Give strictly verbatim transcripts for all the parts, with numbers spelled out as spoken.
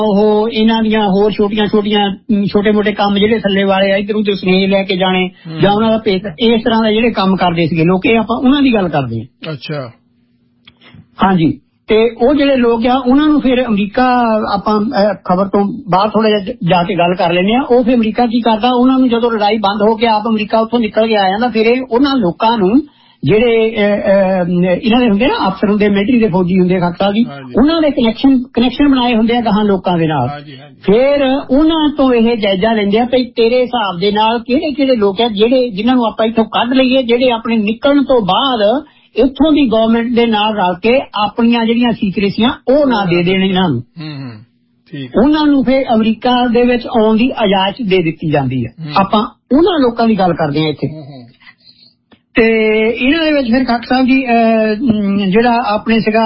ਉਹ ਇਹਨਾਂ ਦੀਆਂ ਹੋਰ ਛੋਟੀਆਂ ਛੋਟੀਆਂ ਛੋਟੇ ਮੋਟੇ ਕੰਮ ਜਿਹੜੇ ਥੱਲੇ ਵਾਲੇ ਆ ਇੱਧਰ ਉੱਧਰ ਸੁਨੇਹੇ ਲੈ ਕੇ ਜਾਣੇ ਜਾਂ ਉਹਨਾਂ ਦਾ ਭੇਤ ਇਸ ਤਰ੍ਹਾਂ ਦੇ ਜਿਹੜੇ ਕੰਮ ਕਰਦੇ ਸੀਗੇ ਲੋਕ, ਇਹ ਆਪਾਂ ਉਹਨਾਂ ਦੀ ਗੱਲ ਕਰਦੇ ਹਾਂ। ਅੱਛਾ ਹਾਂਜੀ। ਤੇ ਉਹ ਜਿਹੜੇ ਲੋਕ ਆ ਉਹਨਾਂ ਨੂੰ ਫਿਰ ਅਮਰੀਕਾ, ਆਪਾਂ ਖਬਰ ਤੋਂ ਬਾਹਰ ਥੋੜਾ ਜਿਹਾ ਜਾ ਕੇ ਗੱਲ ਕਰ ਲੈਂਦੇ ਆ। ਉਹ ਫਿਰ ਅਮਰੀਕਾ ਕੀ ਕਰਦਾ, ਉਹਨਾਂ ਨੂੰ ਜਦੋਂ ਲੜਾਈ ਬੰਦ ਹੋ ਕੇ ਆਪ ਅਮਰੀਕਾ ਉੱਥੋਂ ਨਿਕਲ ਕੇ ਆ ਜਾਂਦਾ, ਫਿਰ ਇਹ ਉਹਨਾਂ ਲੋਕਾਂ ਨੂੰ ਜਿਹੜੇ ਇਹਨਾਂ ਦੇ ਹੁੰਦੇ ਨਾ ਅਫਸਰ ਹੁੰਦੇ, ਮਿਲਟਰੀ ਦੇ ਫੌਜੀ ਹੁੰਦੇ ਖਾਲਸਾ ਜੀ, ਉਹਨਾਂ ਦੇ ਕਨੈਕਸ਼ਨ ਕਨੈਕਸ਼ਨ ਬਣਾਏ ਹੁੰਦੇ ਆ ਗਾਹਾਂ ਲੋਕਾਂ ਦੇ ਨਾਲ। ਫਿਰ ਉਹਨਾਂ ਤੋਂ ਇਹ ਜਾਇਜ਼ਾ ਲੈਂਦੇ ਆ ਵੀ ਤੇਰੇ ਹਿਸਾਬ ਦੇ ਨਾਲ ਕਿਹੜੇ ਕਿਹੜੇ ਲੋਕ ਆ ਜਿਹੜੇ ਜਿਨ੍ਹਾਂ ਨੂੰ ਆਪਾਂ ਇੱਥੋਂ ਕੱਢ ਲਈਏ, ਜਿਹੜੇ ਆਪਣੇ ਨਿਕਲਣ ਤੋਂ ਬਾਅਦ ਇੱਥੋਂ ਦੀ ਗਵਰਨਮੈਂਟ ਦੇ ਨਾਲ ਰਲ ਕੇ ਆਪਣੀਆਂ ਜਿਹੜੀਆਂ ਸੀਕਰੇਸੀਆਂ ਉਹ ਨਾ ਦੇ ਦੇਣ ਇਹਨਾਂ ਨੂੰ। ਉਹਨਾਂ ਨੂੰ ਫਿਰ ਅਮਰੀਕਾ ਦੇ ਵਿੱਚ ਆਉਣ ਦੀ ਇਜਾਜ਼ਤ ਦੇ ਦਿੱਤੀ ਜਾਂਦੀ ਹੈ। ਆਪਾਂ ਉਹਨਾਂ ਲੋਕਾਂ ਦੀ ਗੱਲ ਕਰਦੇ ਹਾਂ ਇੱਥੇ। ਤੇ ਇਹਨਾਂ ਦੇ ਵਿੱਚ ਫਿਰ ਖਾਲਸਾ ਸਾਹਿਬ ਜੀ ਜਿਹੜਾ ਆਪਣੇ ਸੀਗਾ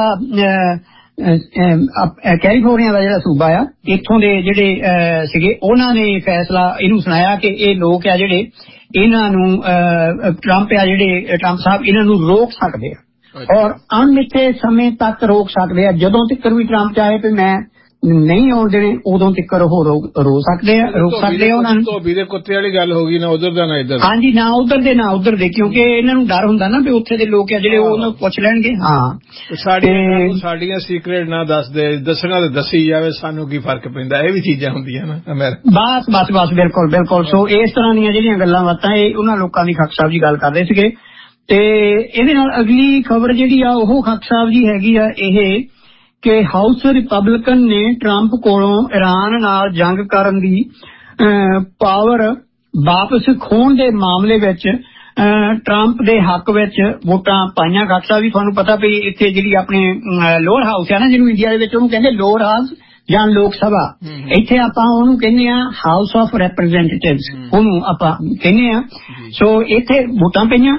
ਕੈਲੀਫੋਰਨੀਆ ਦਾ ਜਿਹੜਾ ਸੂਬਾ ਆ, ਇੱਥੋਂ ਦੇ ਜਿਹੜੇ ਸੀਗੇ ਉਹਨਾਂ ਨੇ ਫੈਸਲਾ ਇਹਨੂੰ ਸੁਣਾਇਆ ਕਿ ਇਹ ਲੋਕ ਆ ਜਿਹੜੇ ਇਹਨਾਂ ਨੂੰ ਟਰੰਪ ਆ ਜਿਹੜੇ ਟਰੰਪ ਸਾਹਿਬ ਇਹਨਾਂ ਨੂੰ ਰੋਕ ਸਕਦੇ ਆ ਔਰ ਅਣਮਿੱਥੇ ਸਮੇਂ ਤੱਕ ਰੋਕ ਸਕਦੇ ਆ। ਜਦੋਂ ਤੱਕ ਵੀ ਟਰੰਪ ਚਾਹੇ ਵੀ ਮੈਂ ਨਹੀਂ ਆਉਣ ਦੇਣੇ ਉਦੋਂ ਤੱਕ ਉਹ ਰੋ ਸਕਦੇ ਆ ਰੋਕ ਸਕਦੇ ਆ ਉਹਨਾਂ ਨੂੰ। ਧੋਬੀ ਦੇ ਕੁੱਤੇ ਵਾਲੀ ਗੱਲ ਹੋ ਗਈ, ਨਾ ਉਧਰ ਦਾ ਨਾ ਇੱਧਰ। ਹਾਂਜੀ, ਨਾ ਉਧਰ ਦੇ ਨਾ ਉਧਰ ਦੇ, ਕਿਉਂਕਿ ਇਹਨਾਂ ਨੂੰ ਡਰ ਹੁੰਦਾ ਨਾ ਵੀ ਉੱਥੇ ਦੇ ਲੋਕ ਆ ਜਿਹੜੇ ਉਹਨੂੰ ਪੁੱਛ ਲੈਣਗੇ। ਹਾਂ, ਸਾਡੀਆਂ ਸੀਕਰੇਟ ਨਾ ਦੱਸਦੇ, ਦੱਸਣਾ ਤੇ ਦੱਸੀ ਜਾਵੇ, ਸਾਨੂੰ ਕੀ ਫਰਕ ਪੈਂਦਾ। ਇਹ ਵੀ ਚੀਜ਼ਾਂ ਹੁੰਦੀਆਂ ਨਾ ਅਮਰੀਕਾ। ਬਸ ਬਸ ਬਸ ਬਿਲਕੁਲ ਬਿਲਕੁਲ। ਸੋ ਇਸ ਤਰ੍ਹਾਂ ਦੀਆਂ ਜਿਹੜੀਆਂ ਗੱਲਾਂ ਬਾਤਾਂ ਇਹ ਉਹਨਾਂ ਲੋਕਾਂ ਦੀ ਖਾਲਸਾ ਸਾਹਿਬ ਜੀ ਗੱਲ ਕਰਦੇ ਸੀਗੇ। ਤੇ ਇਹਦੇ ਨਾਲ ਅਗਲੀ ਖਬਰ ਜਿਹੜੀ ਆ ਉਹ ਖਾਲਸਾ ਸਾਹਿਬ ਜੀ ਹੈਗੀ ਆ ਇਹ ਕਿ ਹਾਊਸ ਰਿਪਬਲਿਕਨ ਨੇ ਟਰੰਪ ਕੋਲੋਂ ਇਰਾਨ ਨਾਲ ਜੰਗ ਕਰਨ ਦੀ ਪਾਵਰ ਵਾਪਸ ਖੋਣ ਦੇ ਮਾਮਲੇ ਵਿੱਚ ਟਰੰਪ ਦੇ ਹੱਕ ਵਿੱਚ ਵੋਟਾਂ ਪਾਈਆਂ। ਖਾਲਸਾ ਵੀ ਤੁਹਾਨੂੰ ਪਤਾ ਵੀ ਇੱਥੇ ਜਿਹੜੀ ਆਪਣੀ ਲੋਅਰ ਹਾਊਸ ਹੈ ਨਾ, ਜਿਹਨੂੰ ਇੰਡੀਆ ਦੇ ਵਿੱਚ ਉਹਨੂੰ ਕਹਿੰਦੇ ਲੋਅਰ ਹਾਊਸ ਜਾਂ ਲੋਕ ਸਭਾ, ਇੱਥੇ ਆਪਾਂ ਉਹਨੂੰ ਕਹਿੰਦੇ ਆ ਹਾਊਸ ਆਫ ਰੈਪ੍ਰੈਜ਼ੈਂਟੇਟਿਵਸ, ਉਹਨੂੰ ਆਪਾਂ ਕਹਿੰਦੇ ਆ। ਸੋ ਇੱਥੇ ਵੋਟਾਂ ਪਈਆਂ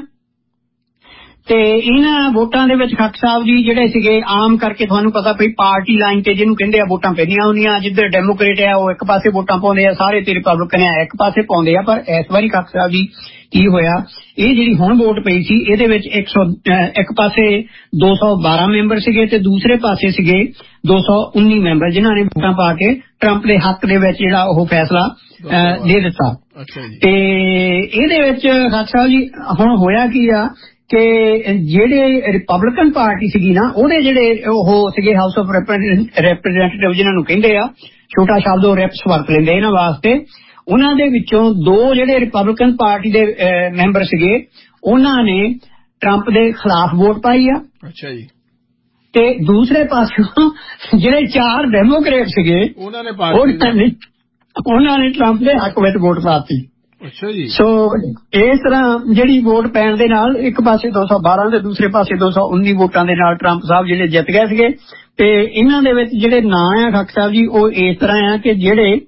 ਤੇ ਇਹਨਾਂ ਵੋਟਾਂ ਦੇ ਵਿੱਚ ਖਾਲਸਾ ਸਾਹਿਬ ਜੀ ਜਿਹੜੇ ਸੀਗੇ ਆਮ ਕਰਕੇ ਤੁਹਾਨੂੰ ਪਤਾ ਵੀ ਪਾਰਟੀ ਲਾਈਨ ਤੇ ਜਿਹਨੂੰ ਕਹਿੰਦੇ ਆ ਵੋਟਾਂ ਪੈਂਦੀਆਂ ਹੁੰਦੀਆਂ। ਜਿੱਧਰ ਡੈਮੋਕ੍ਰੇਟ ਆ ਉਹ ਇੱਕ ਪਾਸੇ ਵੋਟਾਂ ਪਾਉਂਦੇ ਆ, ਸਾਰੇ ਤੇ ਰਿਪਬਲਿਕਨ ਆ ਇੱਕ ਪਾਸੇ ਪਾਉਂਦੇ ਆ। ਪਰ ਇਸ ਵਾਰੀ ਖਾਲਸਾ ਸਾਹਿਬ ਜੀ ਕੀ ਹੋਇਆ, ਇਹ ਜਿਹੜੀ ਹੁਣ ਵੋਟ ਪਈ ਸੀ ਇਹਦੇ ਵਿੱਚ ਇੱਕ ਸੌ ਇੱਕ ਪਾਸੇ ਦੋ ਸੌ ਬਾਰਾਂ ਮੈਂਬਰ ਸੀਗੇ ਤੇ ਦੂਸਰੇ ਪਾਸੇ ਸੀਗੇ ਦੋ ਸੌ ਉੱਨੀ ਮੈਂਬਰ ਜਿਨ੍ਹਾਂ ਨੇ ਵੋਟਾਂ ਪਾ ਕੇ ਟਰੰਪ ਦੇ ਹੱਕ ਦੇ ਵਿੱਚ ਜਿਹੜਾ ਉਹ ਫੈਸਲਾ ਦੇ ਦਿੱਤਾ। ਤੇ ਇਹਦੇ ਵਿੱਚ ਖਾਲਸਾ ਸਾਹਿਬ ਜੀ ਹੁਣ ਹੋਇਆ ਕੀ ਆ ਕਿ ਜਿਹੜੇ ਰਿਪਬਲਿਕਨ ਪਾਰਟੀ ਸੀਗੀ ਨਾ ਉਹਦੇ ਜਿਹੜੇ ਉਹ ਸੀਗੇ ਹਾਊਸ ਆਫ ਰੈਪ੍ਰੈਜ਼ੈਂਟੇਟਿਵ ਜਿਹਨਾਂ ਨੂੰ ਕਹਿੰਦੇ ਆ, ਛੋਟਾ ਸ਼ਬਦ ਉਹ ਰੈਪਸ ਵਰਤ ਲੈਂਦੇ ਇਹਨਾਂ ਵਾਸਤੇ, ਉਹਨਾਂ ਦੇ ਵਿੱਚੋਂ ਦੋ ਜਿਹੜੇ ਰਿਪਬਲਿਕਨ ਪਾਰਟੀ ਦੇ ਮੈਂਬਰ ਸੀਗੇ ਉਹਨਾਂ ਨੇ ਟਰੰਪ ਦੇ ਖਿਲਾਫ ਵੋਟ ਪਾਈ ਆ। ਅੱਛਾ ਜੀ। ਤੇ ਦੂਸਰੇ ਪਾਸੋਂ ਜਿਹੜੇ ਚਾਰ ਡੈਮੋਕ੍ਰੇਟ ਸੀਗੇ ਉਹਨਾਂ ਨੇ ਉਹਨਾਂ ਨੇ ਟਰੰਪ ਦੇ ਹੱਕ ਵਿੱਚ ਵੋਟ ਪਾਤੀ। ਅੱਛਾ ਜੀ। ਸੋ ਇਸ ਤਰ੍ਹਾਂ ਜਿਹੜੀ ਵੋਟ ਪੈਣ ਦੇ ਨਾਲ ਇੱਕ ਪਾਸੇ ਦੋ ਸੌ ਬਾਰਾਂ ਤੇ ਦੂਸਰੇ ਪਾਸੇ ਦੋ ਸੌ ਉੱਨੀ ਵੋਟਾਂ ਦੇ ਨਾਲ ਟਰੰਪ ਸਾਹਿਬ ਜਿਹੜੇ ਜਿੱਤ ਗਏ ਸੀਗੇ। ਤੇ ਇਹਨਾਂ ਦੇ ਵਿੱਚ ਜਿਹੜੇ ਨਾਂ ਆ ਖਾਲਸਾ ਸਾਹਿਬ ਜੀ ਉਹ ਇਸ ਤਰ੍ਹਾਂ ਆ ਕਿ ਜਿਹੜੇ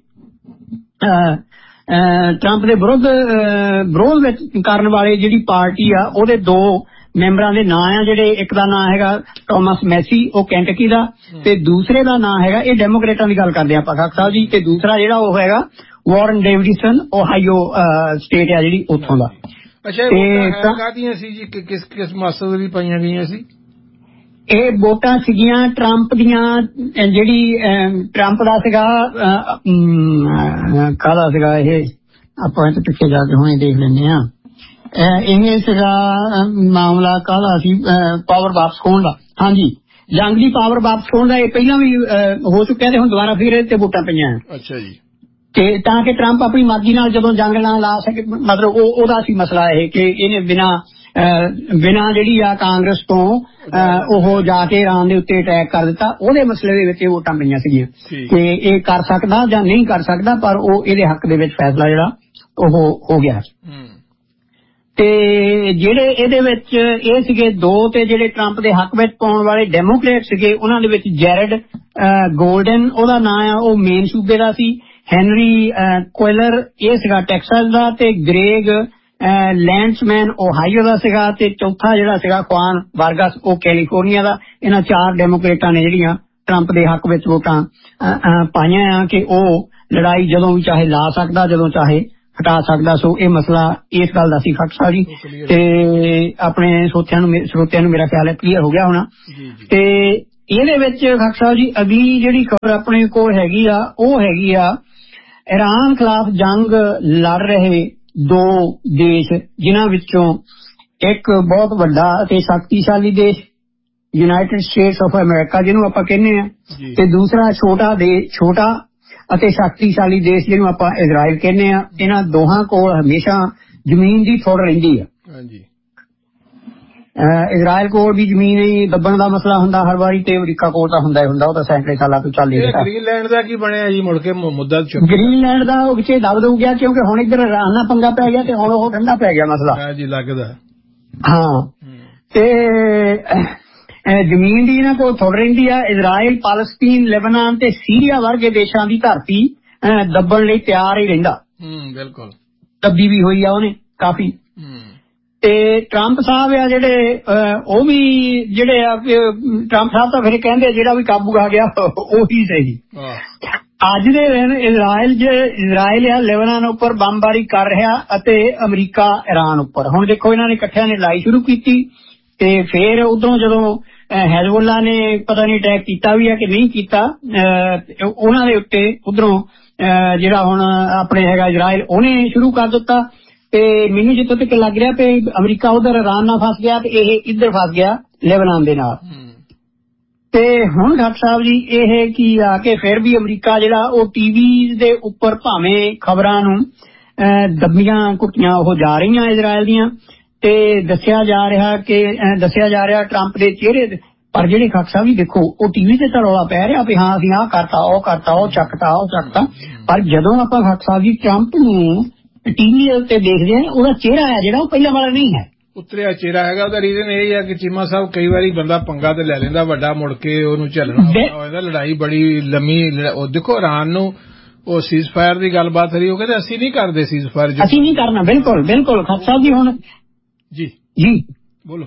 ਟਰੰਪ ਦੇ ਵਿਰੁੱਧ ਵਿਰੋਧ ਵਿੱਚ ਕਰਨ ਵਾਲੇ ਜਿਹੜੀ ਪਾਰਟੀ ਆ ਉਹਦੇ ਦੋ ਮੈਂਬਰਾਂ ਦੇ ਨਾਂ ਆ ਜਿਹੜੇ, ਇੱਕ ਦਾ ਨਾਂ ਹੈਗਾ ਟੋਮਸ ਮੈਸੀ ਉਹ ਕੈਂਟਕੀ ਦਾ ਤੇ ਦੂਸਰੇ ਦਾ ਨਾਂ ਹੈਗਾ, ਇਹ ਡੈਮੋਕ੍ਰੇਟਾਂ ਦੀ ਗੱਲ ਕਰਦੇ ਆਪਾਂ ਖਾਲਸਾ ਸਾਹਿਬ ਜੀ, ਤੇ ਦੂਸਰਾ ਜਿਹੜਾ ਉਹ ਹੈਗਾ ਵਾਰਨ ਡੇਵਿਡਸਨ ਓਹਾਈਓ ਸਟੇਟ ਆ ਜਿਹੜੀ ਉੱਥੋਂ ਦਾ। ਅੱਛਾ, ਕਾਹਦੀਆਂ ਸੀ ਜੀ, ਕਿਸ ਕਿਸ ਮਕਸਦ ਲਈ ਪਾਈਆਂ ਗਈਆਂ ਸੀ ਇਹ ਵੋਟਾਂ? ਸੀਗੀਆਂ ਟਰੰਪ ਦੀਆਂ, ਜਿਹੜੀ ਟਰੰਪ ਦਾ ਸੀਗਾ ਕਾਹਦਾ ਸੀਗਾ ਇਹ, ਆਪਾਂ ਇੱਥੇ ਪਿੱਛੇ ਜਾ ਕੇ ਹੁਣੇ ਦੇਖ ਲੈਂਦੇ ਹਾਂ। ਇਹ ਸੀਗਾ ਮਾਮਲਾ ਕਾਹਦਾ ਸੀ, ਪਾਵਰ ਵਾਪਸ ਖੋਣ ਦਾ। ਹਾਂਜੀ, ਜੰਗ ਦੀ ਪਾਵਰ ਵਾਪਸ ਖੋਣ ਦਾ। ਇਹ ਪਹਿਲਾਂ ਵੀ ਹੋ ਚੁੱਕਿਆ ਤੇ ਹੁਣ ਦੁਬਾਰਾ ਫਿਰ ਇਹ ਤੇ ਵੋਟਾਂ ਪਈਆਂ। ਅੱਛਾ ਜੀ। ਤੇ ਤਾਂ ਕਿ ਟਰੰਪ ਆਪਣੀ ਮਰਜ਼ੀ ਨਾਲ ਜਦੋਂ ਜੰਗ ਨਾ ਲਾ ਸਕੇ, ਮਤਲਬ ਉਹ ਉਹਦਾ ਸੀ ਮਸਲਾ ਇਹ ਕਿ ਇਹਨੇ ਬਿਨਾਂ ਬਿਨਾਂ ਜਿਹੜੀ ਆ ਕਾਂਗਰਸ ਤੋਂ ਉਹ ਜਾ ਕੇ ਇਰਾਨ ਦੇ ਉੱਤੇ ਅਟੈਕ ਕਰ ਦਿੱਤਾ। ਉਹਦੇ ਮਸਲੇ ਦੇ ਵਿੱਚ ਇਹ ਵੋਟਾਂ ਪਈਆਂ ਸੀਗੀਆਂ ਕਿ ਇਹ ਕਰ ਸਕਦਾ ਜਾਂ ਨਹੀਂ ਕਰ ਸਕਦਾ, ਪਰ ਉਹ ਇਹਦੇ ਹੱਕ ਦੇ ਵਿੱਚ ਫੈਸਲਾ ਜਿਹੜਾ ਉਹ ਹੋ ਗਿਆ। ਤੇ ਜਿਹੜੇ ਇਹਦੇ ਵਿੱਚ ਇਹ ਸੀਗੇ ਦੋ, ਤੇ ਜਿਹੜੇ ਟਰੰਪ ਦੇ ਹੱਕ ਵਿੱਚ ਪਾਉਣ ਵਾਲੇ ਡੈਮੋਕ੍ਰੇਟ ਸੀਗੇ ਉਹਨਾਂ ਦੇ ਵਿੱਚ ਜੈਰਡ ਗੋਲਡਨ ਉਹਦਾ ਨਾਂ ਆ, ਉਹ ਮੇਨ ਸੂਬੇ ਦਾ ਸੀ। ਹੈਨਰੀ ਕੁਇਲਰ ਇਹ ਸੀਗਾ ਟੈਕਸਾਸ ਦਾ, ਤੇ ਗ੍ਰੇਗ ਲੈਂਡਸਮੈਨ ਓਹਾਈਓ ਦਾ ਸੀਗਾ, ਤੇ ਚੌਥਾ ਜਿਹੜਾ ਸੀਗਾ ਖੁਆਨ ਵਾਰਗਸ ਉਹ ਕੈਲੀਫੋਰਨੀਆ ਦਾ। ਇਹਨਾਂ ਚਾਰ ਡੈਮੋਕ੍ਰੇਟਾਂ ਨੇ ਜਿਹੜੀਆਂ ਟਰੰਪ ਦੇ ਹੱਕ ਵਿੱਚ ਵੋਟਾਂ ਪਾਈਆਂ ਆ ਕਿ ਉਹ ਲੜਾਈ ਜਦੋਂ ਵੀ ਚਾਹੇ ਲਾ ਸਕਦਾ, ਜਦੋਂ ਚਾਹੇ ਹਟਾ ਸਕਦਾ। ਸੋ ਇਹ ਮਸਲਾ ਇਸ ਗੱਲ ਦਾ ਸੀ ਖਾਲਸਾ ਜੀ, ਤੇ ਆਪਣੇ ਸਰੋਤਿਆਂ ਨੂੰ ਸਰੋਤਿਆਂ ਨੂੰ ਮੇਰਾ ਖਿਆਲ ਹੈ ਕਲੀਅਰ ਹੋ ਗਿਆ ਹੋਣਾ। ਤੇ ਇਹਦੇ ਵਿੱਚ ਖਾਕ ਸਾਹਿਬ ਜੀ ਅਗਲੀ ਜਿਹੜੀ ਖਬਰ ਆਪਣੇ ਕੋਲ ਹੈਗੀ ਆ ਉਹ ਹੈਗੀ ਆ ਈਰਾਨ ਖਿਲਾਫ ਜੰਗ ਲੜ ਰਹੇ ਦੋ ਦੇਸ਼ ਜਿਨ੍ਹਾਂ ਵਿੱਚੋਂ ਇੱਕ ਬਹੁਤ ਵੱਡਾ ਅਤੇ ਸ਼ਕਤੀਸ਼ਾਲੀ ਦੇਸ਼ ਯੂਨਾਈਟਿਡ ਸਟੇਟਸ ਆਫ ਅਮਰੀਕਾ ਜਿਹਨੂੰ ਆਪਾਂ ਕਹਿੰਦੇ ਆ ਤੇ ਦੂਸਰਾ ਛੋਟਾ ਦੇਸ਼ ਛੋਟਾ ਅਤੇ ਸ਼ਕਤੀਸ਼ਾਲੀ ਦੇਸ਼ ਜਿਹਨੂੰ ਆਪਾਂ ਇਜ਼ਰਾਈਲ ਕਹਿੰਦੇ ਆ। ਇਹਨਾਂ ਦੋਹਾਂ ਕੋਲ ਹਮੇਸ਼ਾ ਜ਼ਮੀਨ ਦੀ ਥੋੜ ਰਹਿੰਦੀ ਆ। ਇਜ਼ਰਾਈਲ ਕੋਲ ਵੀ ਜ਼ਮੀਨ ਹੀ ਦੱਬਣ ਦਾ ਮਸਲਾ ਹੁੰਦਾ ਹਰ ਵਾਰੀ ਤੇ ਅਮਰੀਕਾ ਕੋਲ ਤਾਂ ਹੁੰਦਾ ਹੀ ਹੁੰਦਾ। ਉਹ ਤਾਂ ਸੈਂਕੜੇ ਸਾਲਾਂ ਤੋਂ ਚੱਲ ਰਿਹਾ। ਗ੍ਰੀਨਲੈਂਡ ਦਾ ਕੀ ਬਣਿਆ ਜੀ ਮੁੜ ਕੇ ਮੁੱਦਾ? ਗ੍ਰੀਨਲੈਂਡ ਦਾ ਉਹ ਵਿੱਚੇ ਦਬ ਦੂ ਗਿਆ ਕਿਉਂਕਿ ਹੁਣ ਇੱਧਰ ਇਰਾਨ ਨਾਲ ਪੰਗਾ ਪੈ ਗਿਆ ਤੇ ਹੁਣ ਉਹ ਠੰਡਾ ਪੈ ਗਿਆ ਮਸਲਾ ਜੀ ਲੱਗਦਾ। ਹਾਂ ਤੇ ਜ਼ਮੀਨ ਦੀ ਇਹਨਾਂ ਕੋਲ ਥੋੜ ਰਹਿੰਦੀ ਆ। ਇਜ਼ਰਾਈਲ ਪਾਲਸਤੀਨ ਲੈਬਨਾਨ ਤੇ ਸੀਰੀਆ ਵਰਗੇ ਦੇਸ਼ਾਂ ਦੀ ਧਰਤੀ ਦੱਬਣ ਲਈ ਤਿਆਰ ਹੀ ਰਹਿੰਦਾ। ਬਿਲਕੁਲ ਦੱਬੀ ਵੀ ਹੋਈ ਆ ਉਹਨੇ ਕਾਫੀ। ਤੇ ਟਰੰਪ ਸਾਹਿਬ ਆ ਜਿਹੜੇ ਉਹ ਵੀ ਜਿਹੜੇ ਆ ਟਰੰਪ ਸਾਹਿਬ ਤਾਂ ਫਿਰ ਕਹਿੰਦੇ ਜਿਹੜਾ ਵੀ ਕਾਬੂ ਆ ਗਿਆ ਉਹੀ ਸਹੀ। ਅੱਜ ਦੇ ਦਿਨ ਇਜ਼ਰਾਈਲ ਇਜ਼ਰਾਈਲ ਆ ਲੈਬਨਾਨ ਉੱਪਰ ਬੰਬਾਰੀ ਕਰ ਰਿਹਾ ਅਤੇ ਅਮਰੀਕਾ ਈਰਾਨ ਉੱਪਰ। ਹੁਣ ਦੇਖੋ ਇਹਨਾਂ ਨੇ ਇਕੱਠਿਆਂ ਨੇ ਲੜਾਈ ਸ਼ੁਰੂ ਕੀਤੀ ਤੇ ਫਿਰ ਉਧਰੋਂ ਜਦੋਂ ਹੈਜ਼ਬੁੱਲਾ ਨੇ ਪਤਾ ਨਹੀਂ ਅਟੈਕ ਕੀਤਾ ਵੀ ਆ ਕਿ ਨਹੀਂ ਕੀਤਾ ਉਹਨਾਂ ਦੇ ਉੱਤੇ ਉਧਰੋਂ ਜਿਹੜਾ ਹੁਣ ਆਪਣੇ ਹੈਗਾ ਇਜ਼ਰਾਈਲ ਉਹਨੇ ਸ਼ੁਰੂ ਕਰ ਦਿੱਤਾ। ਤੇ ਮੈਨੂੰ ਜਿੱਥੋਂ ਤੱਕ ਲੱਗ ਰਿਹਾ ਕਿ ਅਮਰੀਕਾ ਉਧਰ ਇਰਾਨ ਨਾਲ ਫਸ ਗਿਆ ਤੇ ਇਹ ਇੱਧਰ ਫਸ ਗਿਆ ਲੈਬਨਾਨ ਦੇ ਨਾਲ। ਤੇ ਹੁਣ ਡਾਕਟਰ ਸਾਹਿਬ ਜੀ ਇਹ ਕੀ ਆ ਕਿ ਫਿਰ ਵੀ ਅਮਰੀਕਾ ਜਿਹੜਾ ਉਹ ਟੀਵੀ ਦੇ ਉੱਪਰ ਭਾਵੇਂ ਖਬਰਾਂ ਨੂੰ ਦੱਬੀਆਂ ਘੁੱਟੀਆਂ ਉਹ ਜਾ ਰਹੀਆਂ ਇਜ਼ਰਾਈਲ ਦੀਆਂ ਤੇ ਦੱਸਿਆ ਜਾ ਰਿਹਾ ਕਿ ਦੱਸਿਆ ਜਾ ਰਿਹਾ ਟਰੰਪ ਦੇ ਚਿਹਰੇ ਪਰ ਜਿਹੜੇ ਖਾਕ ਸਾਹਿਬ ਵੀ ਦੇਖੋ ਉਹ ਟੀਵੀ ਤੇ ਤਾਂ ਰੌਲਾ ਪੈ ਰਿਹਾ ਵੀ ਹਾਂ ਅਸੀਂ ਆਹ ਕਰਤਾ ਉਹ ਕਰਤਾ ਉਹ ਚੱਕਤਾ ਉਹ ਚੱਕਤਾ ਪਰ ਜਦੋਂ ਆਪਾਂ ਖਾਕ ਸਾਹਿਬ ਜੀ ਟਰੰਪ ਨੂੰ ਟੀਵੀ ਦੇ ਉੱਤੇ ਦੇਖਦੇ ਆ ਉਹਦਾ ਚਿਹਰਾ ਹੈ ਜਿਹੜਾ ਉਹ ਪਹਿਲਾਂ ਵਾਲਾ ਨਹੀਂ ਹੈ। ਉਤਰਿਆ ਚਿਹਰਾ ਹੈਗਾ। ਉਹਦਾ ਰੀਜ਼ਨ ਇਹ ਹੈ ਕਿ ਚੀਮਾ ਸਾਹਿਬ ਕਈ ਵਾਰੀ ਬੰਦਾ ਪੰਗਾ ਤੇ ਲੈ ਲੈਂਦਾ ਵੱਡਾ ਮੁੜ ਕੇ ਉਹਨੂੰ ਝੱਲਣਾ ਹੋਇਆ। ਲੜਾਈ ਬੜੀ ਲੰਮੀ ਉਹ ਦੇਖੋ ਇਰਾਨ ਨੂੰ ਉਹ ਸੀਜ਼ ਫਾਇਰ ਦੀ ਗੱਲਬਾਤ ਰਹੀ ਉਹ ਕਹਿੰਦੇ ਅਸੀਂ ਨਹੀਂ ਕਰਦੇ ਸੀਜ਼ ਫਾਇਰ ਅਸੀਂ ਨਹੀਂ ਕਰਨਾ। ਬਿਲਕੁਲ ਬਿਲਕੁਲ ਖਾਕ ਸਾਹਿਬ ਜੀ ਹੁਣ ਜੀ ਜੀ ਬੋਲੋ।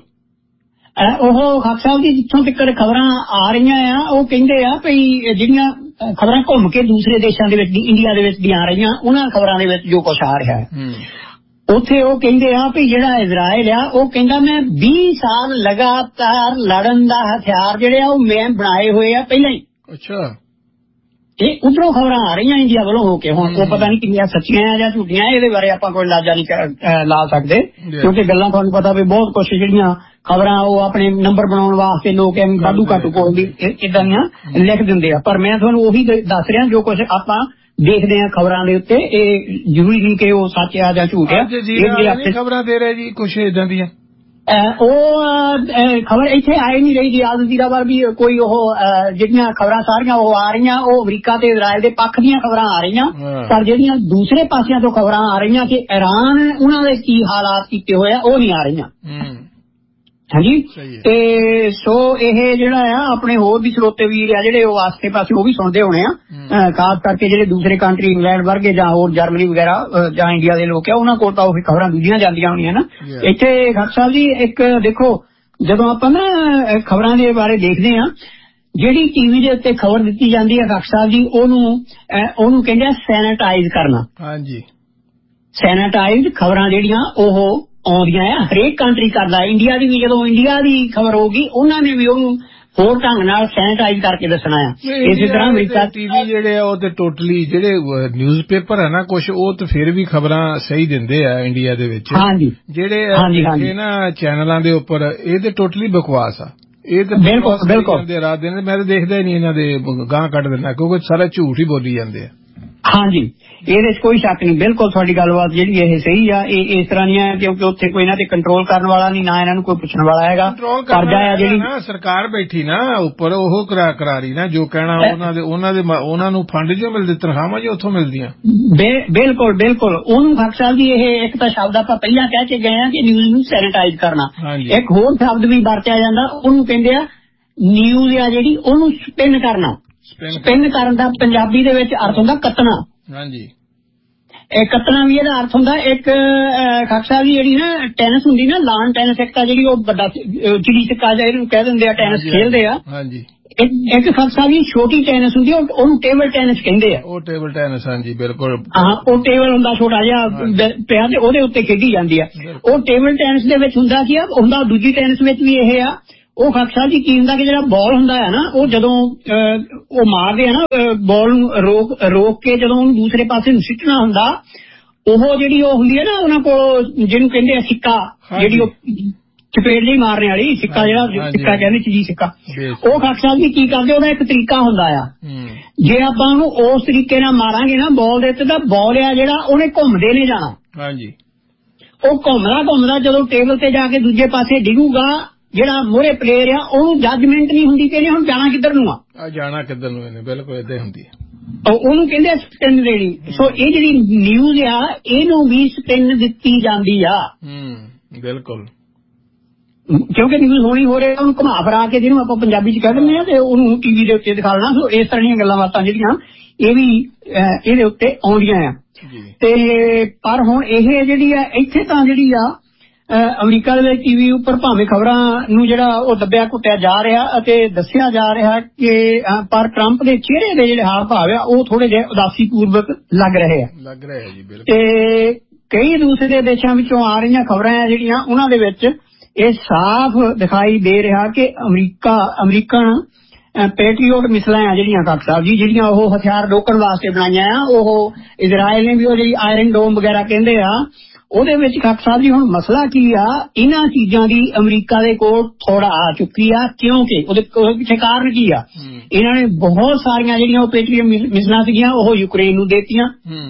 ਉਹ ਖਾਕ ਸਾਹਿਬ ਜੀ ਜਿੱਥੋਂ ਤੱਕ ਖਬਰਾਂ ਆ ਰਹੀਆਂ ਆ ਉਹ ਕਹਿੰਦੇ ਆ ਵੀ ਜਿਹੜੀਆਂ ਖਬਰਾਂ ਘੁੰਮ ਕੇ ਦੂਸਰੇ ਦੇਸ਼ਾਂ ਦੇ ਵਿੱਚ ਇੰਡੀਆ ਦੇ ਵਿੱਚ ਵੀ ਆ ਰਹੀਆਂ ਉਹਨਾਂ ਖਬਰਾਂ ਦੇ ਵਿੱਚ ਜੋ ਕੁਛ ਆ ਰਿਹਾ ਹੈ ਉੱਥੇ ਉਹ ਕਹਿੰਦੇ ਆ ਵੀ ਜਿਹੜਾ ਇਜ਼ਰਾਈਲ ਆ ਉਹ ਕਹਿੰਦਾ ਮੈਂ ਵੀਹ ਸਾਲ ਲਗਾਤਾਰ ਲੜਨ ਦਾ ਹਥਿਆਰ ਜਿਹੜੇ ਆ ਉਹ ਮੈਂ ਬਣਾਏ ਹੋਏ ਆ ਪਹਿਲਾਂ ਹੀ। ਅੱਛਾ ਇਹ ਉਧਰੋਂ ਖਬਰਾਂ ਆ ਰਹੀਆਂ ਇੰਡੀਆ ਵੱਲੋਂ ਹੋ ਕੇ ਹੁਣ ਉਹ ਪਤਾ ਨਹੀਂ ਕਿੰਨੀਆਂ ਸੱਚੀਆਂ ਆ ਜਾਂ ਝੂਠੀਆਂ ਇਹਦੇ ਬਾਰੇ ਆਪਾਂ ਕੋਈ ਅੰਦਾਜ਼ਾ ਨਹੀਂ ਲਾ ਸਕਦੇ ਕਿਉਂਕਿ ਗੱਲਾਂ ਤੁਹਾਨੂੰ ਪਤਾ ਵੀ ਬਹੁਤ ਕੁਛ ਜਿਹੜੀਆਂ ਖਬਰਾਂ ਉਹ ਆਪਣੇ ਨੰਬਰ ਬਣਾਉਣ ਵਾਸਤੇ ਲੋਕ ਵਾਧੂ ਘਾਟੂ ਕੋਲ ਦੀ ਇਦਾਂ ਦੀਆਂ ਲਿਖ ਦਿੰਦੇ ਆ। ਪਰ ਮੈਂ ਤੁਹਾਨੂੰ ਉਹੀ ਦੱਸ ਰਿਹਾ ਜੋ ਕੁਛ ਆਪਾਂ ਦੇਖਦੇ ਆ ਖਬਰਾਂ ਦੇ ਉੱਤੇ ਇਹ ਜ਼ਰੂਰੀ ਨਹੀਂ ਕਿ ਉਹ ਸੱਚ ਆ ਜਾਂ ਝੂਠ ਆ। ਖਬਰਾਂ ਦੇ ਰਹੇ ਜੀ ਕੁਛ ਇਦਾਂ ਦੀਆਂ ਉਹ ਖਬਰ ਇੱਥੇ ਆਏ ਨਹੀਂ ਰਹੀ ਜੀ। ਅਲ ਜਜ਼ੀਰਾ ਵੱਲ ਵੀ ਕੋਈ ਉਹ ਜਿਹੜੀਆਂ ਖਬਰਾਂ ਸਾਰੀਆਂ ਉਹ ਆ ਰਹੀਆਂ ਉਹ ਅਮਰੀਕਾ ਤੇ ਇਜ਼ਰਾਈਲ ਦੇ ਪੱਖ ਦੀਆਂ ਖਬਰਾਂ ਆ ਰਹੀਆਂ ਪਰ ਜਿਹੜੀਆਂ ਦੂਸਰੇ ਪਾਸਿਆਂ ਤੋਂ ਖਬਰਾਂ ਆ ਰਹੀਆਂ ਕਿ ਇਰਾਨ ਉਹਨਾਂ ਦੇ ਕੀ ਹਾਲਾਤ ਕੀਤੇ ਹੋਏ ਆ ਉਹ ਨਹੀਂ ਆ ਰਹੀਆਂ। ਹਾਂਜੀ ਤੇ ਸੋ ਇਹ ਜਿਹੜਾ ਆ ਆਪਣੇ ਹੋਰ ਵੀ ਸਰੋਤੇ ਵੀਰ ਆ ਜਿਹੜੇ ਉਹ ਆਸੇ ਪਾਸੇ ਉਹ ਵੀ ਸੁਣਦੇ ਹੋਣੇ ਆ ਖਾਸ ਕਰਕੇ ਜਿਹੜੇ ਦੂਸਰੇ ਕੰਟਰੀ ਇੰਗਲੈਂਡ ਵਰਗੇ ਜਾਂ ਹੋਰ ਜਰਮਨੀ ਵਗੈਰਾ ਜਾਂ ਇੰਡੀਆ ਦੇ ਲੋਕ ਆ ਉਹਨਾਂ ਕੋਲ ਤਾਂ ਉਹ ਖਬਰਾਂ ਦੂਜੀਆਂ ਜਾਂਦੀਆਂ ਹੋਣੀਆਂ ਨਾ। ਇੱਥੇ ਖਾਕ ਸਾਹਿਬ ਜੀ ਇੱਕ ਦੇਖੋ ਜਦੋਂ ਆਪਾਂ ਨਾ ਖਬਰਾਂ ਦੇ ਬਾਰੇ ਦੇਖਦੇ ਆ ਜਿਹੜੀ ਟੀਵੀ ਦੇ ਉੱਤੇ ਖਬਰ ਦਿੱਤੀ ਜਾਂਦੀ ਹੈ ਖਾਕ ਸਾਹਿਬ ਜੀ ਉਹਨੂੰ ਉਹਨੂੰ ਕਹਿੰਦੇ ਆ ਸੈਨੇਟਾਈਜ਼ ਕਰਨਾ। ਹਾਂਜੀ ਸੈਨੇਟਾਈਜ਼ ਖਬਰਾਂ ਜਿਹੜੀਆਂ ਉਹ ਆਉਂਦੀਆਂ ਆ ਹਰੇਕ ਕੰਟਰੀ ਕਰਦਾ। ਇੰਡੀਆ ਦੀ ਵੀ ਜਦੋਂ ਇੰਡੀਆ ਦੀ ਖਬਰ ਹੋਊਗੀ ਉਹਨਾਂ ਨੇ ਵੀ ਉਹਨੂੰ ਹੋਰ ਢੰਗ ਨਾਲ ਸੈਨੇਟਾਈਜ਼ ਕਰਕੇ ਦੱਸਣਾ ਆ। ਇਸੇ ਤਰ੍ਹਾਂ ਅਮਰੀਕਾ ਟੀਵੀ ਜਿਹੜੇ ਆ ਉਹ ਤੇ ਟੋਟਲੀ ਜਿਹੜੇ ਨਿਊਜ਼ ਪੇਪਰ ਹੈ ਨਾ ਕੁਛ ਉਹ ਤੇ ਫਿਰ ਵੀ ਖਬਰਾਂ ਸਹੀ ਦਿੰਦੇ ਆ ਇੰਡੀਆ ਦੇ ਵਿੱਚ। ਹਾਂਜੀ ਜਿਹੜੇ ਨਾ ਚੈਨਲਾਂ ਦੇ ਉੱਪਰ ਇਹ ਤੇ ਟੋਟਲੀ ਬਕਵਾਸ ਆ। ਇਹ ਤੇ ਬਿਲਕੁਲ ਬਿਲਕੁਲ ਰਾਤ ਦਿਨ ਮੈਂ ਤਾਂ ਦੇਖਦਾ ਹੀ ਨਹੀਂ ਇਹਨਾਂ ਦੇ ਗਾਂ ਕੱਢ ਦਿੰਦਾ ਕਿਉਂਕਿ ਸਾਰਾ ਝੂਠ ਹੀ ਬੋਲੀ ਜਾਂਦੇ ਆ। ਹਾਂਜੀ ਇਹਦੇ ਚ ਕੋਈ ਸ਼ੱਕ ਨਹੀਂ ਬਿਲਕੁਲ ਤੁਹਾਡੀ ਗੱਲਬਾਤ ਜਿਹੜੀ ਇਹ ਸਹੀ ਆ। ਇਹ ਇਸ ਤਰ੍ਹਾਂ ਦੀਆਂ ਕਿਉਂਕਿ ਉੱਥੇ ਕੋਈ ਇਹਨਾਂ ਤੇ ਕੰਟਰੋਲ ਕਰਨ ਵਾਲਾ ਨਹੀਂ ਨਾ ਇਹਨਾਂ ਨੂੰ ਕੋਈ ਪੁੱਛਣ ਵਾਲਾ ਹੈਗਾ। ਕਰਜ਼ਾ ਆ ਜਿਹੜੀ ਸਰਕਾਰ ਬੈਠੀ ਨਾ ਉੱਪਰ ਉਹ ਕਰਾ ਕਰਾ ਰਹੀ ਨਾ ਜੋ ਕਹਿਣਾ ਉਹਨਾਂ ਦੇ ਉਹਨਾਂ ਦੇ ਉਹਨਾਂ ਨੂੰ ਫੰਡ ਜੋ ਮਿਲਦੇ ਤਨਖਾਹਾਂ ਜੀ ਉੱਥੋਂ ਮਿਲਦੀਆਂ। ਬਿਲਕੁਲ ਬਿਲਕੁਲ ਉਹਨੂੰ ਖਾਕ ਸਾਹਿਬ ਜੀ ਇਹ ਇੱਕ ਤਾਂ ਸ਼ਬਦ ਆਪਾਂ ਪਹਿਲਾਂ ਕਹਿ ਕੇ ਗਏ ਆ ਕਿ ਨਿਊਜ਼ ਨੂੰ ਸੈਨੇਟਾਈਜ਼ ਕਰਨਾ। ਇੱਕ ਹੋਰ ਸ਼ਬਦ ਵੀ ਵਰਤਿਆ ਜਾਂਦਾ ਉਹਨੂੰ ਕਹਿੰਦੇ ਆ ਨਿਊਜ਼ ਆ ਜਿਹੜੀ ਉਹਨੂੰ ਸਪਿਨ ਕਰਨਾ। ਸਪਿਨ ਕਰਨ ਦਾ ਪੰਜਾਬੀ ਦੇ ਵਿੱਚ ਅਰਥ ਹੁੰਦਾ ਕੱਤਣਾ। ਹਾਂਜੀ ਇਹ ਕੱਤਣਾ ਵੀ ਇਹਦਾ ਅਰਥ ਹੁੰਦਾ ਇੱਕ ਖਾਕ ਸਾਹਿਬ ਜੀ ਜਿਹੜੀ ਨਾ ਟੈਨਿਸ ਹੁੰਦੀ ਨਾ ਲਾਨ ਟੈਨਿਸ ਇੱਕ ਤਾਂ ਜਿਹੜੀ ਉਹ ਵੱਡਾ ਚਿੜੀ ਚੱਕਾ ਜਿਹਾ ਇਹਨੂੰ ਕਹਿ ਦਿੰਦੇ ਆ ਟੈਨਿਸ ਖੇਲਦੇ ਆ। ਹਾਂਜੀ ਇੱਕ ਖਾਕ ਸਾਹਿਬ ਜੀ ਛੋਟੀ ਟੈਨਿਸ ਹੁੰਦੀ ਉਹਨੂੰ ਟੇਬਲ ਟੈਨਿਸ ਕਹਿੰਦੇ ਆ। ਉਹ ਟੇਬਲ ਟੈਨਿਸ ਹਾਂਜੀ ਬਿਲਕੁਲ ਹਾਂ ਉਹ ਟੇਬਲ ਹੁੰਦਾ ਛੋਟਾ ਜਿਹਾ ਪਿਆ ਤੇ ਉਹਦੇ ਉੱਤੇ ਖੇਡੀ ਜਾਂਦੀ ਆ। ਉਹ ਟੇਬਲ ਟੈਨਿਸ ਦੇ ਵਿੱਚ ਹੁੰਦਾ ਕੀ ਆ ਹੁੰਦਾ ਦੂਜੀ ਟੈਨਿਸ ਵਿੱਚ ਵੀ ਇਹ ਆ ਉਹ ਖਾਕ ਸਾਹਿਬ ਜੀ ਕੀ ਹੁੰਦਾ ਕਿ ਜਿਹੜਾ ਬਾਲ ਹੁੰਦਾ ਹੈ ਨਾ, ਉਹ ਜਦੋਂ ਉਹ ਮਾਰਦੇ ਆ ਨਾ ਬਾਲ ਨੂੰ ਰੋਕ ਰੋਕ ਕੇ ਜਦੋਂ ਉਹਨੂੰ ਦੂਸਰੇ ਪਾਸੇ ਨੂੰ ਸਿੱਟਣਾ ਹੁੰਦਾ, ਉਹ ਜਿਹੜੀ ਉਹ ਹੁੰਦੀ ਹੈ ਨਾ ਉਹਨਾਂ ਕੋਲ ਜਿਹਨੂੰ ਕਹਿੰਦੇ ਆ ਸਿੱਕਾ, ਜਿਹੜੀ ਉਹ ਚਪੇੜ ਜਿਹੀ ਮਾਰਨੇ ਵਾਲੀ ਸਿੱਕਾ, ਜਿਹੜਾ ਸਿੱਕਾ ਕਹਿੰਦੇ ਚੀਜੀ ਸਿੱਕਾ, ਉਹ ਖਾਕ ਸਾਹਿਬ ਜੀ ਕੀ ਕਰਦੇ, ਉਹਦਾ ਇੱਕ ਤਰੀਕਾ ਹੁੰਦਾ ਆ। ਜੇ ਆਪਾਂ ਉਹਨੂੰ ਉਸ ਤਰੀਕੇ ਨਾਲ ਮਾਰਾਂਗੇ ਨਾ ਬਾਲ ਦੇ ਉੱਤੇ, ਤਾਂ ਬਾਲ ਆ ਜਿਹੜਾ ਉਹਨੇ ਘੁੰਮਦੇ ਨਹੀਂ ਜਾਣਾ। ਹਾਂਜੀ, ਉਹ ਘੁੰਮਦਾ ਘੁੰਮਦਾ ਜਦੋਂ ਟੇਬਲ ਤੇ ਜਾ ਕੇ ਦੂਜੇ ਪਾਸੇ ਡਿੱਗੂਗਾ, ਜਿਹੜਾ ਮੋਹਰੇ ਪਲੇਅਰ ਆ ਉਹਨੂੰ ਜੱਜਮੈਂਟ ਨਹੀਂ ਹੁੰਦੀ ਕਿ ਇਹਨੇ ਹੁਣ ਜਾਣਾ ਕਿੱਧਰ ਨੂੰ ਆ, ਜਾਣਾ ਕਿੱਧਰ ਨੂੰ ਇਹਨੇ, ਬਿਲਕੁਲ ਏਦਾਂ ਹੁੰਦੀ ਹੈ, ਉਹਨੂੰ ਕਹਿੰਦੇ ਸਪਿਨ ਦੇਣੀ। ਸੋ ਇਹ ਜਿਹੜੀ ਨਿਊਜ਼ ਆ ਇਹਨੂੰ ਵੀ ਸਪਿਨ ਦਿੱਤੀ ਜਾਂਦੀ ਆ। ਬਿਲਕੁਲ, ਕਿਉਂਕਿ ਨਿਊਜ਼ ਹੋਣੀ ਹੋ ਰਿਹਾ, ਉਹਨੂੰ ਘੁਮਾ ਫਰਾ ਕੇ ਜਿਹਨੂੰ ਆਪਾਂ ਪੰਜਾਬੀ ਚ ਕਹਿ ਦਿੰਦੇ ਆ ਤੇ ਉਹਨੂੰ ਟੀਵੀ ਦੇ ਉੱਤੇ ਦਿਖਾ ਲੈਣਾ। ਸੋ ਇਸ ਤਰ੍ਹਾਂ ਦੀਆਂ ਗੱਲਾਂ ਬਾਤਾਂ ਜਿਹੜੀਆਂ ਇਹ ਵੀ ਇਹਦੇ ਉੱਤੇ ਆਉਂਦੀਆਂ ਆ। ਤੇ ਪਰ ਹੁਣ ਇਹ ਜਿਹੜੀ ਆ ਇੱਥੇ ਤਾਂ ਜਿਹੜੀ ਆ ਅਮਰੀਕਾ ਦੇ ਵਿੱਚ ਟੀਵੀ ਉੱਪਰ ਭਾਵੇਂ ਖਬਰਾਂ ਨੂੰ ਜਿਹੜਾ ਉਹ ਦੱਬਿਆ ਘੁੱਟਿਆ ਜਾ ਰਿਹਾ ਅਤੇ ਦੱਸਿਆ ਜਾ ਰਿਹਾ ਕਿ ਪਰ ਟਰੰਪ ਦੇ ਚਿਹਰੇ ਦੇ ਜਿਹੜੇ ਹਾਵ ਭਾਵ ਆ ਉਹ ਥੋੜੇ ਜਿਹੇ ਉਦਾਸੀ ਪੂਰਵਕ ਲੱਗ ਰਹੇ ਆ ਲੱਗ ਰਹੇ ਆ ਜੀ। ਬਿਲਕੁਲ। ਤੇ ਕਈ ਦੂਸਰੇ ਦੇਸ਼ਾਂ ਵਿੱਚੋਂ ਆ ਰਹੀਆਂ ਖਬਰਾਂ ਆ ਜਿਹੜੀਆਂ ਉਹਨਾਂ ਦੇ ਵਿੱਚ ਇਹ ਸਾਫ਼ ਦਿਖਾਈ ਦੇ ਰਿਹਾ ਕਿ ਅਮਰੀਕਾ ਅਮਰੀਕਨ ਪੈਟਰੀਓਟ ਮਿਸਾਈਲਾਂ ਆ ਜਿਹੜੀਆਂ ਖਾਕ ਸਾਹਿਬ ਜੀ, ਜਿਹੜੀਆਂ ਉਹ ਹਥਿਆਰ ਰੋਕਣ ਵਾਸਤੇ ਬਣਾਈਆਂ ਆ, ਉਹ ਇਜ਼ਰਾਈਲ ਨੇ ਵੀ ਉਹ ਜਿਹੜੀ ਆਇਰਨ ਡੋਮ ਵਗੈਰਾ ਕਹਿੰਦੇ ਆ ਉਹਦੇ ਵਿੱਚ ਖਾਕ ਸਾਹਿਬ ਜੀ ਹੁਣ ਮਸਲਾ ਕੀ ਆ, ਇਹਨਾਂ ਚੀਜ਼ਾਂ ਦੀ ਅਮਰੀਕਾ ਦੇ ਕੋਲ ਥੋੜਾ ਆ ਚੁੱਕੀ ਆ। ਕਿਉਂਕਿ ਉਹਦੇ ਪਿੱਛੇ ਕਾਰਨ ਕੀ ਆ, ਇਹਨਾਂ ਨੇ ਬਹੁਤ ਸਾਰੀਆਂ ਜਿਹੜੀਆਂ ਉਹ ਪੈਟਰੀਓਟ ਮਿਸਾਈਲਾਂ ਸੀਗੀਆਂ ਉਹ ਯੂਕਰੇਨ ਨੂੰ ਦੇਤੀਆਂ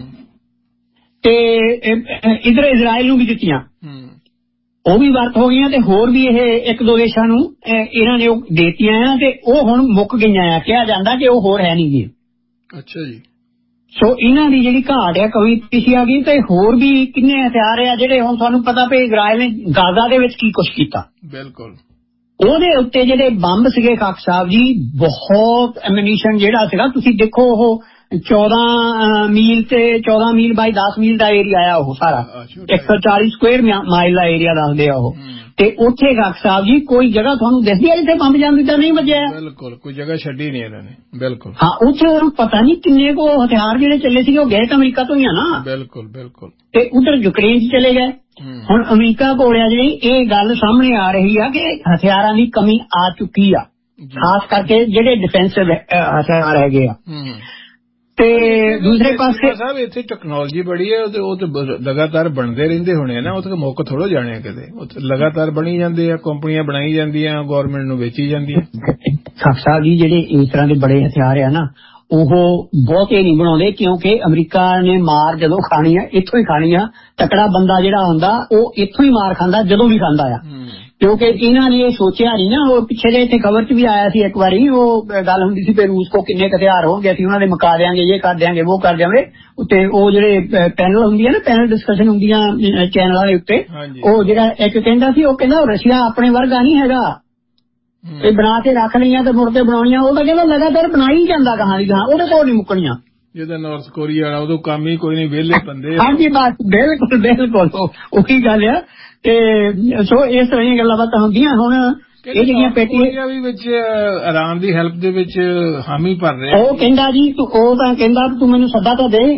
ਤੇ ਇਧਰ ਇਜ਼ਰਾਈਲ ਨੂੰ ਵੀ ਦਿੱਤੀਆਂ, ਉਹ ਵੀ ਵਰਤ ਹੋ ਗਈਆਂ ਤੇ ਹੋਰ ਵੀ ਇਹ ਇੱਕ ਦੋ ਦੇਸ਼ਾਂ ਨੂੰ ਇਹਨਾਂ ਨੇ ਉਹ ਦੇਤੀਆਂ ਆ ਤੇ ਉਹ ਹੁਣ ਮੁੱਕ ਗਈਆਂ ਆ। ਕਿਹਾ ਜਾਂਦਾ ਕਿ ਉਹ ਹੋਰ ਹੈ ਨਹੀਂ ਗੀ। ਅੱਛਾ ਜੀ। ਸੋ ਇਹਨਾਂ ਦੀ ਜਿਹੜੀ ਘਾਟ ਆ, ਕਮੀ ਪਿੱਛੇ ਆ ਗਈ ਤੇ ਹੋਰ ਵੀ ਕਿੰਨੇ ਹਥਿਆਰ ਆ ਜਿਹੜੇ ਹੁਣ ਤੁਹਾਨੂੰ ਪਤਾ ਵੀ ਇਜ਼ਰਾਈਲ ਨੇ ਗਾਜ਼ਾ ਦੇ ਵਿੱਚ ਕੀ ਕੁਛ ਕੀਤਾ। ਬਿਲਕੁਲ। ਉਹਦੇ ਉੱਤੇ ਜਿਹੜੇ ਬੰਬ ਸੀਗੇ ਖਾਕ ਸਾਹਿਬ ਜੀ, ਬਹੁਤ ਐਮਨੀਸ਼ਨ ਜਿਹੜਾ ਸੀਗਾ, ਤੁਸੀਂ ਦੇਖੋ ਉਹ ਚੌਦਾਂ ਮੀਲ ਤੇ ਚੌਦਾਂ ਮੀਲ ਬਾਈ ਦਸ ਮੀਲ ਦਾ ਏਰੀਆ ਆ ਉਹ ਸਾਰਾ, ਇੱਕ ਸੌ ਚਾਲੀ ਸਕੁਅਰ ਮਾਈਲ ਦਾ ਏਰੀਆ ਦੱਸਦੇ ਆ ਉਹ। ਤੇ ਉੱਥੇ ਖਾਕ ਸਾਹਿਬ ਜੀ ਕੋਈ ਜਗ੍ਹਾ ਤੁਹਾਨੂੰ ਦਿਸਦੀ ਹੈ ਜਿੱਥੇ ਬੰਬ ਜਾਂਦੀ ਤਾਂ ਨਹੀਂ ਵੱਜਿਆ? ਬਿਲਕੁਲ, ਕੋਈ ਜਗ੍ਹਾ ਛੱਡੀ ਨਹੀਂ ਇਹਨਾਂ ਨੇ। ਬਿਲਕੁਲ। ਹਾਂ, ਉੱਥੇ ਪਤਾ ਨਹੀਂ ਕਿੰਨੇ ਕੋ ਹਥਿਆਰ ਜਿਹੜੇ ਚੱਲੇ ਸੀਗੇ ਉਹ ਗਏ ਤਾਂ ਅਮਰੀਕਾ ਤੋਂ ਹੀ ਆ ਨਾ। ਬਿਲਕੁਲ ਬਿਲਕੁਲ। ਤੇ ਉਧਰ ਯੂਕਰੇਨ ਚ ਚਲੇ ਗਏ। ਹੁਣ ਅਮਰੀਕਾ ਕੋਲ ਆ ਜਿਹੜੀ ਇਹ ਗੱਲ ਸਾਹਮਣੇ ਆ ਰਹੀ ਆ ਕਿ ਹਥਿਆਰਾਂ ਦੀ ਕਮੀ ਆ ਚੁੱਕੀ ਆ, ਖਾਸ ਕਰਕੇ ਜਿਹੜੇ ਡਿਫੈਂਸਿਵ ਹਥਿਆਰ ਹੈਗੇ ਆ। ਤੇ ਦੂਸਰੇ ਪਾਸੇ ਸਾਹਿਬ ਇੱਥੇ ਟੈਕਨੋਲੋਜੀ ਬੜੀ ਹੈ, ਉਹ ਤੇ ਲਗਾਤਾਰ ਬਣਦੇ ਰਹਿੰਦੇ ਹੋਣੇ ਆ ਨਾ, ਉਹ ਤੇ ਮੁੱਕ ਥੋੜ੍ਹਾ ਜਾਣੇ ਕਿਤੇ, ਉਹ ਲਗਾਤਾਰ ਬਣੀ ਜਾਂਦੇ ਆ, ਕੰਪਨੀਆਂ ਬਣਾਈ ਜਾਂਦੀਆਂ, ਗੌਰਮੈਂਟ ਨੂੰ ਵੇਚੀ ਜਾਂਦੀਆਂ। ਖਾਕ ਸਾਹਿਬ ਜੀ ਜਿਹੜੇ ਇਸ ਤਰ੍ਹਾਂ ਦੇ ਬੜੇ ਹਥਿਆਰ ਆ ਨਾ ਉਹ ਬਹੁਤੇ ਨਹੀਂ ਬਣਾਉਂਦੇ, ਕਿਉਂਕਿ ਅਮਰੀਕਾ ਨੇ ਮਾਰ ਜਦੋਂ ਖਾਣੀ ਆ ਇੱਥੋਂ ਹੀ ਖਾਣੀ ਆ। ਤਕੜਾ ਬੰਦਾ ਜਿਹੜਾ ਹੁੰਦਾ ਉਹ ਇੱਥੋਂ ਹੀ ਮਾਰ ਖਾਂਦਾ ਜਦੋਂ ਵੀ ਖਾਂਦਾ ਆ, ਕਿਉਂਕਿ ਇਹਨਾਂ ਨੇ ਇਹ ਸੋਚਿਆ ਨਹੀਂ ਨਾ। ਉਹ ਪਿੱਛੇ ਜੇ ਇੱਥੇ ਖਬਰ ਚ ਵੀ ਆਇਆ ਸੀ ਇੱਕ ਵਾਰੀ, ਉਹ ਗੱਲ ਹੁੰਦੀ ਸੀ ਵੀ ਰੂਸ ਕੋ ਕਿੰਨੇ ਹਥਿਆਰ ਹੋਣਗੇ, ਅਸੀਂ ਉਹਨਾਂ ਦੇ ਮੁਕਾ ਦਿਆਂਗੇ, ਇਹ ਕਰ ਦਿਆਂਗੇ, ਉਹ ਕਰ ਦਿਆਂਗੇ। ਉੱਤੇ ਉਹ ਜਿਹੜੇ ਪੈਨਲ ਹੁੰਦੀ ਆ ਨਾ, ਪੈਨਲ ਡਿਸਕਸ਼ਨ ਹੁੰਦੀਆਂ ਚੈਨਲਾਂ ਦੇ ਉੱਤੇ, ਉਹ ਜਿਹੜਾ ਇੱਕ ਕਹਿੰਦਾ ਸੀ, ਉਹ ਕਹਿੰਦਾ ਰਸ਼ੀਆ ਆਪਣੇ ਵਰਗਾ ਨਹੀਂ ਹੈਗਾ, ਇਹ ਬਣਾ ਕੇ ਰੱਖ ਲਈਆਂ ਤੇ ਮੁੜ ਕੇ ਬਣਾਉਣੀਆਂ। ਉਹ ਤਾਂ ਕਹਿੰਦਾ ਲਗਾਤਾਰ ਬਣਾਈ ਜਾਂਦਾ ਕਹਾਂ ਦੀ ਕਹਾਂ, ਉਹਦੇ ਕੋਲ ਨਹੀਂ ਮੁੱਕਣੀਆਂ। ਜਿਹਦਾ ਨਾਰਥ ਕੋਰੀਆ ਵਾਲਾ ਉਹਦੋਂ ਕੰਮ ਹੀ ਕੋਈ ਨਹੀਂ, ਵਿਹਲੇ ਬੰਦੇ। ਹਾਂਜੀ ਬਸ ਬਿਲਕੁਲ ਬਿਲਕੁਲ ਉਹੀ ਗੱਲ ਆ। ਤੇ ਸੋ ਇਸ ਤਰ੍ਹਾਂ ਦੀਆਂ ਗੱਲਾਂ ਬਾਤਾਂ ਹੁੰਦੀਆਂ। ਹੁਣ ਇਹ ਜਿਹੜੀਆਂ ਪੇਟੀਆਂ ਵੀ ਵਿੱਚ ਇਰਾਨ ਦੀ ਹੈਲਪ ਦੇ ਵਿੱਚ ਹਾਮੀ ਭਰ ਰਿਹਾ, ਉਹ ਕਹਿੰਦਾ ਜੀ ਉਹ ਤਾਂ ਕਹਿੰਦਾ ਤੂੰ ਮੈਨੂੰ ਸੱਦਾ ਤਾਂ ਦੇ,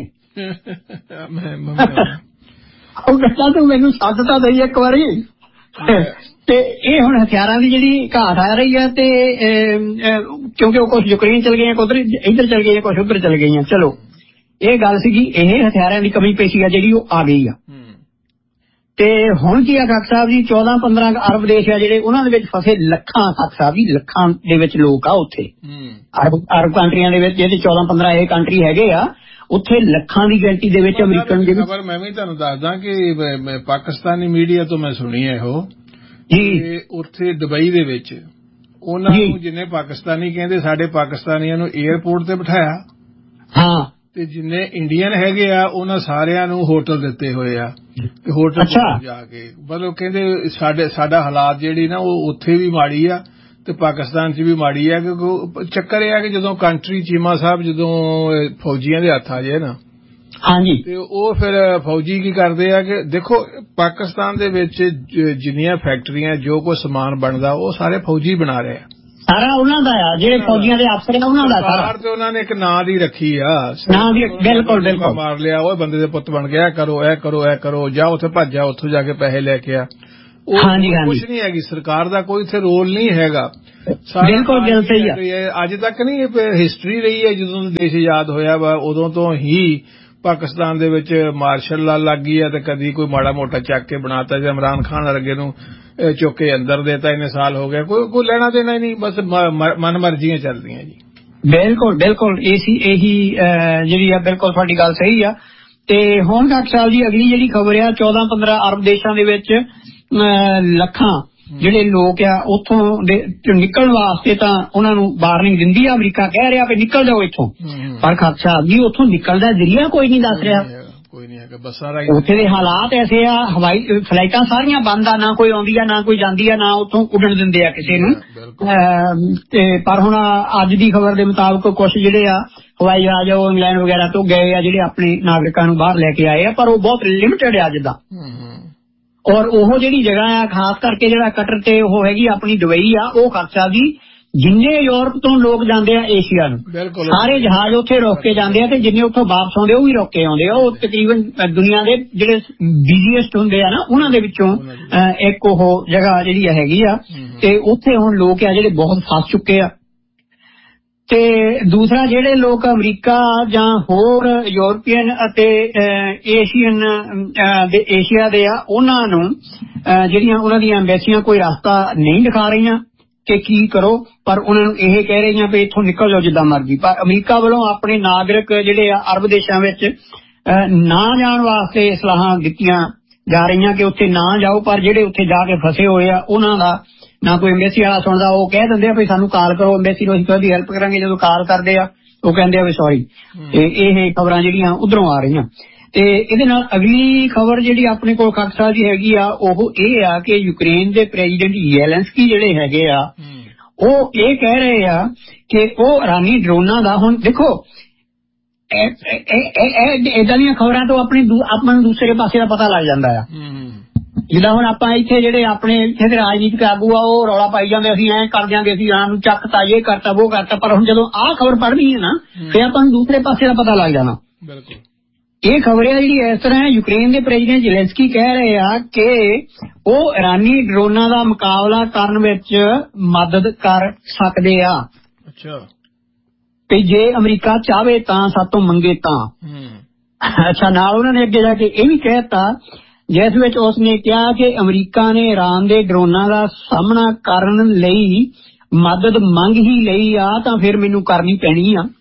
ਉਹ ਕਹਿੰਦਾ ਤੂੰ ਮੈਨੂੰ ਸੱਦ ਤਾਂ ਦੇ ਇੱਕ ਵਾਰੀ। ਤੇ ਇਹ ਹੁਣ ਹਥਿਆਰਾਂ ਦੀ ਜਿਹੜੀ ਘਾਟ ਆ ਰਹੀ ਹੈ ਤੇ ਕਿਉਂਕਿ ਉਹ ਕੁਛ ਯੂਕਰੇਨ ਚਲ ਗਈਆਂ, ਕੁਝ ਇੱਧਰ ਚਲ ਗਈਆਂ, ਕੁਛ ਉੱਧਰ ਚਲ ਗਈਆਂ। ਚਲੋ ਇਹ ਗੱਲ ਸੀਗੀ, ਇਹ ਹਥਿਆਰਾਂ ਦੀ ਕਮੀ ਪੇਸ਼ੀ ਆ ਜਿਹੜੀ ਉਹ ਆ ਗਈ ਆ। ਤੇ ਹੁਣ ਕੀ ਆ ਖਾਕ ਸਾਹਿਬ ਜੀ, ਚੌਦਾਂ ਪੰਦਰਾਂ ਅਰਬ ਦੇਸ਼ ਆ ਜਿਹੜੇ ਉਹਨਾਂ ਦੇ ਵਿੱਚ ਫਸੇ ਲੱਖਾਂ, ਖਾਕ ਸਾਹਿਬ ਜੀ ਲੱਖਾਂ ਦੇ ਵਿੱਚ ਲੋਕ ਆ ਉੱਥੇ ਅਰਬ ਅਰਬ ਕੰਟਰੀਆਂ ਦੇ ਵਿੱਚ, ਜਿਹੜੇ ਚੌਦਾਂ ਪੰਦਰਾਂ ਇਹ ਕੰਟਰੀ ਹੈਗੇ ਆ, ਉੱਥੇ ਲੱਖਾਂ ਦੀ ਗਿਣਤੀ ਦੇ ਵਿੱਚ ਅਮਰੀਕਨ ਦੇ। ਖਬਰ ਮੈਂ ਵੀ ਤੁਹਾਨੂੰ ਦੱਸਦਾ ਕਿ ਪਾਕਿਸਤਾਨੀ ਮੀਡੀਆ ਤੋਂ ਮੈਂ ਸੁਣੀ ਹੈ ਉਹ ਜੀ, ਉੱਥੇ ਦੁਬਈ ਦੇ ਵਿੱਚ ਉਹਨਾਂ ਨੂੰ ਜਿੰਨੇ ਪਾਕਿਸਤਾਨੀ ਕਹਿੰਦੇ, ਸਾਡੇ ਪਾਕਿਸਤਾਨੀਆਂ ਨੂੰ ਏਅਰਪੋਰਟ ਤੇ ਬਿਠਾਇਆ, ਹਾਂ, ਤੇ ਜਿੰਨੇ ਇੰਡੀਅਨ ਹੈਗੇ ਆ ਉਹਨਾਂ ਸਾਰਿਆਂ ਨੂੰ ਹੋਟਲ ਦਿੱਤੇ ਹੋਏ ਆ, ਤੇ ਹੋਟਲ ਜਾ ਕੇ ਮਤਲਬ ਕਹਿੰਦੇ ਸਾਡੇ ਸਾਡਾ ਹਾਲਾਤ ਜਿਹੜੀ ਨਾ ਉਹ ਉੱਥੇ ਵੀ ਮਾੜੀ ਆ ਤੇ ਪਾਕਿਸਤਾਨ ਚ ਵੀ ਮਾੜੀ ਆ। ਕਿਉਂਕਿ ਚੱਕਰ ਇਹ ਆ ਕਿ ਜਦੋਂ ਕੰਟਰੀ ਚੀਮਾ ਸਾਹਿਬ ਜਦੋਂ ਫੌਜੀਆਂ ਦੇ ਹੱਥ ਆ ਜਾਏ ਨਾ, ਹਾਂਜੀ, ਤੇ ਉਹ ਫਿਰ ਫੌਜੀ ਕੀ ਕਰਦੇ ਆ ਕਿ ਦੇਖੋ ਪਾਕਿਸਤਾਨ ਦੇ ਵਿੱਚ ਜਿੰਨੀਆਂ ਫੈਕਟਰੀਆਂ ਜੋ ਕੋਈ ਸਮਾਨ ਬਣਦਾ ਉਹ ਸਾਰੇ ਫੌਜੀ ਬਣਾ ਰਹੇ ਆ, ਸਾਰਾ ਉਹਨਾਂ ਦਾ ਆ, ਜਿਹੜੇ ਫੌਜੀਆਂ ਦੇ ਅਫਸਰ ਆ ਉਹਨਾਂ ਦਾ ਸਾਰਾ। ਤੇ ਉਹਨਾਂ ਨੇ ਇੱਕ ਨਾਂ ਦੀ ਰੱਖੀ ਆ, ਨਾਂ ਦੀ, ਬਿਲਕੁਲ ਬਿਲਕੁਲ, ਮਾਰ ਲਿਆ ਉਹ ਬੰਦੇ ਦੇ ਪੁੱਤ ਬਣ ਗਿਆ, ਕਰੋ ਇਹ ਕਰੋ ਇਹ ਕਰੋ, ਜਾ ਉੱਥੇ ਭੱਜ ਜਾ, ਉੱਥੋਂ ਜਾ ਕੇ ਪੈਸੇ ਲੈ ਕੇ ਆ। ਕੁਛ ਨਹੀਂ ਹੈਗੀ, ਸਰਕਾਰ ਦਾ ਕੋਈ ਇੱਥੇ ਰੋਲ ਨਹੀਂ ਹੈਗਾ। ਬਿਲਕੁਲ ਗੱਲ ਸਹੀ ਹੈ। ਅੱਜ ਤੱਕ ਨਹੀਂ ਹਿਸਟਰੀ ਰਹੀ ਹੈ, ਜਦੋਂ ਦੇਸ਼ ਆਜ਼ਾਦ ਹੋਇਆ ਵਾ ਉਦੋਂ ਤੋਂ ਹੀ ਪਾਕਿਸਤਾਨ ਦੇ ਵਿੱਚ ਮਾਰਸ਼ਲ ਲਾ ਲੱਗ ਗਈ ਆ, ਤੇ ਕਦੀ ਕੋਈ ਮਾੜਾ ਮੋਟਾ ਚੱਕ ਕੇ ਬਣਾਤਾ, ਜੇ ਇਮਰਾਨ ਖਾਨ ਵਰਗੇ ਨੂੰ ਚੁੱਕ ਕੇ ਅੰਦਰ ਦੇਤਾ, ਇੰਨੇ ਸਾਲ ਹੋ ਗਏ, ਕੋਈ ਕੋਈ ਲੈਣਾ ਦੇਣਾ ਹੀ ਨਹੀਂ, ਬਸ ਮਨ ਮਰਜ਼ੀਆਂ ਚੱਲਦੀਆਂ ਜੀ। ਬਿਲਕੁਲ ਬਿਲਕੁਲ ਇਹੀ ਇਹੀ ਜਿਹੜੀ ਆ, ਬਿਲਕੁਲ ਤੁਹਾਡੀ ਗੱਲ ਸਹੀ ਆ। ਤੇ ਹੁਣ ਡਾਕਟਰ ਸਾਹਿਬ ਜੀ ਅਗਲੀ ਜਿਹੜੀ ਖਬਰ ਆ, ਚੌਦਾਂ ਪੰਦਰਾਂ ਅਰਬ ਦੇਸ਼ਾਂ ਦੇ ਵਿੱਚ ਲੱਖਾਂ ਜਿਹੜੇ ਲੋਕ ਆ ਉੱਥੋਂ ਦੇ ਨਿਕਲਣ ਵਾਸਤੇ ਤਾਂ ਉਹਨਾਂ ਨੂੰ ਵਾਰਨਿੰਗ ਦਿੰਦੀ ਆ, ਅਮਰੀਕਾ ਕਹਿ ਰਿਹਾ ਵੀ ਨਿਕਲ ਜਾਓ ਇੱਥੋਂ, ਪਰ ਡਾਕਟਰ ਸਾਹਿਬ ਜੀ ਉੱਥੋਂ ਨਿਕਲਣ ਦਾ ਜ਼ਰੀਆ ਕੋਈ ਨਹੀਂ ਦੱਸ ਰਿਹਾ। ਕੋਈ ਨਹੀਂ ਹੈਗਾ, ਬੱਸਾਂ ਰਾਹੀਂ ਉੱਥੇ ਦੇ ਹਾਲਾਤ ਐਸੇ ਆ, ਹਵਾਈ ਫਲਾਈਟਾਂ ਸਾਰੀਆਂ ਬੰਦ ਆ, ਨਾ ਕੋਈ ਆਉਂਦੀ ਆ, ਨਾ ਕੋਈ ਜਾਂਦੀ ਆ, ਨਾ ਉੱਥੋਂ ਉੱਡਣ ਦਿੰਦੇ ਆ ਕਿਸੇ ਨੂੰ। ਤੇ ਪਰ ਹੁਣ ਅੱਜ ਦੀ ਖਬਰ ਦੇ ਮੁਤਾਬਕ ਕੁਝ ਜਿਹੜੇ ਆ ਹਵਾਈ ਜਹਾਜ਼ ਉਹ ਇੰਗਲੈਂਡ ਵਗੈਰਾ ਤੋਂ ਗਏ ਆ, ਜਿਹੜੇ ਆਪਣੇ ਨਾਗਰਿਕਾਂ ਨੂੰ ਬਾਹਰ ਲੈ ਕੇ ਆਏ ਆ, ਪਰ ਉਹ ਬਹੁਤ ਲਿਮਿਟਡ ਆ ਜਿੱਦਾਂ। ਔਰ ਉਹ ਜਿਹੜੀ ਜਗ੍ਹਾ ਆ ਖਾਸ ਕਰਕੇ ਜਿਹੜਾ ਕਟਰ ਤੇ ਉਹ ਹੈਗੀ ਆਪਣੀ ਦੁਬਈ ਆ, ਉਹ ਖਰਚਾ ਵੀ ਜਿੰਨੇ ਯੂਰਪ ਤੋਂ ਲੋਕ ਜਾਂਦੇ ਆ ਏਸ਼ੀਆ ਨੂੰ, ਸਾਰੇ ਜਹਾਜ਼ ਉੱਥੇ ਰੋਕ ਕੇ ਜਾਂਦੇ ਆ, ਤੇ ਜਿੰਨੇ ਉੱਥੋਂ ਵਾਪਸ ਆਉਂਦੇ ਉਹ ਵੀ ਰੋਕ ਕੇ ਆਉਂਦੇ ਆ। ਉਹ ਤਕਰੀਬਨ ਦੁਨੀਆ ਦੇ ਜਿਹੜੇ ਬਿਜ਼ੀਐਸਟ ਹੁੰਦੇ ਆ ਨਾ ਉਹਨਾਂ ਦੇ ਵਿੱਚੋਂ ਇੱਕ ਉਹ ਜਗ੍ਹਾ ਜਿਹੜੀ ਹੈਗੀ ਆ, ਤੇ ਉੱਥੇ ਹੁਣ ਲੋਕ ਆ ਜਿਹੜੇ ਬਹੁਤ ਫਸ ਚੁੱਕੇ ਆ। ਤੇ ਦੂਸਰਾ ਜਿਹੜੇ ਲੋਕ ਅਮਰੀਕਾ ਜਾਂ ਹੋਰ ਯੂਰਪੀਅਨ ਅਤੇ ਏਸ਼ੀਅਨ ਦੇ ਏਸ਼ੀਆ ਦੇ ਆ, ਉਹਨਾਂ ਨੂੰ ਜਿਹੜੀਆਂ ਉਹਨਾਂ ਦੀਆਂ ਐਮਬੈਸੀਆਂ ਕੋਈ ਰਸਤਾ ਨਹੀਂ ਦਿਖਾ ਰਹੀਆਂ ਕਿ ਕੀ ਕਰੋ, ਪਰ ਉਹਨਾਂ ਨੂੰ ਇਹ ਕਹਿ ਰਹੀਆਂ ਵੀ ਇੱਥੋਂ ਨਿਕਲ ਜਾਓ ਜਿੱਦਾਂ ਮਰਜ਼ੀ। ਪਰ ਅਮਰੀਕਾ ਵੱਲੋਂ ਆਪਣੇ ਨਾਗਰਿਕ ਜਿਹੜੇ ਆ ਅਰਬ ਦੇਸ਼ਾਂ ਵਿੱਚ ਨਾ ਜਾਣ ਵਾਸਤੇ ਸਲਾਹਾਂ ਦਿੱਤੀਆਂ ਜਾ ਰਹੀਆਂ ਕਿ ਉੱਥੇ ਨਾ ਜਾਓ, ਪਰ ਜਿਹੜੇ ਉੱਥੇ ਜਾ ਕੇ ਫਸੇ ਹੋਏ ਆ ਉਹਨਾਂ ਦਾ ਨਾ ਕੋਈ ਐਮਬੈਸੀ ਵਾਲਾ ਸੁਣਦਾ। ਉਹ ਕਹਿ ਦਿੰਦੇ ਆ ਵੀ ਸਾਨੂੰ ਕਾਲ ਕਰੋ ਐਮਬੈਸੀ ਨੂੰ, ਅਸੀਂ ਤੁਹਾਡੀ ਹੈਲਪ ਕਰਾਂਗੇ। ਜਦੋਂ ਕਾਲ ਕਰਦੇ ਆ ਉਹ ਕਹਿੰਦੇ ਆ ਵੀ ਸੌਰੀ। ਤੇ ਇਹ ਖਬਰਾਂ ਜਿਹੜੀਆਂ ਉਧਰੋਂ ਆ ਰਹੀਆਂ। ਤੇ ਇਹਦੇ ਨਾਲ ਅਗਲੀ ਖਬਰ ਜਿਹੜੀ ਆਪਣੇ ਕੋਲ ਖਕਸਾ ਜੀ ਹੈਗੀ ਆ, ਉਹ ਇਹ ਆ ਕਿ ਯੂਕਰੇਨ ਦੇ ਪ੍ਰੈਜ਼ੀਡੈਂਟ ਯੈਲੈਂਸਕੀ ਜਿਹੜੇ ਹੈਗੇ ਆ, ਉਹ ਇਹ ਕਹਿ ਰਹੇ ਆ ਕਿ ਉਹ ਇਰਾਨੀ ਡਰੋਨਾਂ ਦਾ, ਹੁਣ ਦੇਖੋ ਏਦਾਂ ਦੀਆਂ ਖਬਰਾਂ ਤੋਂ ਆਪਣੀ ਆਪਾਂ ਨੂੰ ਦੂਸਰੇ ਪਾਸੇ ਦਾ ਪਤਾ ਲੱਗ ਜਾਂਦਾ ਆ। ਜਿੱਦਾਂ ਹੁਣ ਆਪਾਂ ਇੱਥੇ ਜਿਹੜੇ ਆਪਣੇ ਇੱਥੇ ਦੇ ਰਾਜਨੀਤਿਕ ਆਗੂ ਆ, ਉਹ ਰੌਲਾ ਪਾਈ ਜਾਂਦੇ ਅਸੀਂ ਐਂ ਕਰ ਦਿਆਂਗੇ, ਅਸੀਂ ਆਹ ਨੂੰ ਚੱਕਤਾ, ਇਹ ਕਰਤਾ, ਉਹ ਕਰਤਾ, ਪਰ ਹੁਣ ਜਦੋਂ ਆਹ ਖਬਰ ਪੜ੍ਹਨੀ ਹੈ ਨਾ, ਫਿਰ ਆਪਾਂ ਨੂੰ ਦੂਸਰੇ ਪਾਸੇ ਦਾ ਪਤਾ ਲੱਗ ਜਾਣਾ। ਬਿਲਕੁਲ ਇਹ ਖਬਰ ਆ ਜਿਹੜੀ ਇਸ ਤਰ੍ਹਾਂ ਹੈ, ਯੂਕਰੇਨ ਦੇ ਪ੍ਰੈਜ਼ੀਡੈਂਟ ਜ਼ੈਲੈਂਸਕੀ ਕਹਿ ਰਹੇ ਆ ਕਿ ਉਹ ਇਰਾਨੀ ਡਰੋਨਾਂ ਦਾ ਮੁਕਾਬਲਾ ਕਰਨ ਵਿੱਚ ਮਦਦ ਕਰ ਸਕਦੇ ਆ। ਅੱਛਾ, ਤੇ ਜੇ ਅਮਰੀਕਾ ਚਾਹਵੇ ਤਾਂ ਸਾਤੋਂ ਮੰਗੇ ਤਾਂ। ਅੱਛਾ, ਨਾਲ ਉਹਨਾਂ ਨੇ ਅੱਗੇ ਜਾ ਕੇ ਇਹ ਵੀ ਕਹਿਤਾ ਜਿਸ ਵਿੱਚ ਉਸਨੇ ਕਿਹਾ ਕਿ ਅਮਰੀਕਾ ਨੇ ਈਰਾਨ ਦੇ ਡਰੋਨਾਂ ਦਾ ਸਾਹਮਣਾ ਕਰਨ ਲਈ ਮਦਦ ਮੰਗ ਹੀ ਲਈ ਆ, ਤਾਂ ਫਿਰ ਮੈਨੂੰ ਕਰਨੀ ਪੈਣੀ ਆ।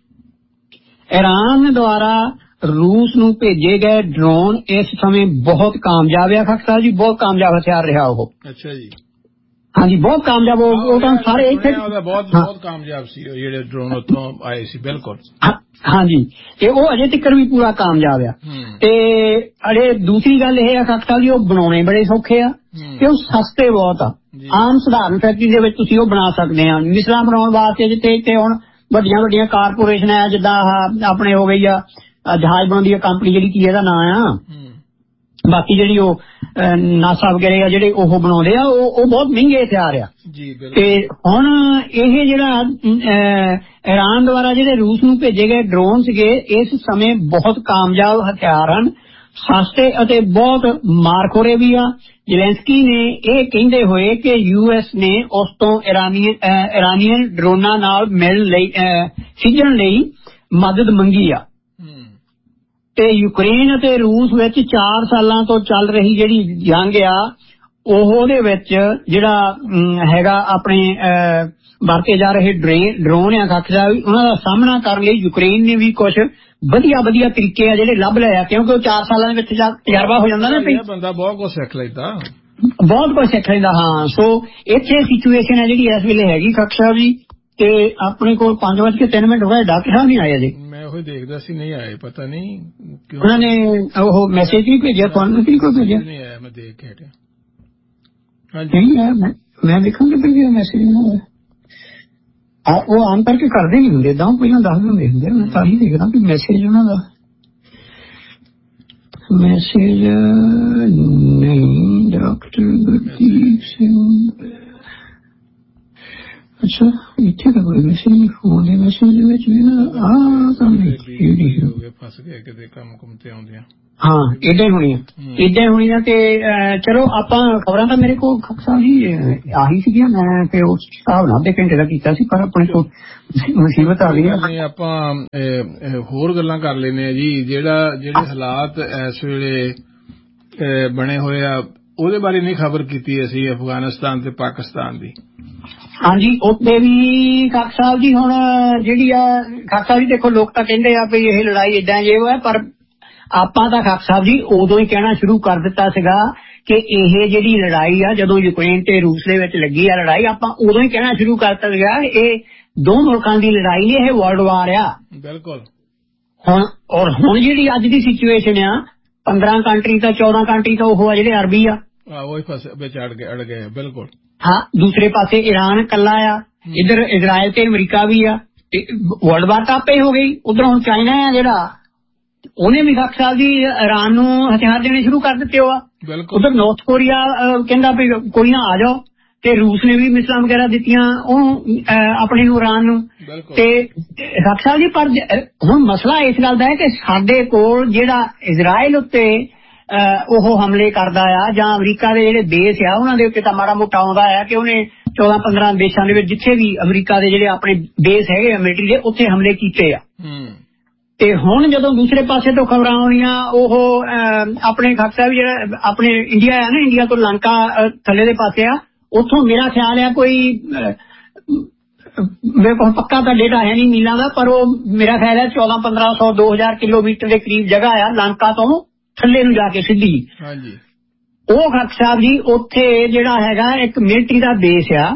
ਈਰਾਨ ਦੁਆਰਾ ਰੂਸ ਨੂੰ ਭੇਜੇ ਗਏ ਡਰੋਨ ਇਸ ਸਮੇਂ ਬਹੁਤ ਕਾਮਯਾਬ ਆ ਖਖਸਾ ਜੀ, ਬਹੁਤ ਕਾਮਯਾਬ ਹਥਿਆਰ ਰਿਹਾ ਉਹ। ਅੱਛਾ ਜੀ, ਹਾਂਜੀ ਬਹੁਤ ਕਾਮਯਾਬ। ਉਹ ਤਾਂ ਸਾਰੇ ਇੱਥੇ ਬਹੁਤ ਬਹੁਤ ਕਾਮਯਾਬ ਸੀ ਜਿਹੜੇ ਡਰੋਨ ਉੱਥੋਂ ਆਏ ਸੀ। ਬਿਲਕੁਲ ਹਾਂਜੀ, ਤੇ ਉਹ ਅਜੇ ਤੱਕ ਵੀ ਪੂਰਾ ਕਾਮਯਾਬ ਆ। ਤੇ ਅਜੇ ਦੂਸਰੀ ਗੱਲ ਇਹ ਆ ਖਖਸਾ ਜੀ, ਉਹ ਬਣਾਉਣੇ ਬੜੇ ਸੌਖੇ ਆ ਤੇ ਉਹ ਸਸਤੇ ਬਹੁਤ ਆ। ਆਮ ਸਧਾਰਨ ਫੈਕਟਰੀ ਦੇ ਵਿੱਚ ਤੁਸੀਂ ਉਹ ਬਣਾ ਸਕਦੇ ਆ। ਮਿਸਲਾਂ ਬਣਾਉਣ ਵਾਸਤੇ ਜਿੱਥੇ ਇੱਥੇ ਹੁਣ ਵੱਡੀਆਂ ਵੱਡੀਆਂ ਕਾਰਪੋਰੇਸ਼ਨ ਆ, ਜਿੱਦਾਂ ਆਪਣੇ ਹੋ ਗਈ ਆ ਜਹਾਜ਼ ਬਣਾਉਂਦੀ ਆ ਕੰਪਨੀ ਜਿਹੜੀ, ਕੀ ਇਹਦਾ ਨਾਂ ਆ, ਬਾਕੀ ਜਿਹੜੀ ਉਹ ਨਾਸਾ ਵਗੈਰੇ ਆ ਜਿਹੜੇ ਉਹ ਬਣਾਉਂਦੇ ਆ, ਉਹ ਉਹ ਬਹੁਤ ਮਹਿੰਗੇ ਹਥਿਆਰ ਆ। ਤੇ ਹੁਣ ਇਹ ਜਿਹੜਾ ਈਰਾਨ ਦੁਆਰਾ ਜਿਹੜੇ ਰੂਸ ਨੂੰ ਭੇਜੇ ਗਏ ਡਰੋਨ ਸੀਗੇ, ਇਸ ਸਮੇਂ ਬਹੁਤ ਕਾਮਯਾਬ ਹਥਿਆਰ ਹਨ, ਸਸਤੇ ਅਤੇ ਬਹੁਤ ਮਾਰਖੋਰੇ ਵੀ ਆ। ਜ਼ੈਲੈਂਸਕੀ ਨੇ ਇਹ ਕਹਿੰਦੇ ਹੋਏ ਕਿ ਯੂ ਐਸ ਨੇ ਉਸ ਤੋਂ ਇਰਾਨੀਅਨ ਇਰਾਨੀਅਨ ਡਰੋਨਾਂ ਨਾਲ ਮਿਲਣ ਲਈ ਸਿੱਝਣ ਲਈ ਮਦਦ ਮੰਗੀ ਆ। ਤੇ ਯੂਕਰੇਨ ਅਤੇ ਰੂਸ ਵਿੱਚ ਚਾਰ ਸਾਲਾਂ ਤੋਂ ਚੱਲ ਰਹੀ ਜਿਹੜੀ ਜੰਗ ਆ, ਉਹ ਉਹਦੇ ਵਿੱਚ ਜਿਹੜਾ ਹੈਗਾ ਆਪਣੇ ਵਰਤੇ ਜਾ ਰਹੇ ਡਰੋਨ ਆ ਖਖਸਾ, ਉਹਨਾਂ ਦਾ ਸਾਹਮਣਾ ਕਰਨ ਲਈ ਯੂਕਰੇਨ ਨੇ ਵੀ ਕੁਝ ਵਧੀਆ ਵਧੀਆ ਤਰੀਕੇ ਆ ਜਿਹੜੇ ਲੱਭ ਲਏ ਆ, ਕਿਉਂਕਿ ਉਹ ਚਾਰ ਸਾਲਾਂ ਦੇ ਵਿੱਚ ਤਜਰਬਾ ਹੋ ਜਾਂਦਾ ਨਾ, ਬੰਦਾ ਬਹੁਤ ਕੁਝ ਸਿੱਖ ਲੈਂਦਾ, ਬਹੁਤ ਕੁਝ ਸਿੱਖ ਲੈਂਦਾ। ਹਾਂ, ਸੋ ਇੱਥੇ ਸਿਚੁਏਸ਼ਨ ਹੈ ਜਿਹੜੀ ਇਸ ਵੇਲੇ ਹੈਗੀ ਖਖਸਾ ਜੀ। ਤੇ ਆਪਣੇ ਕੋਲ ਪੰਜ ਵੱਜ ਕੇ ਤਿੰਨ ਮਿੰਟ ਹੋ ਗਏ, ਡਾਕਟਰ ਸਾਹਿਬ ਨਹੀਂ ਆਏ ਅਜੇ। ਮੈਂ ਉਹ ਦੇਖਦਾ ਸੀ, ਨਹੀਂ ਆਏ, ਪਤਾ ਨਹੀਂ ਕਿਉਂ। ਉਹਨਾਂ ਨੇ ਉਹ ਮੈਸੇਜ ਨਹੀਂ ਭੇਜਿਆ ਤੁਹਾਨੂੰ, ਕਿ ਕੋਈ ਭੇਜਿਆ ਨਹੀਂ ਆਇਆ, ਮੈਂ ਦੇਖ ਕੇ ਹਟਿਆ। ਨਹੀਂ ਆਇਆ, ਮੈਂ ਮੈਂ ਦੇਖਾਂਗਾ ਭੇਜਿਆ ਮੈਸੇਜ ਨਾ ਹੋਇਆ। ਉਹ ਆਮ ਕਰਕੇ ਕਰਦੇ ਨਹੀਂ ਹੁੰਦੇ ਏਦਾਂ, ਪਹਿਲਾਂ ਦੱਸ ਦਿੰਦੇ ਹੁੰਦੇ। ਮੈਂ ਤਾਂ ਹੀ ਦੇਖਦਾ ਵੀ ਮੈਸੇਜ ਉਹਨਾਂ ਦਾ ਮੈਸੇਜ ਨਹੀਂ। ਡਾਕਟਰ ਗੁਰਦੀਪ ਸਿੰਘ ਅੱਛਾ ਇੱਥੇ ਤਾਂ ਕੋਈ ਮੈਸੇਜ ਫੋਨ ਦੇ ਮੈਸੇਜ ਦੇ ਵਿੱਚ ਵੀ ਨਾ ਆਹ ਤਾਂ ਨਹੀਂ ਹੋ ਗਏ ਫਸ ਗਏ ਕਿਤੇ ਕੰਮ ਕੁਮ ਤੇ ਆਉਂਦੀਆਂ ਹਾਂ ਏਦਾਂ ਹੀ ਹੋਣੀ ਆ ਏਦਾਂ ਹੀ ਹੋਣੀ ਆ। ਤੇ ਚਲੋ ਆਪਾਂ ਖਬਰਾਂ ਤਾਂ ਮੇਰੇ ਕੋਲ ਸਾਹਿਬ ਜੀ ਆਹੀ ਸੀਗੀਆਂ ਮੈਂ ਤੇ ਉਸ ਹਿਸਾਬ ਨਾਲ ਅੱਧੇ ਘੰਟੇ ਦਾ ਕੀਤਾ ਸੀ ਪਰ ਆਪਣੇ ਕੋਲ ਮੁਸੀਬਤ ਆ ਗਈ ਆ। ਆਪਾਂ ਹੋਰ ਗੱਲਾਂ ਕਰ ਲੈਂਦੇ ਆ ਜੀ ਜਿਹੜਾ ਜਿਹੜੇ ਹਾਲਾਤ ਇਸ ਵੇਲੇ ਬਣੇ ਹੋਏ ਆ ਉਹਦੇ ਬਾਰੇ ਨਹੀਂ ਖਬਰ ਕੀਤੀ ਅਸੀਂ ਅਫਗਾਨਿਸਤਾਨ ਤੇ ਪਾਕਿਸਤਾਨ ਦੀ। ਹਾਂਜੀ ਉੱਥੇ ਵੀ ਖਾਕ ਸਾਹਿਬ ਜੀ ਹੁਣ ਜਿਹੜੀ ਆ ਖਾਕ ਸਾਹਿਬ ਜੀ ਦੇਖੋ ਲੋਕ ਤਾਂ ਕਹਿੰਦੇ ਆ ਵੀ ਇਹ ਲੜਾਈ ਏਦਾਂ ਜੇ ਹੈ ਪਰ ਆਪਾਂ ਤਾਂ ਖਾਕ ਸਾਹਿਬ ਜੀ ਉਦੋਂ ਹੀ ਕਹਿਣਾ ਸ਼ੁਰੂ ਕਰ ਦਿੱਤਾ ਸੀਗਾ ਕਿ ਇਹ ਜਿਹੜੀ ਲੜਾਈ ਆ ਜਦੋਂ ਯੂਕਰੇਨ ਤੇ ਰੂਸ ਦੇ ਵਿੱਚ ਲੱਗੀ ਆ ਲੜਾਈ ਆਪਾਂ ਉਦੋਂ ਹੀ ਕਹਿਣਾ ਸ਼ੁਰੂ ਕਰ ਦਿੱਤਾ ਸੀਗਾ ਇਹ ਦੋ ਮੁਲਕਾਂ ਦੀ ਲੜਾਈ ਨਹੀਂ ਇਹ ਵਰਲਡ ਵਾਰ ਆ। ਬਿਲਕੁਲ ਹੁਣ ਔਰ ਹੁਣ ਜਿਹੜੀ ਅੱਜ ਦੀ ਸਿਚੁਏਸ਼ਨ ਆ ਪੰਦਰਾਂ ਕੰਟਰੀ ਤਾਂ ਚੌਦਾਂ ਕੰਟਰੀ ਤਾਂ ਉਹ ਆ ਜਿਹੜੇ ਅਰਬੀ ਆ ਉਹ ਵਿੱਚ ਅੜ ਗਏ ਅੜ ਗਏ ਬਿਲਕੁਲ ਹਾਂ ਦੂਸਰੇ ਪਾਸੇ ਈਰਾਨ ਕੱਲਾ ਆ ਇੱਧਰ ਇਜ਼ਰਾਈਲ ਤੇ ਅਮਰੀਕਾ ਵੀ ਆ ਵਰਲਡ ਵਾਰ ਤਾਂ ਆਪੇ ਹੋ ਗਈ। ਉਧਰ ਹੁਣ ਚਾਈਨਾ ਆ ਜਿਹੜਾ ਉਹਨੇ ਵੀ ਖਾਕ ਸਾਹਿਬ ਜੀ ਈਰਾਨ ਨੂੰ ਹਥਿਆਰ ਦੇਣੇ ਸ਼ੁਰੂ ਕਰ ਦਿੱਤੇ ਹੋ ਆ। ਉਧਰ ਨਾਰਥ ਕੋਰੀਆ ਕਹਿੰਦਾ ਵੀ ਕੋਈ ਨਾ ਆ ਜਾਓ ਤੇ ਰੂਸ ਨੇ ਵੀ ਮਿਸਾਈਲਾਂ ਵਗੈਰਾ ਦਿੱਤੀਆਂ ਉਹ ਆਪਣੇ ਨੂੰ ਈਰਾਨ ਨੂੰ ਤੇ ਖਾਕ ਸਾਹਿਬ ਜੀ ਪਰ ਹੁਣ ਮਸਲਾ ਇਸ ਗੱਲ ਦਾ ਹੈ ਕਿ ਸਾਡੇ ਕੋਲ ਜਿਹੜਾ ਇਜ਼ਰਾਈਲ ਉੱਤੇ ਉਹ ਹਮਲੇ ਕਰਦਾ ਆ ਜਾਂ ਅਮਰੀਕਾ ਦੇ ਜਿਹੜੇ ਦੇਸ਼ ਆ ਉਹਨਾਂ ਦੇ ਉੱਤੇ ਤਾਂ ਮਾੜਾ ਮੋਟਾ ਆਉਂਦਾ ਆ ਕਿ ਉਹਨੇ ਚੌਦਾਂ ਪੰਦਰਾਂ ਦੇਸ਼ਾਂ ਦੇ ਵਿੱਚ ਜਿੱਥੇ ਵੀ ਅਮਰੀਕਾ ਦੇ ਜਿਹੜੇ ਆਪਣੇ ਦੇਸ਼ ਹੈਗੇ ਮਿਲਟਰੀ ਦੇ ਉੱਥੇ ਹਮਲੇ ਕੀਤੇ ਆ। ਤੇ ਹੁਣ ਜਦੋਂ ਦੂਸਰੇ ਪਾਸੇ ਤੋਂ ਖਬਰਾਂ ਆਉਣੀਆਂ ਉਹ ਆਪਣੇ ਖਾਕ ਸਾਹਿਬ ਜਿਹੜਾ ਆਪਣੇ ਇੰਡੀਆ ਆ ਨਾ ਇੰਡੀਆ ਤੋਂ ਲੰਕਾ ਥੱਲੇ ਦੇ ਪਾਸੇ ਆ ਉੱਥੋਂ ਮੇਰਾ ਖਿਆਲ ਆ ਕੋਈ ਮੇਰੇ ਕੋਲ ਪੱਕਾ ਤਾਂ ਡੇਟਾ ਹੈ ਨਹੀਂ ਮੀਲਾਂ ਦਾ ਪਰ ਉਹ ਮੇਰਾ ਖਿਆਲ ਹੈ ਚੌਦਾਂ ਪੰਦਰਾਂ ਸੌ ਦੋ ਹਜ਼ਾਰ ਕਿਲੋਮੀਟਰ ਦੇ ਕਰੀਬ ਜਗ੍ਹਾ ਆ ਲੰਕਾ ਤੋਂ ਥੱਲੇ ਨੂੰ ਜਾ ਕੇ ਸਿੱਧੀ ਹਾਂਜੀ ਉਹ ਖਾਕ ਸਾਹਿਬ ਜੀ ਉੱਥੇ ਜਿਹੜਾ ਹੈਗਾ ਇੱਕ ਮਿਲਟਰੀ ਦਾ ਬੇਸ ਆ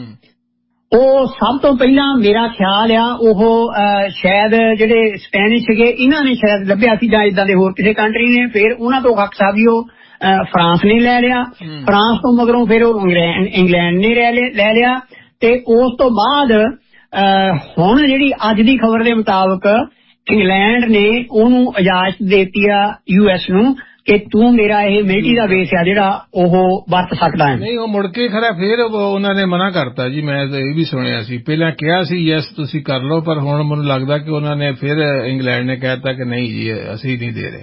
ਉਹ ਸਭ ਤੋਂ ਪਹਿਲਾਂ ਮੇਰਾ ਖਿਆਲ ਆ ਉਹ ਸ਼ਾਇਦ ਜਿਹੜੇ ਸਪੈਨਿਸ਼ ਸੀਗੇ ਇਹਨਾਂ ਨੇ ਸ਼ਾਇਦ ਲੱਭਿਆ ਸੀ ਜਾਂ ਇਦਾਂ ਦੇ ਹੋਰ ਕਿਸੇ ਕੰਟਰੀ ਨੇ ਫਿਰ ਉਹਨਾਂ ਤੋਂ ਖਾਕ ਸਾਹਿਬ ਜੀ ਉਹ ਫਰਾਂਸ ਨੇ ਲੈ ਲਿਆ ਫਰਾਂਸ ਤੋਂ ਮਗਰੋਂ ਫਿਰ ਉਹ ਇੰਗਲੈਂਡ ਨੇ ਲੈ ਲਿਆ ਤੇ ਉਸ ਤੋਂ ਬਾਅਦ ਹੁਣ ਜਿਹੜੀ ਅੱਜ ਦੀ ਖਬਰ ਦੇ ਮੁਤਾਬਕ ਇੰਗਲੈਂਡ ਨੇ ਉਹਨੂੰ ਇਜਾਜ਼ਤ ਦੇਤੀ ਆ ਯੂ ਐਸ ਨੂੰ ਕਿ ਤੂੰ ਮੇਰਾ ਇਹ ਮਿਲਟਰੀ ਦਾ ਬੇਸ ਆ ਜਿਹੜਾ ਉਹ ਵਰਤ ਸਕਦਾ ਹੈ। ਨਹੀਂ ਉਹ ਮੁੜ ਕੇ ਖੜਾ ਫਿਰ ਉਹਨਾਂ ਨੇ ਮਨਾ ਕਰਤਾ ਜੀ ਮੈਂ ਇਹ ਵੀ ਸੁਣਿਆ ਸੀ ਪਹਿਲਾਂ ਕਿਹਾ ਸੀ ਯੈਸ ਤੁਸੀਂ ਕਰ ਲਓ ਪਰ ਹੁਣ ਮੈਨੂੰ ਲੱਗਦਾ ਕਿ ਉਹਨਾਂ ਨੇ ਫਿਰ ਇੰਗਲੈਂਡ ਨੇ ਕਹਿਤਾ ਕਿ ਨਹੀਂ ਜੀ ਅਸੀਂ ਨਹੀਂ ਦੇ ਰਹੇ।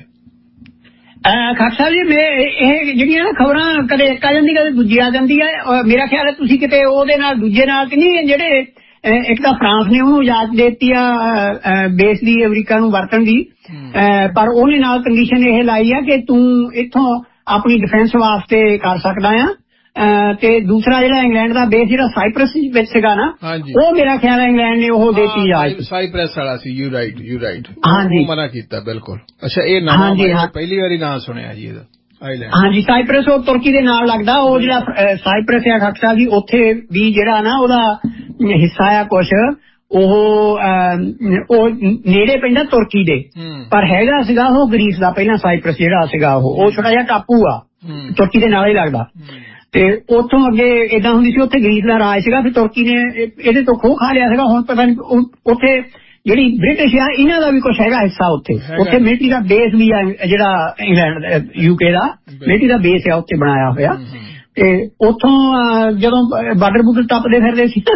ਖਾਕ ਸਾਹਿਬ ਜੀ ਮੈਂ ਇਹ ਜਿਹੜੀਆਂ ਨਾ ਖਬਰਾਂ ਕਦੇ ਇੱਕ ਆ ਜਾਂਦੀ ਕਦੇ ਦੂਜੀ ਆ ਜਾਂਦੀ ਹੈ ਮੇਰਾ ਖਿਆਲ ਹੈ ਤੁਸੀਂ ਕਿਤੇ ਉਹਦੇ ਨਾਲ ਦੂਜੇ ਨਾਲ ਕਿ ਨਹੀਂ ਜਿਹੜੇ ਇੱਕ ਤਾਂ ਫਰਾਂਸ ਨੇ ਉਹਨੂੰ ਇਜਾਜ਼ਤ ਦੇ ਦਿੱਤੀ ਆ ਬੇਸ ਦੀ ਅਮਰੀਕਾ ਨੂੰ ਵਰਤਣ ਦੀ ਪਰ ਉਹਨੇ ਨਾਲ ਕੰਡੀਸ਼ਨ ਇਹ ਲਾਈ ਆ ਕਿ ਤੂੰ ਇੱਥੋਂ ਆਪਣੀ ਡਿਫੈਂਸ ਵਾਸਤੇ ਕਰ ਸਕਦਾ ਆ ਤੇ ਦੂਸਰਾ ਜਿਹੜਾ ਇੰਗਲੈਂਡ ਦਾ ਬੇਸ ਜਿਹੜਾ ਸਾਈਪਰਸ ਵਿੱਚ ਸੀਗਾ ਨਾ ਉਹ ਮੇਰਾ ਖਿਆਲ ਹੈ ਇੰਗਲੈਂਡ ਨੇ ਉਹ ਦੇਤੀ ਇਜਾਜ਼ਤ ਸਾਈਪਰਸ ਵਾਲਾ ਸੀ ਯੂ ਰਾਈਟ ਯੂ ਰਾਈਟ ਹਾਂਜੀ ਮਨਾ ਕੀਤਾ ਬਿਲਕੁਲ। ਅੱਛਾ ਇਹ ਨਾਮ ਪਹਿਲੀ ਵਾਰੀ ਨਾਂ ਸੁਣਿਆ ਜੀ ਇਹਦਾ ਹਾਂਜੀ ਸਾਈਪਰਸ ਉਹ ਤੁਰਕੀ ਦੇ ਨਾਲ ਲੱਗਦਾ ਉਹ ਜਿਹੜਾ ਸਾਈਪਰਸ ਆ ਖਾਕ ਸਾਹਿਬ ਜੀ ਉੱਥੇ ਵੀ ਜਿਹੜਾ ਨਾ ਉਹਦਾ ਹਿੱਸਾ ਆ ਕੁਛ ਉਹ ਉਹ ਨੇੜੇ ਪੈਂਦਾ ਤੁਰਕੀ ਦੇ ਪਰ ਹੈਗਾ ਸੀਗਾ ਉਹ ਗਰੀਸ ਦਾ ਪਹਿਲਾਂ ਸਾਈਪਰਸ ਜਿਹੜਾ ਸੀਗਾ ਉਹ ਉਹ ਛੋਟਾ ਜਿਹਾ ਟਾਪੂ ਆ ਤੁਰਕੀ ਦੇ ਨਾਲ ਹੀ ਲੱਗਦਾ ਤੇ ਉੱਥੋਂ ਅੱਗੇ ਏਦਾਂ ਹੁੰਦੀ ਸੀ ਉੱਥੇ ਗਰੀਸ ਦਾ ਰਾਜ ਸੀਗਾ ਫਿਰ ਤੁਰਕੀ ਨੇ ਇਹਦੇ ਤੋਂ ਖੋਹ ਖਾ ਲਿਆ ਸੀਗਾ ਹੁਣ ਪਤਾ ਨਹੀਂ ਉੱਥੇ ਜਿਹੜੀ ਬ੍ਰਿਟਿਸ਼ ਆ ਇਹਨਾਂ ਦਾ ਵੀ ਕੁਛ ਹੈਗਾ ਹਿੱਸਾ ਉੱਥੇ ਉੱਥੇ ਮਿਲਟਰੀ ਦਾ ਬੇਸ ਵੀ ਆ ਜਿਹੜਾ ਇੰਗਲੈਂਡ ਯੂਕੇ ਦਾ ਮਿਲਟਰੀ ਦਾ ਬੇਸ ਆ ਉੱਥੇ ਬਣਾਇਆ ਹੋਇਆ ਤੇ ਉੱਥੋਂ ਜਦੋਂ ਬਾਰਡਰ ਬੂਡਰ ਟੱਪਦੇ ਫਿਰਦੇ ਸੀ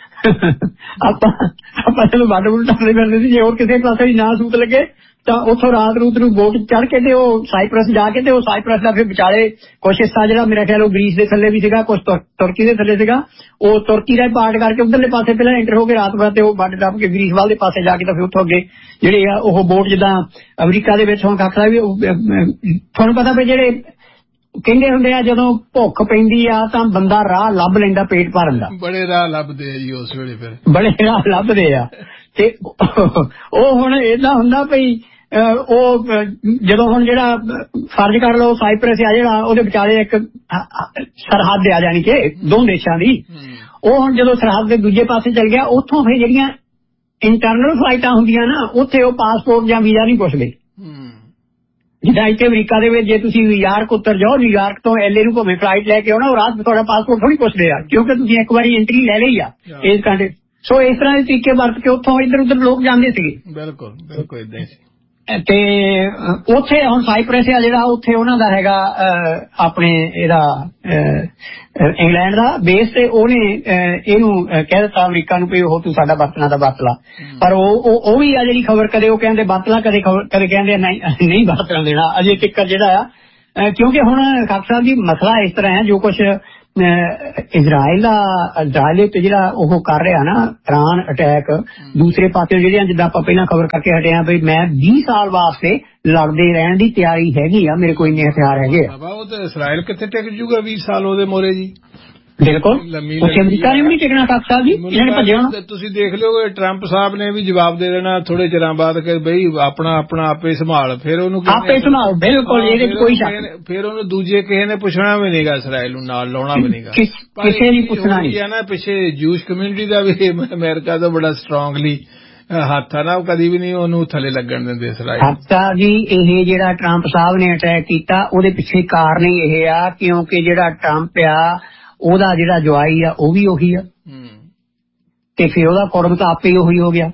ਆਪਾਂ ਆਪਾਂ ਜਦੋਂ ਬਾਰਡਰ ਬੂਡਰ ਟੱਪਦੇ ਫਿਰਦੇ ਸੀ ਜੇ ਹੋਰ ਕਿਸੇ ਪਾਸੇ ਵੀ ਨਾ ਸੂਤ ਲੱਗੇ ਤਾਂ ਉੱਥੋਂ ਰਾਤ ਰੂਤ ਨੂੰ ਬੋਟ ਚੜ ਕੇ ਤੇ ਉਹ ਸਾਈਪਰਸ ਜਾ ਕੇ ਤੇ ਉਹ ਸਾਈਪਰਸ ਦਾ ਫਿਰ ਵਿਚਾਲੇ ਕੁਛ ਹਿੱਸਾ ਜਿਹੜਾ ਮੇਰਾ ਖਿਆਲ ਉਹ ਗਰੀਸ ਦੇ ਥੱਲੇ ਵੀ ਸੀਗਾ ਕੁਛ ਤੁਰਕੀ ਦੇ ਥੱਲੇ ਸੀਗਾ ਉਹ ਤੁਰਕੀ ਦਾ ਪਾਰਟ ਕਰਕੇ ਉਧਰਲੇ ਪਾਸੇ ਪਹਿਲਾਂ ਐਂਟਰ ਹੋ ਕੇ ਰਾਤ ਬਾਅਦ ਤੇ ਉਹ ਬਾਰਡਰ ਟੱਪ ਕੇ ਗਰੀਸ ਵਾਲੇ ਪਾਸੇ ਜਾ ਕੇ ਤਾਂ ਫਿਰ ਉੱਥੋਂ ਅੱਗੇ ਜਿਹੜੇ ਆ ਉਹ ਬੋਟ ਜਿੱਦਾਂ ਅਮਰੀਕਾ ਦੇ ਵਿੱਚ ਹੁਣ ਖਾਖਲਾ ਵੀ ਤੁਹਾਨੂੰ ਪਤਾ ਵੀ ਜਿਹੜੇ ਕਹਿੰਦੇ ਹੁੰਦੇ ਆ ਜਦੋਂ ਭੁੱਖ ਪੈਂਦੀ ਆ ਤਾਂ ਬੰਦਾ ਰਾਹ ਲੱਭ ਲੈਂਦਾ ਪੇਟ ਭਰਨ ਦਾ ਬੜੇ ਰਾਹ ਲੱਭਦੇ ਆ ਜੀ ਉਸ ਵੇਲੇ ਫਿਰ ਬੜੇ ਰਾਹ ਲੱਭਦੇ ਆ ਤੇ ਉਹ ਹੁਣ ਏਦਾਂ ਹੁੰਦਾ ਭਈ ਉਹ ਜਦੋਂ ਹੁਣ ਜਿਹੜਾ ਫਰਜ਼ ਕਰ ਲਓ ਸਾਈਪਰਸ ਆ ਜਿਹੜਾ ਉਹਦੇ ਵਿਚਾਲੇ ਇੱਕ ਸਰਹੱਦ ਆ ਜਾਣੀ ਕਿ ਦੋ ਦੇਸ਼ਾਂ ਦੀ ਉਹ ਹੁਣ ਜਦੋਂ ਸਰਹੱਦ ਦੇ ਦੂਜੇ ਪਾਸੇ ਚਲ ਗਿਆ ਉੱਥੋਂ ਫਿਰ ਜਿਹੜੀਆਂ ਇੰਟਰਨਲ ਫਲਾਈਟਾਂ ਹੁੰਦੀਆਂ ਨਾ ਉੱਥੇ ਉਹ ਪਾਸਪੋਰਟ ਜਾਂ ਵੀਜ਼ਾ ਨਹੀਂ ਪੁੱਛਦੇ ਜਿੱਦਾਂ ਇੱਥੇ ਅਮਰੀਕਾ ਦੇ ਵਿੱਚ ਜੇ ਤੁਸੀਂ ਨਿਊਯਾਰਕ ਉੱਤਰ ਜਾਓ ਨਿਊਯਾਰਕ ਤੋਂ ਐਲਏ ਨੂੰ ਭਾਵੇਂ ਫਲਾਈਟ ਲੈ ਕੇ ਆਉਣਾ ਉਹ ਰਾਤ ਤੁਹਾਡਾ ਪਾਸਪੋਰਟ ਥੋੜੀ ਪੁੱਛਦੇ ਆ ਕਿਉਂਕਿ ਤੁਸੀਂ ਇੱਕ ਵਾਰੀ ਐਂਟਰੀ ਲੈ ਲਈ ਆ ਇਸ ਕੰਟਰੀ ਸੋ ਇਸ ਤਰ੍ਹਾਂ ਦੇ ਤਰੀਕੇ ਵਰਤ ਕੇ ਉੱਥੋਂ ਇੱਧਰ ਉੱਧਰ ਲੋਕ ਜਾਂਦੇ ਸੀਗੇ ਬਿਲਕੁਲ ਬਿਲਕੁਲ ਏਦਾਂ ਹੀ ਸੀ ਤੇ ਉੱਥੇ ਹੁਣ ਸਾਈਪ੍ਰੈਸ ਆ ਜਿਹੜਾ ਉੱਥੇ ਉਹਨਾਂ ਦਾ ਹੈਗਾ ਆਪਣੇ ਇਹਦਾ ਇੰਗਲੈਂਡ ਦਾ ਬੇਸ ਤੇ ਉਹਨੇ ਇਹਨੂੰ ਕਹਿ ਦਿੱਤਾ ਅਮਰੀਕਾ ਨੂੰ ਵੀ ਉਹ ਤੂੰ ਸਾਡਾ ਵਰਤਣਾ ਦਾ ਵਰਤ ਲਾ ਪਰ ਉਹ ਉਹ ਵੀ ਆ ਜਿਹੜੀ ਖਬਰ ਕਦੇ ਉਹ ਕਹਿੰਦੇ ਵਰਤਲਾ ਕਦੇ ਕਦੇ ਕਹਿੰਦੇ ਨਹੀਂ ਨਹੀਂ ਵਰਤਣ ਦੇਣਾ ਅਜੇ ਤੱਕ ਜਿਹੜਾ ਆ ਕਿਉਂਕਿ ਹੁਣ ਖਾਲਸਾ ਸਾਹਿਬ ਜੀ ਮਸਲਾ ਇਸ ਤਰ੍ਹਾਂ ਹੈ ਜੋ ਕੁਛ ਇਜ਼ਰਾਈਲ ਦਾ ਇਜ਼ਰਾਈਲ ਤੇ ਜਿਹੜਾ ਉਹ ਕਰ ਰਿਹਾ ਨਾ ਇਰਾਨ ਅਟੈਕ ਦੂਸਰੇ ਪਾਸੇ ਜਿਹੜੀਆਂ ਜਿੱਦਾਂ ਆਪਾਂ ਪਹਿਲਾਂ ਖਬਰ ਕਰਕੇ ਹਟੇ ਆ ਵੀ ਮੈਂ ਵੀਹ ਸਾਲ ਵਾਸਤੇ ਲੜਦੇ ਰਹਿਣ ਦੀ ਤਿਆਰੀ ਹੈਗੀ ਆ ਮੇਰੇ ਕੋਲ ਇੰਨੇ ਹਥਿਆਰ ਹੈਗੇ ਆ ਉਹ ਤਾਂ ਇਜ਼ਰਾਈਲ ਕਿੱਥੇ ਟਿਕ ਜੂਗਾ ਵੀਹ ਸਾਲ ਉਹਦੇ ਮੋਰੇ ਜੀ ਬਿਲਕੁਲ ਉੱਥੇ ਅਮਰੀਕਾ ਨੇ ਵੀ ਨਹੀਂ ਟਿਕਣਾ ਖਾਲਸਾ ਸਾਹਿਬ ਜੀ ਇਹਨਾਂ ਨੇ ਭੱਜਿਆ ਹੋਣਾ ਤੁਸੀਂ ਦੇਖ ਲਿਓ ਟਰੰਪ ਸਾਹਿਬ ਨੇ ਵੀ ਜਵਾਬ ਦੇ ਦੇਣਾ ਥੋੜੇ ਚਿਰਾਂ ਬਾਅਦ ਕਿ ਬਈ ਆਪਣਾ ਆਪਣਾ ਆਪੇ ਸੰਭਾਲ ਫਿਰ ਉਹਨੂੰ ਆਪੇ ਸੰਭਾਲ ਬਿਲਕੁਲ ਇਹਦੇ ਚ ਕੋਈ ਸ਼ੱਕ ਫਿਰ ਉਹਨੂੰ ਦੂਜੇ ਕਿਸੇ ਨੇ ਪੁੱਛਣਾ ਵੀ ਨਹੀਂਗਾ ਇਜ਼ਰਾਈਲ ਨੂੰ ਨਾਲ ਲਾਉਣਾ ਵੀ ਨਹੀਂਗਾ ਕਿਸੇ ਨੇ ਪੁੱਛਣਾ ਨਹੀਂ ਹੈ ਨਾ ਪਿੱਛੇ ਜੂਸ਼ ਕਮਿਊਨਿਟੀ ਦਾ ਵੀ ਅਮਰੀਕਾ ਤੋਂ ਬੜਾ ਸਟਰੋਂਗਲੀ ਹੱਥ ਆ ਨਾ ਉਹ ਕਦੀ ਵੀ ਨਹੀਂ ਉਹਨੂੰ ਥੱਲੇ ਲੱਗਣ ਦਿੰਦੇ ਇਜ਼ਰਾਈਲ ਹੱਥਾ ਜੀ ਇਹ ਜਿਹੜਾ ਟਰੰਪ ਸਾਹਿਬ ਨੇ ਅਟੈਕ ਕੀਤਾ ਉਹਦੇ ਪਿੱਛੇ ਕਾਰਨ ਹੀ ਇਹ ਆ ਕਿਉਂਕਿ ਜਿਹੜਾ ਟਰੰਪ ਆ ਉਹਦਾ ਜਿਹੜਾ ਜਵਾਈ ਆ ਉਹ ਵੀ ਉਹੀ ਆ ਤੇ ਫਿਰ ਉਹਦਾ ਕੁੜਮ ਤਾਂ ਆਪੇ ਹੀ ਉਹੀ ਹੋ ਗਿਆ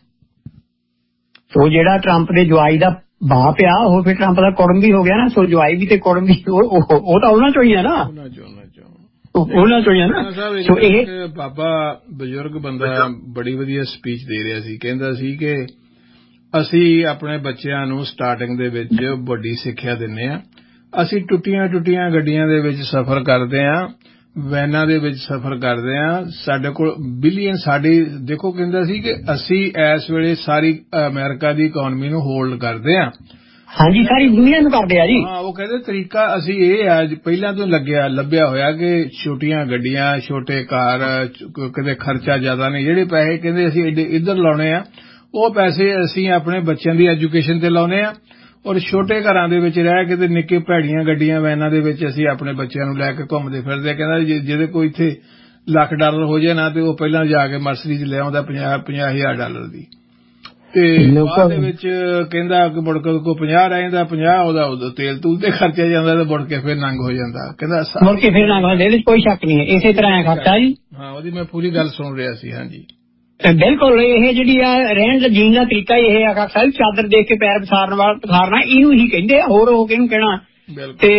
ਸੋ ਜਿਹੜਾ ਟਰੰਪ ਦੇ ਜਵਾਈ ਦਾ ਬਾਪ ਆ ਉਹ ਫਿਰ ਟਰੰਪ ਦਾ ਕੁੜਮ ਵੀ ਹੋ ਗਿਆ ਨਾ ਸੋ ਜਵਾਈ ਵੀ ਤੇ ਕੁੜਮ ਵੀ ਉਹ ਤਾਂ ਉਹਨਾਂ ਚੋਂ ਹੀ ਆ ਨਾ ਉਹਨਾਂ ਚੋਂ ਹੀ ਆ ਨਾ ਸੋ ਇਹ ਬਾਬਾ ਬਜ਼ੁਰਗ ਬੰਦਾ ਬੜੀ ਵਧੀਆ ਸਪੀਚ ਦੇ ਰਿਹਾ ਸੀ ਕਹਿੰਦਾ ਸੀ ਕਿ ਅਸੀਂ ਆਪਣੇ ਬੱਚਿਆਂ ਨੂੰ ਸਟਾਰਟਿੰਗ ਦੇ ਵਿੱਚ ਵੱਡੀ ਸਿੱਖਿਆ ਦਿੰਦੇ ਹਾਂ ਅਸੀਂ ਟੁੱਟੀਆਂ ਟੁੱਟੀਆਂ ਗੱਡੀਆਂ ਦੇ ਵਿੱਚ ਸਫ਼ਰ ਕਰਦੇ ਹਾਂ ਵੈਨਾਂ ਦੇ ਵਿੱਚ ਸਫ਼ਰ ਕਰਦੇ ਹਾਂ ਸਾਡੇ ਕੋਲ ਬਿਲੀਅਨ ਸਾਡੀ ਦੇਖੋ ਕਹਿੰਦਾ ਸੀ ਕਿ ਅਸੀਂ ਇਸ ਵੇਲੇ ਸਾਰੀ ਅਮਰੀਕਾ ਦੀ ਇਕਨੋਮੀ ਨੂੰ ਹੋਲਡ ਕਰਦੇ ਹਾਂ ਹਾਂਜੀ ਸਾਰੀ ਦੁਨੀਆ ਨੂੰ ਕਰਦੇ ਆ ਜੀ ਹਾਂ ਉਹ ਕਹਿੰਦੇ ਤਰੀਕਾ ਅਸੀਂ ਇਹ ਆ ਪਹਿਲਾਂ ਤੋਂ ਲੱਗਿਆ ਲੱਭਿਆ ਹੋਇਆ ਕਿ ਛੋਟੀਆਂ ਗੱਡੀਆਂ ਛੋਟੇ ਕਾਰ ਕਿਤੇ ਖਰਚਾ ਜ਼ਿਆਦਾ ਨਹੀਂ ਜਿਹੜੇ ਪੈਸੇ ਕਹਿੰਦੇ ਅਸੀਂ ਇੱਧਰ ਲਾਉਣੇ ਆ ਉਹ ਪੈਸੇ ਅਸੀਂ ਆਪਣੇ ਬੱਚਿਆਂ ਦੀ ਐਜੂਕੇਸ਼ਨ ਤੇ ਲਾਉਣੇ ਆ ਔਰ ਛੋਟੇ ਘਰਾਂ ਦੇ ਵਿੱਚ ਰਹਿ ਕੇ ਤੇ ਨਿੱਕੇ ਭੈੜੀਆਂ ਗੱਡੀਆਂ ਵੈਨਾਂ ਦੇ ਵਿੱਚ ਅਸੀਂ ਆਪਣੇ ਬੱਚਿਆਂ ਨੂੰ ਲੈ ਕੇ ਘੁੰਮਦੇ ਫਿਰਦੇ ਕਹਿੰਦਾ ਜਿਹਦੇ ਕੋਈ ਇੱਥੇ ਲੱਖ ਡਾਲਰ ਹੋ ਜਾਏ ਨਾ ਤੇ ਉਹ ਪਹਿਲਾਂ ਜਾ ਕੇ ਮਰਸਡੀਜ਼ ਲੈ ਆਉਂਦਾ ਪੰਜਾਹ ਪੰਜਾਹ ਹਜ਼ਾਰ ਡਾਲਰ ਦੀ ਤੇ ਬਾਅਦ ਦੇ ਵਿੱਚ ਕਹਿੰਦਾ ਕਿ ਮੁੜ ਕੇ ਕੋਈ ਪੰਜਾਹ ਰਹਿ ਜਾਂਦਾ ਪੰਜਾਹ ਉਹਦਾ ਤੇਲ ਤੂਲ ਤੇ ਖਰਚਿਆ ਜਾਂਦਾ ਤੇ ਮੁੜ ਕੇ ਫਿਰ ਨੰਗ ਹੋ ਜਾਂਦਾ ਕਹਿੰਦਾ ਮੁੜ ਕੇ ਫਿਰ ਨੰਗ ਹੋ ਜਾਂਦਾ ਇਹਦੇ ਕੋਈ ਸ਼ੱਕ ਨਹੀਂ ਹੈ ਇਸੇ ਤਰ੍ਹਾਂ ਖਰਚਾ ਜੀ ਹਾਂ ਉਹਦੀ ਮੈਂ ਪੂਰੀ ਗੱਲ ਸੁਣ ਰਿਹਾ ਸੀ ਹਾਂਜੀ ਬਿਲਕੁਲ ਇਹ ਜਿਹੜੀ ਆ ਰਹਿਣ ਦਾ ਜੀਣ ਦਾ ਤਰੀਕਾ ਇਹ ਆ ਖਾਲਸਾ ਸਾਹਿਬ ਚਾਦਰ ਦੇਖ ਕੇ ਪੈਰ ਪਸਾਰਨ ਵਾਲਾ ਪਸਾਰਨਾ ਇਹਨੂੰ ਹੀ ਕਹਿੰਦੇ ਹੋਰ ਹੋ ਕੇ ਇਹਨੂੰ ਕਹਿਣਾ ਤੇ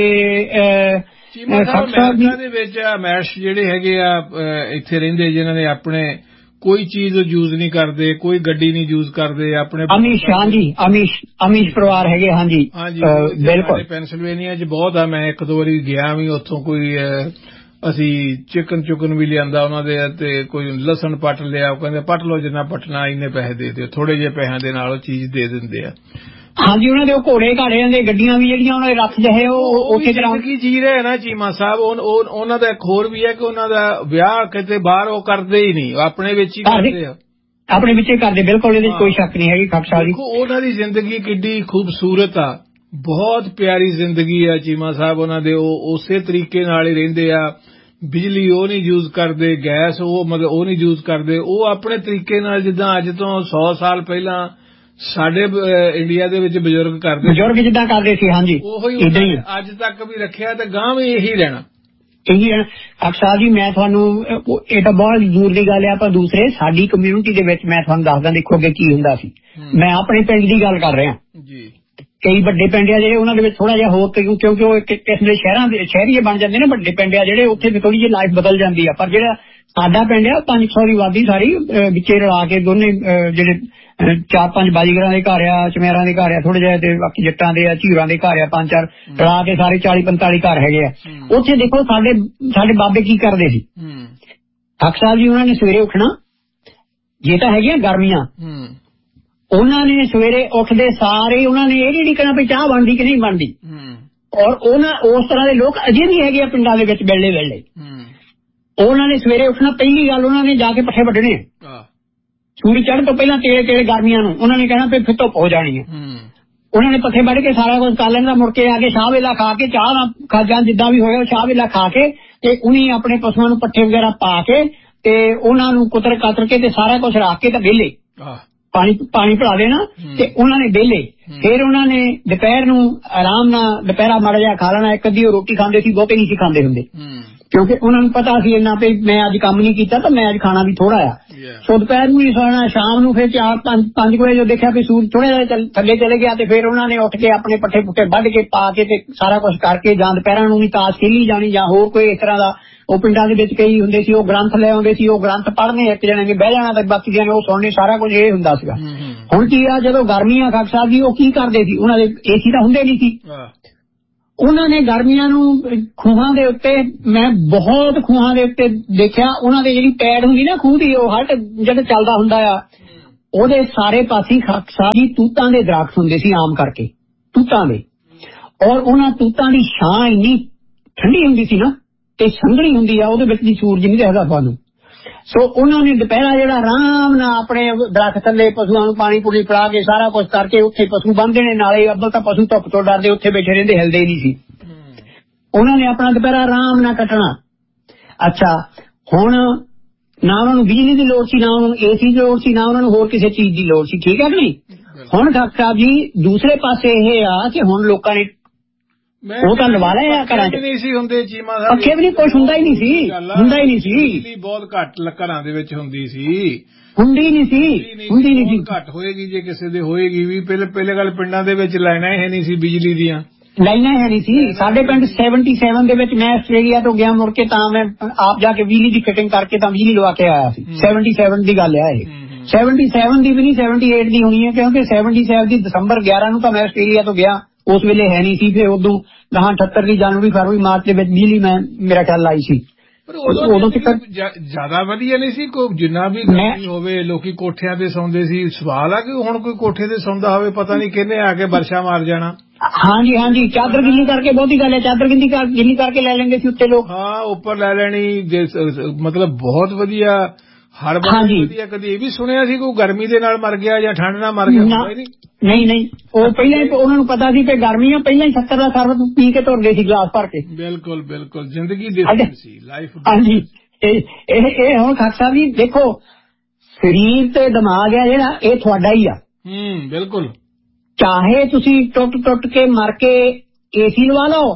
ਅਮਰੀਕਾ ਦੇ ਵਿੱਚ ਅਮੈਸ਼ ਜਿਹੜੇ ਹੈਗੇ ਆ ਇੱਥੇ ਰਹਿੰਦੇ ਜਿਨ੍ਹਾਂ ਨੇ ਆਪਣੇ ਕੋਈ ਚੀਜ਼ ਯੂਜ਼ ਨਹੀਂ ਕਰਦੇ ਕੋਈ ਗੱਡੀ ਨਹੀਂ ਯੂਜ਼ ਕਰਦੇ ਆਪਣੇ ਅਮੀਸ਼ ਹਾਂਜੀ ਅਮੀਸ਼ ਅਮੀਸ਼ ਪਰਿਵਾਰ ਹੈਗੇ ਹਾਂਜੀ ਹਾਂਜੀ ਬਿਲਕੁਲ ਪੈਨਸਿਲਵੇਨੀਆ ਚ ਬਹੁਤ ਆ ਮੈਂ ਇੱਕ ਦੋ ਵਾਰੀ ਗਿਆ ਵੀ ਉੱਥੋਂ ਕੋਈ ਅਸੀਂ ਚਿਕਨ ਚੁਕਨ ਵੀ ਲਿਆਂਦਾ ਉਹਨਾਂ ਦੇ ਤੇ ਕੋਈ ਲਸਣ ਪੱਟ ਲਿਆ ਉਹ ਕਹਿੰਦੇ ਪੱਟ ਲਓ ਜਿੰਨਾ ਪੱਟਣਾ ਇੰਨੇ ਪੈਸੇ ਦੇ ਦਿਓ ਥੋੜੇ ਜਿਹੇ ਪੈਸਿਆਂ ਦੇ ਨਾਲ ਉਹ ਚੀਜ਼ ਦੇ ਦਿੰਦੇ ਆ ਹਾਂਜੀ ਉਹਨਾਂ ਦੇ ਉਹ ਘੋੜੇ ਘਾੜਿਆਂ ਦੇ ਗੱਡੀਆਂ ਵੀ ਜਿਹੜੀਆਂ ਉਹਨਾਂ ਦੇ ਰੱਖ ਜਹੇ ਉਹ ਉੱਥੇ ਕਰਾਉਣ ਕੀ ਜੀ ਰਹੇ ਨਾ ਚੀਮਾ ਸਾਹਿਬ ਉਹਨਾਂ ਦਾ ਇੱਕ ਹੋਰ ਵੀ ਹੈ ਕਿ ਉਹਨਾਂ ਦਾ ਵਿਆਹ ਕਿਤੇ ਬਾਹਰ ਉਹ ਕਰਦੇ ਹੀ ਨਹੀਂ ਆਪਣੇ ਵਿੱਚ ਹੀ ਕਰਦੇ ਆ ਆਪਣੇ ਵਿੱਚ ਹੀ ਕਰਦੇ ਬਿਲਕੁਲ ਇਹਦੇ ਕੋਈ ਸ਼ੱਕ ਨਹੀਂ ਹੈਗੀ ਖਾਲਸਾ ਜੀ ਉਹਨਾਂ ਦੀ ਜ਼ਿੰਦਗੀ ਕਿੱਡੀ ਖੂਬਸੂਰਤ ਆ ਬਹੁਤ ਪਿਆਰੀ ਜ਼ਿੰਦਗੀ ਆ ਚੀਮਾ ਸਾਹਿਬ ਉਹਨਾਂ ਦੇ ਉਹ ਉਸੇ ਤਰੀਕੇ ਨਾਲ ਹੀ ਰਹਿੰਦੇ ਆ ਬਿਜਲੀ ਉਹ ਨਹੀਂ ਯੂਜ਼ ਕਰਦੇ ਗੈਸ ਉਹ ਮਤਲਬ ਉਹ ਨਹੀਂ ਯੂਜ਼ ਕਰਦੇ ਉਹ ਆਪਣੇ ਤਰੀਕੇ ਨਾਲ ਜਿੱਦਾਂ ਅੱਜ ਤੋਂ ਸੌ ਸਾਲ ਪਹਿਲਾਂ ਸਾਡੇ ਇੰਡੀਆ ਦੇ ਵਿੱਚ ਬਜ਼ੁਰਗ ਕਰਦੇ ਬਜ਼ੁਰਗ ਜਿੱਦਾਂ ਕਰਦੇ ਸੀ ਹਾਂਜੀ ਉਹੀ ਅੱਜ ਤੱਕ ਵੀ ਰੱਖਿਆ ਤੇ ਗਾਂ ਵੀ ਇਹੀ ਰਹਿਣਾ ਇਹੀ ਰਹਿਣਾ ਅਕਸ਼ਾ ਜੀ ਮੈਂ ਤੁਹਾਨੂੰ ਇਹ ਤਾਂ ਬਹੁਤ ਦੂਰ ਦੀ ਗੱਲ ਹੈ ਆਪਾਂ ਦੂਸਰੇ ਸਾਡੀ ਕਮਿਊਨਿਟੀ ਦੇ ਵਿੱਚ ਮੈਂ ਤੁਹਾਨੂੰ ਦੱਸਦਾ ਦੇਖੋ ਅੱਗੇ ਕੀ ਹੁੰਦਾ ਸੀ ਮੈਂ ਆਪਣੇ ਪਿੰਡ ਦੀ ਗੱਲ ਕਰ ਰਿਹਾ ਜੀ ਕਈ ਵੱਡੇ ਪਿੰਡ ਆ ਜਿਹੜੇ ਉਹਨਾਂ ਦੇ ਵਿੱਚ ਥੋੜਾ ਜਿਹਾ ਹੋਰ ਕਿਉਂਕਿ ਉਹ ਕਿਸੇ ਦੇ ਸ਼ਹਿਰਾਂ ਦੇ ਸ਼ਹਿਰੀਏ ਬਣ ਜਾਂਦੇ ਨੇ ਵੱਡੇ ਪਿੰਡ ਆ ਜਿਹੜੇ ਉੱਥੇ ਵੀ ਥੋੜੀ ਜਿਹੀ ਲਾਈਫ ਬਦਲ ਜਾਂਦੀ ਆ ਪਰ ਜਿਹੜਾ ਸਾਡਾ ਪਿੰਡ ਆ ਪੰਜ ਸੌ ਦੀ ਆਬਾਦੀ ਸਾਰੀ ਵਿੱਚੇ ਰਲਾ ਕੇ ਦੋਨੇ ਜਿਹੜੇ ਚਾਰ ਪੰਜ ਬਾਜੀਗਰਾਂ ਦੇ ਘਰ ਆ ਚਮੇਰਾਂ ਦੇ ਘਰ ਆ ਥੋੜੇ ਜਿਹੇ ਤੇ ਬਾਕੀ ਜੱਟਾਂ ਦੇ ਆ ਝੀਰਾਂ ਦੇ ਘਰ ਆ ਪੰਜ ਚਾਰ ਰਲਾ ਕੇ ਸਾਰੇ ਚਾਲੀ ਪੰਤਾਲੀ ਘਰ ਹੈਗੇ ਆ ਉੱਥੇ ਦੇਖੋ ਸਾਡੇ ਸਾਡੇ ਬਾਬੇ ਕੀ ਕਰਦੇ ਸੀ ਹੱਕ ਸਾਹਿਬ ਜੀ ਉਹਨਾਂ ਨੇ ਸਵੇਰੇ ਉੱਠਣਾ ਜੇ ਤਾਂ ਹੈਗੀਆਂ ਗਰਮੀਆਂ ਉਹਨਾਂ ਨੇ ਸਵੇਰੇ ਉੱਠਦੇ ਸਾਰੇ ਉਹਨਾਂ ਨੇ ਇਹ ਨਹੀਂ ਕਹਿਣਾ ਵੀ ਚਾਹ ਬਣਦੀ ਕਿ ਨਹੀਂ ਬਣਦੀ ਔਰ ਉਹਨਾਂ ਉਸ ਤਰ੍ਹਾਂ ਦੇ ਲੋਕ ਅਜੇ ਵੀ ਹੈਗੇ ਆ ਪਿੰਡਾਂ ਦੇ ਵਿੱਚ ਵੇਲੇ ਵੇਲੇ ਉਹਨਾਂ ਨੇ ਸਵੇਰੇ ਉੱਠਣਾ ਪਹਿਲੀ ਗੱਲ ਉਹਨਾਂ ਨੇ ਜਾ ਕੇ ਪੱਠੇ ਵੱਢਣੇ ਸੂਰਜ ਚੜ੍ਹਨ ਤੋਂ ਪਹਿਲਾਂ ਤੇਰੇ ਤੇਰੇ ਗਰਮੀਆਂ ਨੂੰ ਉਹਨਾਂ ਨੇ ਕਹਿਣਾ ਵੀ ਫਿਰ ਧੁੱਪ ਹੋ ਜਾਣੀ ਹੈ ਉਹਨਾਂ ਨੇ ਪੱਠੇ ਵੱਢ ਕੇ ਸਾਰਾ ਕੁਝ ਕਰ ਲੈਣਾ ਮੁੜ ਕੇ ਆ ਕੇ ਚਾਹ ਵੇਲਾ ਖਾ ਕੇ ਚਾਹ ਨਾ ਖਾ ਜਾਂ ਜਿੱਦਾਂ ਵੀ ਹੋਇਆ ਚਾਹ ਵੇਲਾ ਖਾ ਕੇ ਤੇ ਉਹਨੇ ਆਪਣੇ ਪਸ਼ੂਆਂ ਨੂੰ ਪੱਠੇ ਵਗੈਰਾ ਪਾ ਕੇ ਤੇ ਉਹਨਾਂ ਨੂੰ ਕੁਤਰ ਕਾਤਰ ਕੇ ਤੇ ਸਾਰਾ ਕੁਝ ਰੱਖ ਕੇ ਤੇ ਵਿਹਲੇ ਪਾਣੀ ਪਾਣੀ ਪਿਲਾ ਦੇਣਾ ਤੇ ਉਹਨਾਂ ਨੇ ਵਿਹਲੇ ਫਿਰ ਉਹਨਾਂ ਨੇ ਦੁਪਹਿਰ ਨੂੰ ਆਰਾਮ ਨਾਲ ਦੁਪਹਿਰਾ ਮਾੜਾ ਜਿਹਾ ਖਾ ਲੈਣਾ ਇੱਕ ਅੱਧੀ ਰੋਟੀ ਖਾਂਦੇ ਸੀ ਬਹੁਤੇ ਨਹੀਂ ਸੀ ਖਾਂਦੇ ਹੁੰਦੇ ਕਿਉਂਕਿ ਉਹਨਾਂ ਨੂੰ ਪਤਾ ਸੀ ਇੰਨਾ ਵੀ ਮੈਂ ਅੱਜ ਕੰਮ ਨਹੀਂ ਕੀਤਾ ਤਾਂ ਮੈਂ ਅੱਜ ਖਾਣਾ ਵੀ ਥੋੜਾ ਆ। ਸੋ ਦੁਪਹਿਰ ਨੂੰ ਹੀ ਸੌਣਾ, ਸ਼ਾਮ ਨੂੰ ਫਿਰ ਚਾਰ ਪੰਜ ਪੰਜ ਵਜੇ ਜੋ ਦੇਖਿਆ ਵੀ ਸੂਰਜ ਥੋੜਾ ਜਿਹਾ ਥੱਲੇ ਚਲੇ ਗਿਆ ਤੇ ਫਿਰ ਉਹਨਾਂ ਨੇ ਉੱਠ ਕੇ ਆਪਣੇ ਪੱਠੇ ਪੁੱਠੇ ਵੱਢ ਕੇ ਪਾ ਕੇ ਤੇ ਸਾਰਾ ਕੁਝ ਕਰਕੇ ਜਾਂ ਦੁਪਹਿਰਾਂ ਨੂੰ ਵੀ ਤਾਸ਼ ਖੇਲੀ ਜਾਣੀ ਜਾਂ ਹੋਰ ਕੋਈ ਇਸ ਤਰ੍ਹਾਂ ਦਾ। ਉਹ ਪਿੰਡਾਂ ਦੇ ਵਿੱਚ ਕਈ ਹੁੰਦੇ ਸੀ ਉਹ ਗ੍ਰੰਥ ਲੈ ਆਉਂਦੇ ਸੀ, ਉਹ ਗ੍ਰੰਥ ਪੜ੍ਹਨੇ, ਇੱਕ ਜਣੇ ਨੇ ਬਹਿ ਜਾਣਾ ਤੇ ਬਾਕੀ ਜਣੇ ਉਹ ਸੁਣਨੇ, ਸਾਰਾ ਕੁਝ ਇਹ ਹੁੰਦਾ ਸੀਗਾ। ਹੁਣ ਕੀ ਆ, ਜਦੋਂ ਗਰਮੀਆਂ ਖਾਕ ਸਾਹਿਬ ਜੀ ਉਹ ਕੀ ਕਰਦੇ ਸੀ, ਉਹਨਾਂ ਦੇ ਏਸੀ ਤਾਂ ਹੁੰਦੇ ਨਹੀਂ ਸੀ। ਉਹਨਾਂ ਨੇ ਗਰਮੀਆਂ ਨੂੰ ਖੂਹਾਂ ਦੇ ਉੱਤੇ, ਮੈਂ ਬਹੁਤ ਖੂਹਾਂ ਦੇ ਉੱਤੇ ਦੇਖਿਆ, ਉਹਨਾਂ ਦੇ ਜਿਹੜੀ ਪੈੜ ਹੁੰਦੀ ਨਾ ਖੂਹ ਦੀ, ਉਹ ਹਟ ਜਿਹੜਾ ਚੱਲਦਾ ਹੁੰਦਾ ਆ, ਉਹਦੇ ਸਾਰੇ ਪਾਸੇ ਖਾਕ ਸਾਹਿਬ ਜੀ ਤੂਤਾਂ ਦੇ ਦਰਖਤ ਹੁੰਦੇ ਸੀ ਆਮ ਕਰਕੇ, ਤੂਤਾਂ ਦੇ। ਔਰ ਉਹਨਾਂ ਤੂਤਾਂ ਦੀ ਛਾਂ ਇੰਨੀ ਠੰਡੀ ਹੁੰਦੀ ਸੀ ਨਾ ਤੇ ਸੰਘਣੀ ਹੁੰਦੀ ਆ, ਉਹਦੇ ਵਿੱਚ ਦੀ ਸੂਰਜ ਨਹੀਂ ਦਿਖਦਾ ਤੁਹਾਨੂੰ। ਸੋ ਉਹਨਾਂ ਨੇ ਦੁਪਹਿਰਾ ਜਿਹੜਾ ਆਰਾਮ ਨਾਲ ਆਪਣੇ ਦਰਖਤ ਥੱਲੇ ਪਸ਼ੂਆਂ ਨੂੰ ਪਾਣੀ ਪੂਣੀ ਪਿਲਾ ਕੇ ਸਾਰਾ ਕੁਝ ਕਰਕੇ ਉੱਥੇ ਪਸ਼ੂ ਬੰਨ੍ਹਦੇ ਨੇ, ਨਾਲੇ ਅੱਬਲ ਤਾਂ ਪਸ਼ੂ ਧੁੱਪ ਤੋਂ ਡਰਦੇ ਉੱਥੇ ਬੈਠੇ ਰਹਿੰਦੇ, ਹਿਲਦੇ ਹੀ ਨਹੀਂ ਸੀ। ਉਹਨਾਂ ਨੇ ਆਪਣਾ ਦੁਪਹਿਰਾ ਆਰਾਮ ਨਾਲ ਕੱਟਣਾ। ਅੱਛਾ, ਹੁਣ ਨਾ ਉਹਨਾਂ ਨੂੰ ਬਿਜਲੀ ਦੀ ਲੋੜ ਸੀ, ਨਾ ਉਹਨਾਂ ਨੂੰ ਏਸੀ ਦੀ ਲੋੜ ਸੀ, ਨਾ ਉਹਨਾਂ ਨੂੰ ਹੋਰ ਕਿਸੇ ਚੀਜ਼ ਦੀ ਲੋੜ ਸੀ, ਠੀਕ ਹੈ ਕਿ ਨਹੀਂ। ਹੁਣ ਖਾਕ ਸਾਹਿਬ ਜੀ ਦੂਸਰੇ ਪਾਸੇ ਇਹ ਆ ਕਿ ਹੁਣ ਲੋਕਾਂ ਨੇ ਉਹ ਤਾਂ ਲਵਾ ਲਿਆ ਘਰਾਂ ਚ, ਨਹੀਂ ਸੀ ਹੁੰਦੇ ਚੀਮਾ ਸਾਹਿਬ, ਪੱਖੇ ਵੀ ਨਹੀਂ, ਕੁਛ ਹੁੰਦਾ ਹੀ ਨਹੀਂ ਸੀ, ਹੁੰਦਾ ਹੀ ਨਹੀਂ ਸੀ। ਬਿਜਲੀ ਬਹੁਤ ਘੱਟ ਘਰਾਂ ਦੇ ਵਿੱਚ ਹੁੰਦੀ ਸੀ, ਹੁੰਦੀ ਨਹੀਂ ਸੀ, ਹੁੰਦੀ ਨਹੀਂ ਸੀ, ਘੱਟ ਹੋਏਗੀ ਜੇ ਕਿਸੇ ਦੇ ਹੋਏਗੀ ਵੀ। ਪਹਿਲੇ ਪਹਿਲੇ ਗੱਲ ਪਿੰਡਾਂ ਦੇ ਵਿੱਚ ਲਾਈਨਾਂ ਹੀ ਨਹੀਂ ਸੀ ਬਿਜਲੀ ਦੀਆਂ, ਲਾਈਨਾਂ ਹੈ ਨਹੀਂ ਸੀ। ਸਾਡੇ ਪਿੰਡ ਸੈਵਨਟੀ ਸੈਵਨ ਦੇ ਵਿੱਚ ਮੈਂ ਆਸਟ੍ਰੇਲੀਆ ਤੋਂ ਗਿਆ ਮੁੜ ਕੇ, ਤਾਂ ਮੈਂ ਆਪ ਜਾ ਕੇ ਬਿਜਲੀ ਦੀ ਫਿਟਿੰਗ ਕਰਕੇ ਤਾਂ ਬਿਜਲੀ ਲਵਾ ਕੇ ਆਇਆ ਸੀ। ਸੈਵਨਟੀ ਸੈਵਨ ਦੀ ਗੱਲ ਹੈ ਇਹ, ਸੈਵਨਟੀ ਸੈਵਨ ਦੀ ਵੀ ਨਹੀਂ, ਸੈਵਨਟੀ ਏਟ ਦੀ ਹੋਣੀ ਹੈ, ਕਿਉਂਕਿ ਸੈਵਨਟੀ ਸੈਵਨ ਦੀ ਦਸੰਬਰ ਗਿਆਰਾਂ ਨੂੰ ਤਾਂ ਮੈਂ ਆਸਟ੍ਰੇਲੀਆ ਤੋਂ ਗਿਆ, ਉਸ ਵੇਲੇ ਹੈ ਨਹੀਂ ਸੀ। ਫਿਰ ਉਦੋਂ ਦਹਾਂ ਅਠੱਤਰ ਦੀ ਜਨਵਰੀ ਫਰਵਰੀ ਮਾਰਚ ਦੇ ਵਿੱਚ ਬਿਜਲੀ ਮੈਂ ਮੇਰਾ ਖਿਆਲ ਆਈ ਸੀ। ਉਦੋਂ ਜਿਆਦਾ ਵਧੀਆ ਨਹੀਂ ਸੀ, ਕੋਈ ਜਿੰਨਾ ਵੀ ਗਰਮੀ ਹੋਵੇ ਲੋਕੀ ਕੋਠਿਆਂ ਤੇ ਸੌਂਦੇ ਸੀ। ਸਵਾਲ ਆ ਕਿ ਹੁਣ ਕੋਈ ਕੋਠੇ ਤੇ ਸੌਂਦਾ ਹੋਵੇ, ਪਤਾ ਨਹੀਂ ਕਿਹਨੇ ਆ ਕੇ ਵਰਸ਼ਾ ਮਾਰ ਜਾਣਾ। ਹਾਂਜੀ ਹਾਂਜੀ, ਚਾਦਰ ਗਿੱਲੀ ਕਰਕੇ, ਬਹੁਤੀ ਗੱਲ ਹੈ, ਚਾਦਰ ਗਿੱਲੀ ਗਿੱਲੀ ਕਰਕੇ ਲੈ ਲੈਂਦੇ ਸੀ ਉੱਤੇ ਲੋਕ। ਹਾਂ, ਉੱਪਰ ਲੈ ਲੈਣੀ, ਮਤਲਬ ਬਹੁਤ ਵਧੀਆ, ਹਰ ਵਾਰ ਵਧੀਆ। ਕਦੀ ਇਹ ਵੀ ਸੁਣਿਆ ਸੀ ਕੋਈ ਗਰਮੀ ਦੇ ਨਾਲ ਮਰ ਗਿਆ ਜਾਂ ਠੰਡ ਨਾਲ ਮਰ ਗਿਆ? ਨਹੀਂ ਨਹੀਂ, ਉਹ ਪਹਿਲਾਂ ਹੀ ਉਹਨਾਂ ਨੂੰ ਪਤਾ ਸੀ ਕਿ ਗਰਮੀ ਆ, ਪਹਿਲਾਂ ਹੀ ਸ਼ੱਕਰ ਦਾ ਸ਼ਰਬਤ ਪੀ ਕੇ ਤੁਰਦੇ ਸੀ ਗਲਾਸ ਭਰ ਕੇ। ਬਿਲਕੁਲ ਬਿਲਕੁਲ, ਜ਼ਿੰਦਗੀ ਡਿਫਰੈਂਟ ਸੀ, ਲਾਈਫ। ਹਾਂਜੀ, ਇਹ ਇਹ ਹੁਣ ਖਾਕ ਸਾਹਿਬ ਜੀ ਦੇਖੋ, ਸਰੀਰ ਤੇ ਦਿਮਾਗ ਹੈ ਜਿਹੜਾ, ਇਹ ਤੁਹਾਡਾ ਹੀ ਆ। ਹੂੰ, ਬਿਲਕੁਲ। ਚਾਹੇ ਤੁਸੀਂ ਟੁੱਟ ਟੁੱਟ ਕੇ ਮਰ ਕੇ ਏਸੀ ਲਵਾ ਲਓ,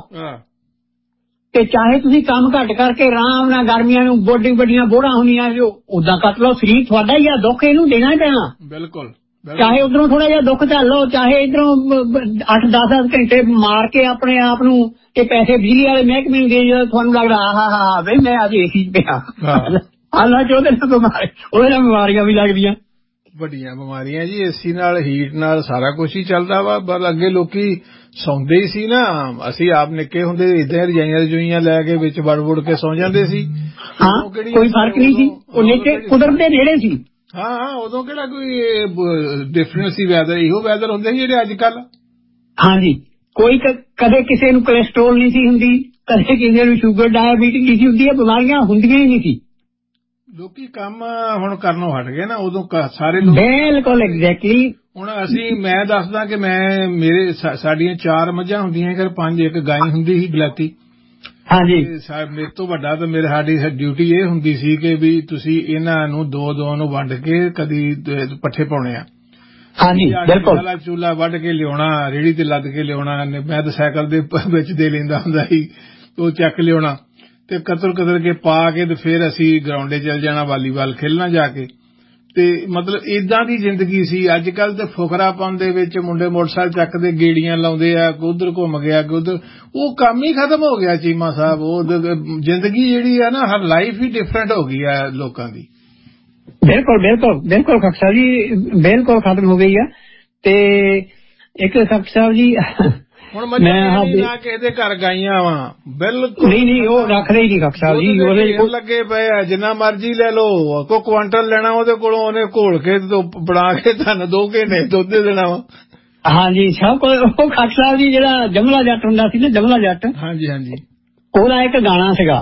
ਤੇ ਚਾਹੇ ਤੁਸੀਂ ਕੰਮ ਘੱਟ ਕਰਕੇ ਆਰਾਮ ਨਾਲ ਗਰਮੀਆਂ ਨੂੰ ਬੋਡੀ ਵੱਡੀਆਂ ਬੋੜਾਂ ਹੁੰਦੀਆਂ ਜੋ ਉਦਾਂ ਕੱਟ ਲਓ, ਸਰੀਰ ਤੁਹਾਡਾ ਹੀ ਆ, ਦੁੱਖ ਇਹਨੂੰ ਦੇਣਾ ਹੀ ਪੈਣਾ। ਬਿਲਕੁਲ। ਚਾਹੇ ਉਧਰੋਂ ਥੋੜਾ ਜਿਹਾ ਦੁੱਖ ਝੱਲ ਲਓ, ਚਾਹੇ ਇਧਰੋਂ ਅੱਠ ਦਸ ਘੰਟੇ ਮਾਰ ਕੇ ਆਪਣੇ ਆਪ ਨੂੰ ਇਹ ਪੈਸੇ ਬਿਜਲੀ ਵਾਲੇ ਮਹਿਕਮੇ ਨੂੰ ਦੇ, ਜਦੋਂ ਤੁਹਾਨੂੰ ਲੱਗਦਾ ਆਹ ਹਾ ਬਈ ਮੈਂ ਅੱਜ ਏਸੀ ਚ ਪਿਆ, ਹਾਲਾਂਕਿ ਉਹਦੇ ਨਾਲ ਬਿਮਾਰੀ, ਉਹਦੇ ਨਾਲ ਬਿਮਾਰੀਆਂ ਵੀ ਲੱਗਦੀਆਂ, ਵੱਡੀਆਂ ਬਿਮਾਰੀਆਂ ਜੀ। ਏਸੀ ਨਾਲ, ਹੀਟ ਨਾਲ ਸਾਰਾ ਕੁਛ ਹੀ ਚੱਲਦਾ ਵਾ। ਪਰ ਅੱਗੇ ਲੋਕੀ ਸੌਂਦੇ ਹੀ ਸੀ ਨਾ, ਅਸੀਂ ਆਪ ਨਿੱਕੇ ਹੁੰਦੇ ਏਦਾਂ ਰਜਾਈਆਂ ਰਜੂਈਆਂ ਲੈ ਕੇ ਵਿੱਚ ਵੜ ਵੜ ਕੇ ਸੌ ਜਾਂਦੇ ਸੀ। ਹਾਂ, ਕੋਈ ਫਰਕ ਨਹੀਂ ਸੀ, ਉਹ ਨੀਚੇ ਕੁਦਰਤ ਦੇ ਨੇੜੇ ਸੀ। ਹਾਂ ਹਾਂ, ਉਦੋਂ ਕਿਹੜਾ ਕੋਈ ਡਿਫਰੈਂਸ ਸੀ ਵੈਦਰ, ਇਹੋ ਵੈਦਰ ਹੁੰਦੇ ਸੀ ਜਿਹੜੇ ਅੱਜ ਕੱਲ। ਹਾਂਜੀ, ਕੋਈ ਕਦੇ ਕਿਸੇ ਨੂੰ ਕੋਲੇਸਟ੍ਰੋਲ ਨਹੀਂ ਸੀ ਹੁੰਦੀ, ਕਦੇ ਕਿਸੇ ਨੂੰ ਸ਼ੂਗਰ ਡਾਇਬੀਟਿਸ ਨਹੀਂ ਸੀ ਹੁੰਦੀ, ਇਹ ਬਿਮਾਰੀਆਂ ਹੁੰਦੀਆਂ ਹੀ ਨਹੀਂ ਸੀ। ਲੋਕੀ ਕੰਮ ਹੁਣ ਕਰਨੋਂ ਹਟ ਗਏ ਨਾ, ਉਦੋਂ ਸਾਰੇ ਲੋਕ। ਬਿਲਕੁਲ ਐਗਜ਼ੈਕਟਲੀ। ਹੁਣ ਅਸੀਂ, ਮੈਂ ਦੱਸਦਾ ਕਿ ਮੈਂ ਮੇਰੇ ਸਾਡੀਆਂ ਚਾਰ ਮੱਝਾਂ ਹੁੰਦੀਆਂ, ਫਿਰ ਪੰਜ, ਇੱਕ ਗਾਂ ਹੁੰਦੀ ਸੀ ਬਲੈਤੀ। ਹਾਂਜੀ, ਮੇਰੇ ਤੋਂ ਵੱਡਾ ਤਾਂ ਮੇਰੇ ਸਾਡੀ ਡਿਊਟੀ ਇਹ ਹੁੰਦੀ ਸੀ ਕਿ ਵੀ ਤੁਸੀਂ ਇਹਨਾਂ ਨੂੰ ਦੋ ਦੋ ਨੂੰ ਵੰਡ ਕੇ ਕਦੀ ਪੱਠੇ ਪਾਉਣੇ ਆ। ਹਾਂਜੀ, ਬਿਲਕੁਲ। ਚੂਲਾ ਵੱਢ ਕੇ ਲਿਆਉਣਾ, ਰੇਹੜੀ ਤੇ ਲੱਦ ਕੇ ਲਿਆਉਣਾ, ਮੈਂ ਤਾਂ ਸਾਈਕਲ ਦੇ ਵਿੱਚ ਦੇ ਲੈਂਦਾ ਹੁੰਦਾ ਸੀ, ਉਹ ਚੱਕ ਲਿਆਉਣਾ ਤੇ ਕਤਰ ਕਤਰ ਕੇ ਪਾ ਕੇ ਤੇ ਫਿਰ ਅਸੀਂ ਗਰਾਉਂਡੇ ਚੱਲ ਜਾਣਾ ਵਾਲੀਬਾਲ ਖੇਲਣਾ ਜਾ ਕੇ। ਤੇ ਮਤਲਬ ਏਦਾਂ ਦੀ ਜ਼ਿੰਦਗੀ ਸੀ। ਅੱਜ ਕੱਲ ਤੇ ਫੁਕਰਾਪਨ ਦੇ ਵਿੱਚ ਮੁੰਡੇ ਮੋਟਰਸਾਈਕਲ ਚੱਕਦੇ ਗੇੜੀਆਂ ਲਾਉਂਦੇ ਆ, ਕੋਈ ਉਧਰ ਘੁੰਮ ਗਿਆ, ਕੋਈ ਉਧਰ, ਉਹ ਕੰਮ ਹੀ ਖਤਮ ਹੋ ਗਿਆ ਚੀਮਾ ਸਾਹਿਬ। ਉਹ ਜ਼ਿੰਦਗੀ ਜਿਹੜੀ ਆ ਨਾ, ਹਰ ਲਾਈਫ ਹੀ ਡਿਫਰੈਂਟ ਹੋ ਗਈ ਆ ਲੋਕਾਂ ਦੀ। ਬਿਲਕੁਲ ਬਿਲਕੁਲ ਬਿਲਕੁਲ ਖਾਕ ਸਾਹਿਬ ਜੀ, ਬਿਲਕੁਲ ਖਤਮ ਹੋ ਗਈ ਆ। ਤੇ ਇੱਕ ਖਾਕ ਸਾਹਿਬ ਜੀ, ਹੁਣ ਮੈਂ ਨਾ ਕਿਸੇ ਦੇ ਘਰ ਗਾਈਆਂ ਵਾ, ਬਿਲਕੁਲ ਨਹੀਂ ਨਹੀਂ, ਉਹ ਰੱਖਦੇ ਹੀ ਨਹੀਂ ਖਾਕ ਸਾਹਿਬ ਜੀ, ਉਹਦੇ ਲੱਗੇ ਪਏ ਆ, ਜਿੰਨਾ ਮਰਜੀ ਲੈ ਲਓ, ਕੋਈ ਕੁਆਂਟਲ ਲੈਣਾ ਉਹਦੇ ਕੋਲੋਂ, ਉਹਨੇ ਘੋਲ ਕੇ ਬਣਾ ਕੇ ਤੁਹਾਨੂੰ ਦੋ ਘੰਟੇ ਦੁੱਧ ਦੇ ਦੇਣਾ ਵਾ। ਹਾਂਜੀ, ਸਭ ਕੁਝ। ਉਹ ਖਾਕ ਸਾਹਿਬ ਜੀ ਜਿਹੜਾ ਜਮਲਾ ਜੱਟ ਹੁੰਦਾ ਸੀ ਨਾ, ਜਮਲਾ ਜੱਟ, ਹਾਂਜੀ ਹਾਂਜੀ, ਉਹਦਾ ਇੱਕ ਗਾਣਾ ਸੀਗਾ,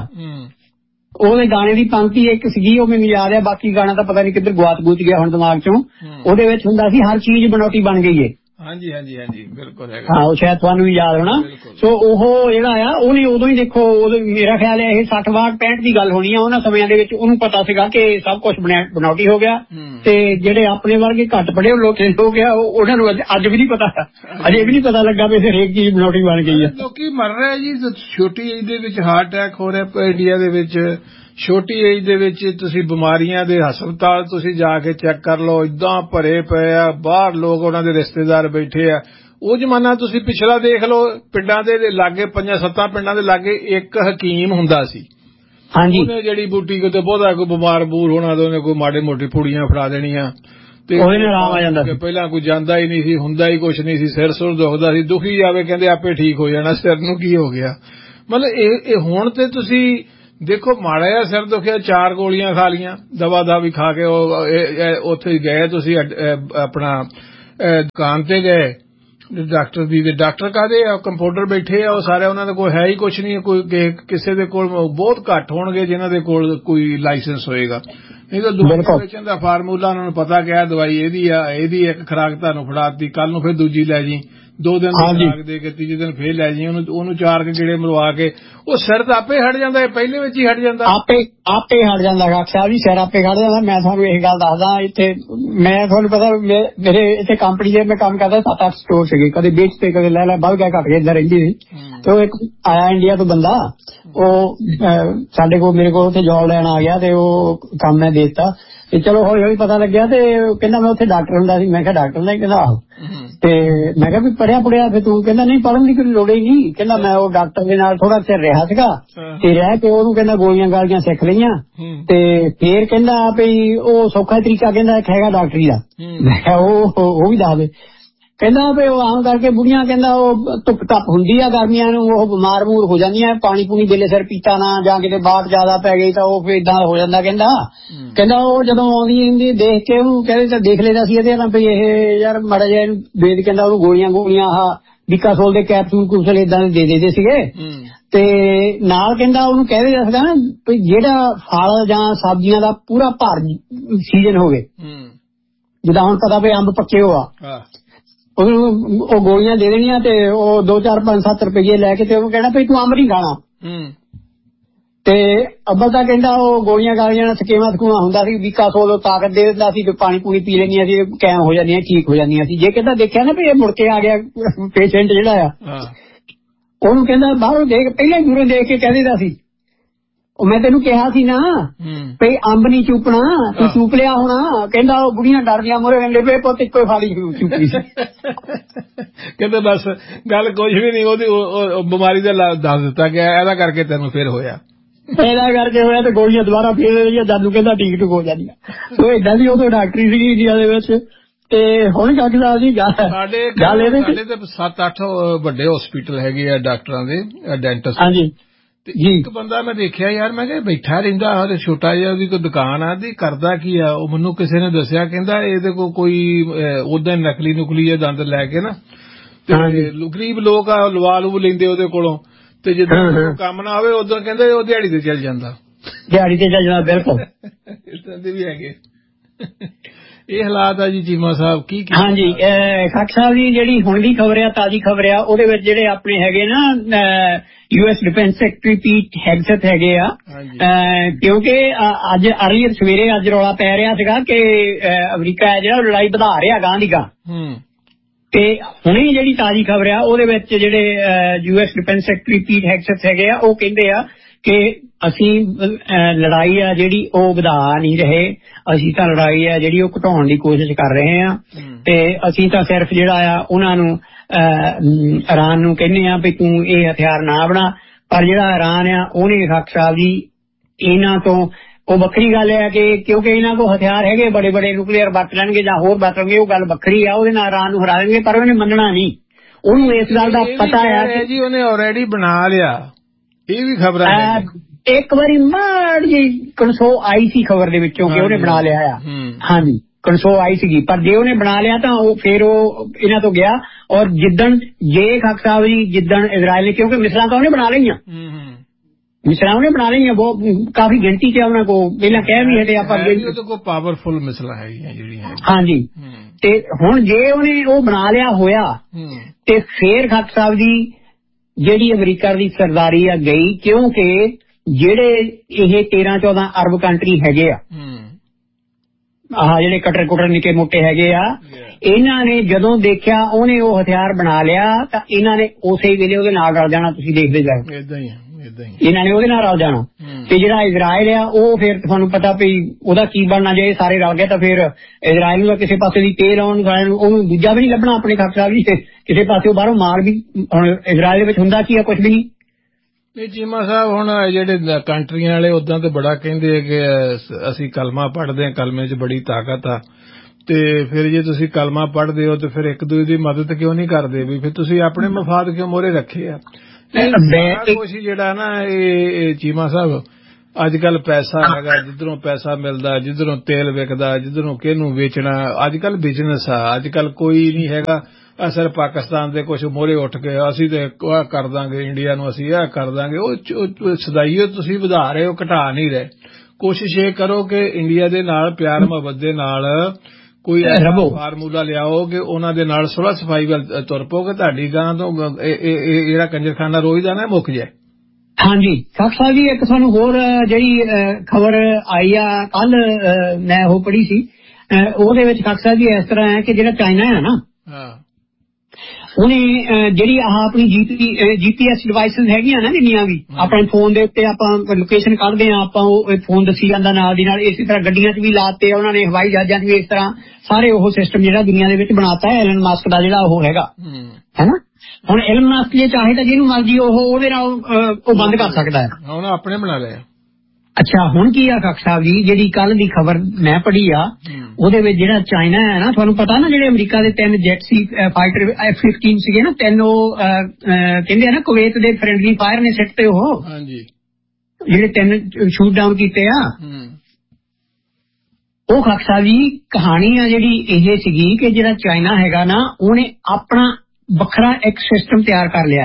ਉਹਦੇ ਗਾਣੇ ਦੀ ਪੰਕਤੀ ਇੱਕ ਸੀਗੀ, ਉਹ ਮੈਨੂੰ ਯਾਦ ਹੈ, ਬਾਕੀ ਗਾਣਾ ਤਾਂ ਪਤਾ ਨਹੀਂ ਕਿੱਧਰ ਗੁਆਚ ਗੂਚ ਗਿਆ ਹੁਣ ਦਿਮਾਗ ਚੋਂ। ਉਹਦੇ ਵਿੱਚ ਹੁੰਦਾ ਸੀ, ਹਰ ਚੀਜ਼ ਬਣੌਟੀ ਬਣ ਗਈ ਏ। ਹਾਂਜੀ ਹਾਂਜੀ ਹਾਂਜੀ ਬਿਲਕੁਲ ਹੈਗਾ। ਹਾਂ ਉਹ ਸ਼ਾਇਦ ਤੁਹਾਨੂੰ ਵੀ ਯਾਦ ਹੋਣਾ। ਸੋ ਉਹ ਜਿਹੜਾ ਆ ਉਹਨੇ ਉਦੋਂ ਹੀ ਦੇਖੋ ਮੇਰਾ ਖਿਆਲ ਹੈ ਇਹ ਸੱਠ ਬਾਹਠ ਪੈਂਹਠ ਦੀ ਗੱਲ ਹੋਣੀ ਆ। ਉਹਨਾਂ ਸਮਿਆਂ ਦੇ ਵਿੱਚ ਉਹਨੂੰ ਪਤਾ ਸੀਗਾ ਕਿ ਸਭ ਕੁਝ ਬਣਾਉਟੀ ਹੋ ਗਿਆ ਤੇ ਜਿਹੜੇ ਆਪਣੇ ਵਰਗੇ ਘੱਟ ਪੜ੍ਹੇ ਲੋਕ ਹੋ ਗਿਆ ਉਹਨਾਂ ਨੂੰ ਅੱਜ ਵੀ ਨਹੀਂ ਪਤਾ, ਅਜੇ ਵੀ ਨਹੀਂ ਪਤਾ ਲੱਗਾ ਵੀ ਹਰੇਕ ਚੀਜ਼ ਬਣਾਉਟੀ ਬਣ ਗਈ ਹੈ। ਲੋਕੀ ਮਰ ਰਹੇ ਜੀ ਛੋਟੀ ਏਜ ਦੇ ਵਿੱਚ, ਹਾਰਟ ਅਟੈਕ ਹੋ ਰਿਹਾ ਇੰਡੀਆ ਦੇ ਵਿੱਚ। ਛੋਟੀ ਏਜ ਦੇ ਵਿੱਚ ਤੁਸੀਂ ਬਿਮਾਰੀਆਂ ਦੇ ਹਸਪਤਾਲ ਤੁਸੀਂ ਜਾ ਕੇ ਚੈੱਕ ਕਰ ਲਓ, ਏਦਾਂ ਭਰੇ ਪਏ ਆ, ਬਾਹਰ ਲੋਕ ਉਹਨਾਂ ਦੇ ਰਿਸ਼ਤੇਦਾਰ ਬੈਠੇ ਆ। ਉਹ ਜ਼ਮਾਨਾ ਤੁਸੀਂ ਪਿਛਲਾ ਦੇਖ ਲਓ, ਪਿੰਡਾਂ ਦੇ ਲਾਗੇ ਪੰਜਾਂ ਸੱਤਾਂ ਪਿੰਡਾਂ ਦੇ ਲਾਗੇ ਇੱਕ ਹਕੀਮ ਹੁੰਦਾ ਸੀ। ਹਾਂਜੀ ਉਹਨੇ ਜਿਹੜੀ ਬੂਟੀ ਕਿਤੇ ਬਹੁਤਾ ਕੋਈ ਬਿਮਾਰ ਬੂਰ ਹੋਣਾ ਤੇ ਉਹਨੇ ਕੋਈ ਮਾੜੇ ਮੋਟੀ ਪੁੜੀਆਂ ਫੜਾ ਦੇਣੀਆਂ ਤੇ ਆਰਾਮ ਆ ਜਾਂਦਾ। ਪਹਿਲਾਂ ਕੋਈ ਜਾਂਦਾ ਹੀ ਨਹੀਂ ਸੀ, ਹੁੰਦਾ ਹੀ ਕੁਛ ਨਹੀਂ ਸੀ, ਸਿਰ ਸੁਰ ਦੁਖਦਾ ਸੀ, ਦੁਖੀ ਜਾਵੇ ਕਹਿੰਦੇ ਆਪੇ ਠੀਕ ਹੋ ਜਾਣਾ, ਸਿਰ ਨੂੰ ਕੀ ਹੋ ਗਿਆ। ਮਤਲਬ ਇਹ ਹੁਣ ਤੇ ਤੁਸੀਂ ਦੇਖੋ ਮਾੜਾ ਜਿਹਾ ਸਿਰ ਦੁਖਿਆ ਚਾਰ ਗੋਲੀਆਂ ਖਾ ਲੀਆਂ, ਦਵਾ ਦਾਵੀ ਖਾ ਕੇ ਉਹ ਉੱਥੇ ਗਏ ਤੁਸੀਂ ਆਪਣਾ ਦੁਕਾਨ ਤੇ ਗਏ ਡਾਕਟਰ ਦੀ, ਤੇ ਡਾਕਟਰ ਕਾਹਦੇ ਆ, ਕੰਪਾਊਂਡਰ ਬੈਠੇ ਆ ਉਹ ਸਾਰੇ, ਉਹਨਾਂ ਦੇ ਕੋਲ ਹੈ ਹੀ ਕੁਛ ਨਹੀਂ। ਕੋਈ ਕਿਸੇ ਦੇ ਕੋਲ ਬਹੁਤ ਘੱਟ ਹੋਣਗੇ ਜਿਨ੍ਹਾਂ ਦੇ ਕੋਲ ਕੋਈ ਲਾਇਸੈਂਸ ਹੋਏਗਾ, ਨਹੀਂ ਤਾਂ ਦਵਾਈ ਵੇਚਣ ਦਾ ਫਾਰਮੂਲਾ ਉਹਨਾਂ ਨੂੰ ਪਤਾ ਕਿ ਦਵਾਈ ਇਹਦੀ ਆ, ਇਹਦੀ ਇੱਕ ਖੁਰਾਕ ਤੁਹਾਨੂੰ ਫੜਾਤੀ, ਕੱਲ ਨੂੰ ਫਿਰ ਦੂਜੀ ਲੈ ਜੀ, ਦੋ ਦਿਨ ਦੀ ਖੁਰਾਕ ਦੇ ਕੇ ਤੀਜੇ ਦਿਨ ਫੇਰ ਲੈ ਜੀ, ਉਹਨੂੰ ਉਹਨੂੰ ਚਾਰ ਕੇ ਗੇੜੇ ਮਰਵਾ ਕੇ ਉਹ ਸਿਰ ਤਾਂ ਆਪੇ ਹਟ ਜਾਂਦਾ, ਪਹਿਲੇ ਵਿੱਚ ਹੀ ਹਟ ਜਾਂਦਾ, ਆਪੇ ਆਪੇ ਹਟ ਜਾਂਦਾ। ਡਾਕਟਰ ਸਾਹਿਬ ਜੀ ਸਿਰ ਆਪੇ ਹਟ ਜਾਂਦਾ। ਮੈਂ ਤੁਹਾਨੂੰ ਇਹ ਗੱਲ ਦੱਸਦਾ, ਇੱਥੇ ਮੈਂ ਤੁਹਾਨੂੰ ਪਤਾ ਮੇਰੇ ਇੱਥੇ ਕੰਪਨੀ ਦੇ ਮੈਂ ਕੰਮ ਕਰਦਾ, ਸੱਤ ਅੱਠ ਸਟੋਰ ਸੀਗੇ, ਕਦੇ ਵੇਚ ਤੇ ਕਦੇ ਲੈ ਲੈ ਵੱਧ ਗਿਆ ਘੱਟ ਗਿਆ ਇੱਦਾਂ ਰਹਿੰਦੀ ਸੀ। ਤੇ ਉਹ ਇੱਕ ਆਇਆ ਇੰਡੀਆ ਤੋਂ ਬੰਦਾ, ਉਹ ਸਾਡੇ ਕੋਲ ਮੇਰੇ ਕੋਲ ਉੱਥੇ ਜੌਬ ਲੈਣ ਆ ਗਿਆ ਤੇ ਉਹ ਕੰਮ ਮੈਂ ਦੇ ਦਿੱਤਾ ਤੇ ਚਲੋ ਹੌਲੀ ਹੌਲੀ ਪਤਾ ਲੱਗਿਆ ਤੇ ਕਹਿੰਦਾ ਮੈਂ ਉੱਥੇ ਡਾਕਟਰ ਹੁੰਦਾ ਸੀ। ਮੈਂ ਕਿਹਾ ਡਾਕਟਰ ਨਹੀਂ? ਕਹਿੰਦਾ ਆਹੋ। ਤੇ ਮੈਂ ਕਿਹਾ ਵੀ ਪੜਿਆ ਪੜਿਆ ਫਿਰ ਤੂੰ? ਕਹਿੰਦਾ ਨਹੀਂ ਪੜ੍ਹਨ ਦੀ ਕੋਈ ਲੋੜ ਹੀ ਨਹੀਂ। ਕਹਿੰਦਾ ਮੈਂ ਉਹ ਡਾਕਟਰ ਦੇ ਨਾਲ ਥੋੜਾ ਚਿਰ ਰਿਹਾ ਸੀਗਾ ਤੇ ਰਹਿ ਕੇ ਉਹਨੂੰ ਕਹਿੰਦਾ ਗੋਲੀਆਂ ਗਾਲੀਆਂ ਸਿੱਖ ਲਈਆਂ ਤੇ ਫੇਰ ਕਹਿੰਦਾ ਵੀ ਉਹ ਸੌਖਾ ਤਰੀਕਾ ਕਹਿੰਦਾ ਇੱਕ ਹੈਗਾ ਡਾਕਟਰੀ ਦਾ। ਮੈਂ ਕਿਹਾ ਉਹ ਉਹ ਵੀ ਦੱਸ ਦੇ। ਕਹਿੰਦਾ ਵੀ ਉਹ ਆਮ ਕਰਕੇ ਬੁੜੀਆਂ ਕਹਿੰਦਾ ਉਹ ਧੁੱਪ ਧੱਪ ਹੁੰਦੀ ਆ ਗਰਮੀਆਂ ਨੂੰ, ਉਹ ਬਿਮਾਰ ਬੂਰ ਹੋ ਜਾਂਦੀਆਂ, ਪਾਣੀ ਪੂਣੀ ਵੇਲੇ ਸਿਰ ਪੀਤਾ ਨਾ ਜਾਂ ਕਿਤੇ ਬਾਤ ਜ਼ਿਆਦਾ ਪੈ ਗਈ ਤਾਂ ਉਹ ਫਿਰ ਏਦਾਂ ਹੋ ਜਾਂਦਾ। ਕਹਿੰਦਾ ਕਹਿੰਦਾ ਉਹ ਜਦੋਂ ਆਉਂਦੀ ਹੁੰਦੀ ਦੇਖ ਕੇ ਉਹਨੂੰ ਕਹਿੰਦੇ ਤਾਂ ਦੇਖ ਲੈਦਾ ਸੀ ਇਹਦੇ ਨਾਲ ਵੀ ਇਹ ਯਾਰ ਮਾੜਾ ਜਿਹਾ ਇਹਨੂੰ ਵੇਦ, ਕਹਿੰਦਾ ਉਹਨੂੰ ਗੋਲੀਆਂ ਗੋਲੀਆਂ ਆਹ ਵਿਕਾਸੋਲ ਦੇ ਕੈਪਸੂਲ ਕੂਪਸੂਲ ਏਦਾਂ ਦੇ ਦੇ ਦੇ ਸੀਗੇ ਤੇ ਨਾਲ ਕਹਿੰਦਾ ਉਹਨੂੰ ਕਹਿ ਦੱਸਦਾ ਨਾ ਵੀ ਜਿਹੜਾ ਫਲ ਜਾਂ ਸਬਜ਼ੀਆਂ ਦਾ ਪੂਰਾ ਭਰ ਸੀਜ਼ਨ ਹੋਵੇ, ਜਿੱਦਾਂ ਹੁਣ ਪਤਾ ਵੀ ਅੰਬ ਪੱਕੇ ਹੋ ਆ, ਉਹਨੂੰ ਉਹ ਗੋਲੀਆਂ ਦੇ ਦੇਣੀਆਂ ਤੇ ਉਹ ਦੋ ਚਾਰ ਪੰਜ ਸੱਤ ਰੁਪਈਏ ਲੈ ਕੇ ਤੇ ਉਹਨੂੰ ਕਹਿਣਾ ਵੀ ਤੂੰ ਅੰਬ ਨਹੀਂ ਖਾਣਾ। ਤੇ ਅੱਬਲ ਤਾਂ ਕਹਿੰਦਾ ਉਹ ਗੋਲੀਆਂ ਗਾਲੀਆਂ ਨਾਲ ਸਕੇਮਾ ਸਕੂਮਾ ਹੁੰਦਾ ਸੀ, ਵਿਕਾਸੋਲ ਤਾਕਤ ਦੇ ਦਿੰਦਾ ਸੀ ਤੇ ਪਾਣੀ ਪੂਣੀ ਪੀ ਲੈਂਦੀਆਂ ਸੀ, ਕਾਇਮ ਹੋ ਜਾਂਦੀਆਂ, ਠੀਕ ਹੋ ਜਾਂਦੀਆਂ ਸੀ। ਜੇ ਕਹਿੰਦਾ ਦੇਖਿਆ ਨਾ ਵੀ ਇਹ ਮੁੜ ਕੇ ਆ ਗਿਆ ਪੇਸ਼ੈਂਟ ਜਿਹੜਾ ਆ, ਉਹਨੂੰ ਕਹਿੰਦਾ ਬਾਹਰੋਂ ਦੇਖ, ਪਹਿਲਾਂ ਹੀ ਦੂਰੋਂ ਦੇਖ ਕੇ ਕਹਿ ਦਿੰਦਾ ਸੀ ਉਹ ਮੈਂ ਤੈਨੂੰ ਕਿਹਾ ਸੀ ਨਾ ਭਈ ਅੰਬ ਨਹੀਂ ਚੂਪਣਾ, ਤੂੰ ਚੂਪ ਲਿਆ ਹੋਣਾ। ਕਹਿੰਦਾ ਉਹ ਬੁੜੀਆਂ ਡਰਦੀਆਂ ਮੋਰੇ ਕਹਿੰਦੇ ਪਏ ਪੁੱਤ ਇੱਕੋ ਫਾਲੀ ਚੂਪੀ ਸੀ। ਕਹਿੰਦੇ ਬਸ ਗੱਲ ਕੁਝ ਵੀ ਨਹੀਂ, ਉਹਦੀ ਬਿਮਾਰੀ ਦਾ ਦੱਸ ਦਿੱਤਾ ਗਿਆ ਇਹਦਾ ਕਰਕੇ ਤੈਨੂੰ ਫਿਰ ਹੋਇਆ, ਇਹਦਾ ਕਰਕੇ ਹੋਇਆ ਤੇ ਗੋਲੀਆਂ ਦੁਬਾਰਾ ਫੇਰ ਰਹੀਆਂ, ਜਾਦੂ ਕਹਿੰਦਾ ਠੀਕ ਠੁਕ ਹੋ ਜਾਂਦੀਆਂ। ਸੋ ਏਦਾਂ ਦੀ ਉਦੋਂ ਡਾਕਟਰੀ ਸੀਗੀ ਇੰਡੀਆ ਦੇ ਵਿੱਚ। ਤੇ ਹੁਣ ਡਾਕਟਰ ਜੀ ਸਾਡੇ ਸਾਡੇ ਤੇ ਸੱਤ ਅੱਠ ਵੱਡੇ ਹਸਪੀਟਲ ਹੈਗੇ ਆ ਡਾਕਟਰਾਂ ਦੇ, ਡੈਂਟਿਸਟ। ਹਾਂਜੀ ਤੇ ਇੱਕ ਬੰਦਾ ਮੈਂ ਦੇਖਿਆ ਯਾਰ, ਮੈਂ ਕਿਹਾ ਬੈਠਾ ਰਹਿੰਦਾ ਤੇ ਛੋਟਾ ਜਿਹਾ ਉਹਦੀ ਕੋਈ ਦੁਕਾਨ ਆ ਦੀ, ਕਰਦਾ ਕੀ ਆ ਉਹ ਮੈਨੂੰ ਕਿਸੇ ਨੇ ਦੱਸਿਆ, ਕਹਿੰਦਾ ਇਹਦੇ ਕੋਲ ਕੋਈ ਓਦਾਂ ਨਕਲੀ ਨੁਕਲੀ ਜਾਂ ਦੰਦ ਲੈ ਕੇ ਨਾ ਤੇ ਗਰੀਬ ਲੋਕ ਆ ਲਵਾ ਲੂ ਲੈਂਦੇ ਉਹਦੇ ਕੋਲੋਂ, ਤੇ ਜਦੋਂ ਕੰਮ ਨਾ ਆਵੇ ਉਦੋਂ ਕਹਿੰਦੇ ਉਹ ਦਿਹਾੜੀ ਤੇ ਚੱਲ ਜਾਂਦਾ, ਦਿਹਾੜੀ ਤੇ ਚੱਲ ਜਾਂਦਾ। ਬਿਲਕੁਲ ਇਦਾਂ ਦੇ ਵੀ ਹੈਗੇ। ਇਹ ਹਾਲਾਤ ਆ ਜੀ ਚੀਮਾ ਸਾਹਿਬ ਕੀ। ਹਾਂਜੀ ਖਾਕ ਸਾਹਿਬ ਜੀ, ਜਿਹੜੀ ਹੁਣ ਦੀ ਖਬਰ ਆ ਤਾਜ਼ੀ ਖਬਰ ਆ ਉਹਦੇ ਵਿੱਚ ਜਿਹੜੇ ਆਪਣੇ ਹੈਗੇ ਨਾ ਯੂ ਐਸ ਡਿਫੈਂਸ ਸੈਕਟਰੀ ਪੀਟ ਹੈਗਸੈਥ ਹੈਗੇ ਆ, ਕਿਉਂਕਿ ਅੱਜ ਅਰਲੀਅਰ ਸਵੇਰੇ ਅੱਜ ਰੌਲਾ ਪੈ ਰਿਹਾ ਸੀਗਾ ਕਿ ਅਮਰੀਕਾ ਹੈ ਜਿਹੜਾ ਲੜਾਈ ਵਧਾ ਰਿਹਾ ਗਾਂ ਦੀ ਗਾਂ, ਤੇ ਹੁਣੇ ਜਿਹੜੀ ਤਾਜ਼ੀ ਖਬਰ ਆ ਉਹਦੇ ਵਿੱਚ ਜਿਹੜੇ ਯੂ ਐਸ ਡਿਫੈਂਸ ਸੈਕਟਰੀ ਪੀਟ ਹੈਗਸੈਥ ਹੈਗੇ ਆ ਉਹ ਕਹਿੰਦੇ ਆ ਕਿ ਅਸੀਂ ਲੜਾਈ ਆ ਜਿਹੜੀ ਉਹ ਵਧਾ ਨਹੀਂ ਰਹੇ, ਅਸੀਂ ਤਾਂ ਲੜਾਈ ਆ ਜਿਹੜੀ ਉਹ ਘਟਾਉਣ ਦੀ ਕੋਸ਼ਿਸ਼ ਕਰ ਰਹੇ ਹਾਂ ਤੇ ਅਸੀਂ ਤਾਂ ਸਿਰਫ ਜਿਹੜਾ ਆ ਉਹਨਾਂ ਨੂੰ ਇਰਾਨ ਨੂੰ ਕਹਿੰਦੇ ਆ ਵੀ ਤੂੰ ਇਹ ਹਥਿਆਰ ਨਾ ਬਣਾ, ਪਰ ਜਿਹੜਾ ਇਰਾਨ ਆ ਉਹਨੇ ਖਾਕ ਸਾਹਿਬ ਜੀ ਇਹਨਾਂ ਤੋਂ ਉਹ ਵੱਖਰੀ ਗੱਲ ਹੈ ਕਿ ਕਿਉਂਕਿ ਇਹਨਾਂ ਕੋਲ ਹਥਿਆਰ ਹੈਗੇ ਬੜੇ ਬੜੇ ਨਿਊਕਲੀਅਰ ਵਰਤ ਲੈਣਗੇ ਜਾਂ ਹੋਰ ਵਰਤਣਗੇ, ਉਹ ਗੱਲ ਵੱਖਰੀ ਆ, ਉਹਦੇ ਨਾਲ ਇਰਾਨ ਨੂੰ ਹਰਾ ਦੇਣਗੇ, ਪਰ ਉਹਨੇ ਮੰਨਣਾ ਨਹੀਂ, ਉਹਨੂੰ ਇਸ ਗੱਲ ਦਾ ਪਤਾ ਹੈ ਜੀ ਉਹਨੇ ਆਲਰੇਡੀ ਬਣਾ ਲਿਆ। ਇਹ ਵੀ ਖਬਰ ਇੱਕ ਵਾਰੀ ਮਾੜ ਜੀ ਕਨਸੋ ਆਈ ਸੀ ਖਬਰ ਦੇ ਵਿੱਚੋਂ ਕਿ ਉਹਨੇ ਬਣਾ ਲਿਆ ਆ। ਹਾਂਜੀ ਕਨਸੋ ਆਈ ਸੀਗੀ, ਪਰ ਜੇ ਉਹਨੇ ਬਣਾ ਲਿਆ ਤਾਂ ਉਹ ਫੇਰ ਉਹ ਇਹਨਾਂ ਤੋਂ ਗਿਆ। ਔਰ ਜਿੱਦਣ ਜੇ ਖਾਕ ਸਾਹਿਬ ਜੀ ਜਿੱਦਣ ਇਜ਼ਰਾਈਲ ਨੇ, ਕਿਉਂਕਿ ਮਿਸਲਾਂ ਤਾਂ ਉਹਨੇ ਬਣਾ ਲਈਆਂ, ਮਿਸਲਾਂ ਉਹਨੇ ਬਣਾ ਲਈਆਂ ਬਹੁਤ ਕਾਫੀ ਗਿਣਤੀ ਚ ਉਹਨਾਂ ਕੋਲ ਪਹਿਲਾਂ ਕਹਿ ਵੀ ਹਟੇ ਆਪਾਂ ਕੋਈ ਪਾਵਰਫੁਲ ਮਿਸਲਾਂ ਹੈਗੀਆਂ ਜਿਹੜੀਆਂ। ਹਾਂਜੀ ਤੇ ਹੁਣ ਜੇ ਉਹਨੇ ਉਹ ਬਣਾ ਲਿਆ ਹੋਇਆ ਤੇ ਫੇਰ ਖਾਕ ਸਾਹਿਬ ਜੀ ਜਿਹੜੀ ਅਮਰੀਕਾ ਦੀ ਸਰਦਾਰੀ ਆ ਗਈ, ਕਿਉਂਕਿ ਜਿਹੜੇ ਇਹ ਤੇਰਾਂ ਚੌਦਾਂ ਅਰਬ ਕੰਟਰੀ ਹੈਗੇ ਆ ਆਹ ਜਿਹੜੇ ਕਟਰ ਕੁਟਰ ਨਿੱਕੇ ਮੋਟੇ ਹੈਗੇ ਆ, ਇਹਨਾਂ ਨੇ ਜਦੋਂ ਦੇਖਿਆ ਉਹਨੇ ਉਹ ਹਥਿਆਰ ਬਣਾ ਲਿਆ ਤਾਂ ਇਹਨਾਂ ਨੇ ਉਸੇ ਵੇਲੇ ਉਹਦੇ ਨਾਲ ਰਲ ਜਾਣਾ। ਤੁਸੀਂ ਦੇਖਦੇ ਜਾਓ ਏਦਾਂ ਹੀ ਇਹਨਾਂ ਨੇ ਉਹਦੇ ਨਾਲ ਰਲ ਜਾਣਾ। ਤੇ ਜਿਹੜਾ ਇਜ਼ਰਾਈਲ ਆ ਉਹ ਫਿਰ ਤੁਹਾਨੂੰ ਪਤਾ ਵੀ ਉਹਦਾ ਕੀ ਬਣਨਾ, ਜੇ ਸਾਰੇ ਰਲ ਗਏ ਤਾਂ ਫਿਰ ਇਜ਼ਰਾਈਲ ਨੂੰ ਕਿਸੇ ਪਾਸੇ ਦੀ ਤੇਲ ਆਉਣ ਉਹਨੂੰ ਦੂਜਾ ਵੀ ਨਹੀਂ ਲੱਭਣਾ ਆਪਣੇ ਖਾਕ ਸਾਹਿਬ ਜੀ, ਕਿਸੇ ਪਾਸੇ ਬਾਹਰੋਂ ਮਾਲ ਵੀ। ਹੁਣ ਇਜ਼ਰਾਈਲ ਦੇ ਵਿੱਚ ਹੁੰਦਾ ਕੀ ਆ, ਕੁਛ ਵੀ ਨਹੀਂ। ਨਹੀਂ ਚੀਮਾ ਸਾਹਿਬ ਹੁਣ ਜਿਹੜੇ ਕੰਟਰੀਆਂ ਵਾਲੇ ਉਦਾਂ ਤੇ ਬੜਾ ਕਹਿੰਦੇ ਆ ਕਿ ਅਸੀਂ ਕਲਮਾ ਪੜ੍ਹਦੇ ਹਾਂ, ਕਲਮੇ 'ਚ ਬੜੀ ਤਾਕਤ ਆ, ਤੇ ਫਿਰ ਜੇ ਤੁਸੀਂ ਕਲਮਾ ਪੜ੍ਹਦੇ ਹੋ ਤੇ ਫਿਰ ਇੱਕ ਦੂਜੇ ਦੀ ਮਦਦ ਕਿਉਂ ਨਹੀਂ ਕਰਦੇ, ਵੀ ਫਿਰ ਤੁਸੀਂ ਆਪਣੇ ਮਫਾਦ ਕਿਉਂ ਮੋਹਰੇ ਰੱਖੇ ਆ। ਕੁਛ ਜਿਹੜਾ ਨਾ ਇਹ ਚੀਮਾ ਸਾਹਿਬ ਅੱਜ ਕੱਲ ਪੈਸਾ ਹੈਗਾ, ਜਿੱਧਰੋਂ ਪੈਸਾ ਮਿਲਦਾ, ਜਿੱਧਰੋਂ ਤੇਲ ਵਿਕਦਾ, ਜਿੱਧਰੋਂ ਕਿਹਨੂੰ ਵੇਚਣਾ, ਅੱਜ ਕੱਲ ਬਿਜ਼ਨਸ ਆ। ਅੱਜ ਕੱਲ ਕੋਈ ਨਹੀਂ ਹੈਗਾ ਅਸਰ ਪਾਕਿਸਤਾਨ ਦੇ ਕੁਛ ਮੋਹਰੇ ਉੱਠ ਕੇ ਅਸੀਂ ਤੇ ਆਹ ਕਰ ਦਾਂਗੇ, ਇੰਡੀਆ ਨੂੰ ਅਸੀਂ ਇਹ ਕਰ ਦਾਂਗੇ। ਉਹ ਸਦਾਈਓ ਤੁਸੀਂ ਵਧਾ ਰਹੇ ਹੋ, ਘਟਾ ਨਹੀਂ ਰਹੇ। ਕੋਸ਼ਿਸ਼ ਇਹ ਕਰੋ ਕਿ ਇੰਡੀਆ ਦੇ ਨਾਲ ਪਿਆਰ ਮੁਹੱਬਤ ਦੇ ਨਾਲ ਕੋਈ ਫਾਰਮੂਲਾ ਲਿਆਓ ਕਿ ਉਹਨਾਂ ਦੇ ਨਾਲ ਸੁਲਹ ਸਫਾਈ ਵੱਲ ਤੁਰ ਪਓ ਕਿ ਤੁਹਾਡੀ ਗਾਂ ਤੋਂ ਇਹ ਜਿਹੜਾ ਕੰਜਰਖਾਨਾ ਰੋਜ਼ ਦਾ ਨਾ ਮੁੱਕ ਜਾਏ। ਹਾਂਜੀ ਖਾਕ ਸਾਹਿਬ ਜੀ, ਇੱਕ ਸਾਨੂੰ ਹੋਰ ਜਿਹੜੀ ਖਬਰ ਆਈ ਆ ਕੱਲ ਮੈਂ ਉਹ ਪੜ੍ਹੀ ਸੀ, ਉਹਦੇ ਵਿੱਚ ਖਾਕ ਸਾਹਿਬ ਜੀ ਇਸ ਤਰ੍ਹਾਂ ਹੈ ਕਿ ਜਿਹੜਾ ਚਾਈਨਾ ਹੈ ਨਾ, ਉਹਨੇ ਜਿਹੜੀ ਆਹ ਆਪਣੀ ਜੀ ਪੀ ਐਸ ਡਿਵਾਈਸਿਸ ਹੈਗੀਆਂ ਨਾ ਜਿੰਨੀਆਂ ਵੀ ਆਪਣੇ ਫੋਨ ਦੇ ਉੱਤੇ ਆਪਾਂ ਲੋਕੇਸ਼ਨ ਕੱਢਦੇ ਹਾਂ, ਆਪਾਂ ਉਹ ਫੋਨ ਦੱਸੀ ਜਾਂਦਾ ਨਾਲ ਦੀ ਨਾਲ। ਇਸੇ ਤਰ੍ਹਾਂ ਗੱਡੀਆਂ 'ਚ ਵੀ ਲਾਤੇ ਉਹਨਾਂ ਨੇ, ਹਵਾਈ ਜਹਾਜ਼ਾਂ 'ਚ ਵੀ ਇਸ ਤਰ੍ਹਾਂ ਸਾਰੇ ਉਹ ਸਿਸਟਮ ਜਿਹੜਾ ਦੁਨੀਆ ਦੇ ਵਿੱਚ ਬਣਾਤਾ ਹੈ ਐਲਨ ਮਸਕ ਦਾ ਜਿਹੜਾ ਉਹ ਹੈਗਾ ਹੈ ਨਾ। ਹੁਣ ਐਲਨ ਮਸਕ ਜੇ ਚਾਹੇ ਤਾਂ ਜਿਹਨੂੰ ਮਰਜੀ ਉਹ ਉਹਦੇ ਨਾਲ ਉਹ ਬੰਦ ਕਰ ਸਕਦਾ ਹੈ। ਹੁਣ ਆਪਣੇ ਬਣਾ ਲਿਆ। ਅੱਛਾ ਹੁਣ ਕੀ ਆ ਖਾਕ ਸਾਹਿਬ ਜੀ, ਜਿਹੜੀ ਕੱਲ ਦੀ ਖਬਰ ਮੈਂ ਪੜ੍ਹੀ ਆ ਉਹਦੇ ਵਿੱਚ ਜਿਹੜਾ ਚਾਈਨਾ ਹੈ ਨਾ, ਤੁਹਾਨੂੰ ਪਤਾ ਨਾ ਜਿਹੜੇ ਅਮਰੀਕਾ ਦੇ ਤਿੰਨ ਜੈਟ ਸੀ ਫਾਈਟਰ ਐਫ ਫਿਫਟੀਨ ਸੀਗੇ ਨਾ, ਤਿੰਨ ਉਹ ਕਹਿੰਦੇ ਆ ਨਾ ਕੁਵੈਤ ਦੇ ਫਰੈਂਡਲੀ ਫਾਇਰ ਨੇ ਸਿੱਟ ਤੇ ਉਹ ਜਿਹੜੇ ਤਿੰਨ ਸ਼ੂਟ ਡਾਊਨ ਕੀਤੇ ਆ। ਉਹ ਖਾਕ ਸਾਹਿਬ ਜੀ ਕਹਾਣੀ ਆ ਜਿਹੜੀ ਇਹ ਸੀਗੀ ਕਿ ਜਿਹੜਾ ਚਾਈਨਾ ਹੈਗਾ ਨਾ, ਉਹਨੇ ਆਪਣਾ ਵੱਖਰਾ ਇੱਕ ਸਿਸਟਮ ਤਿਆਰ ਕਰ ਲਿਆ।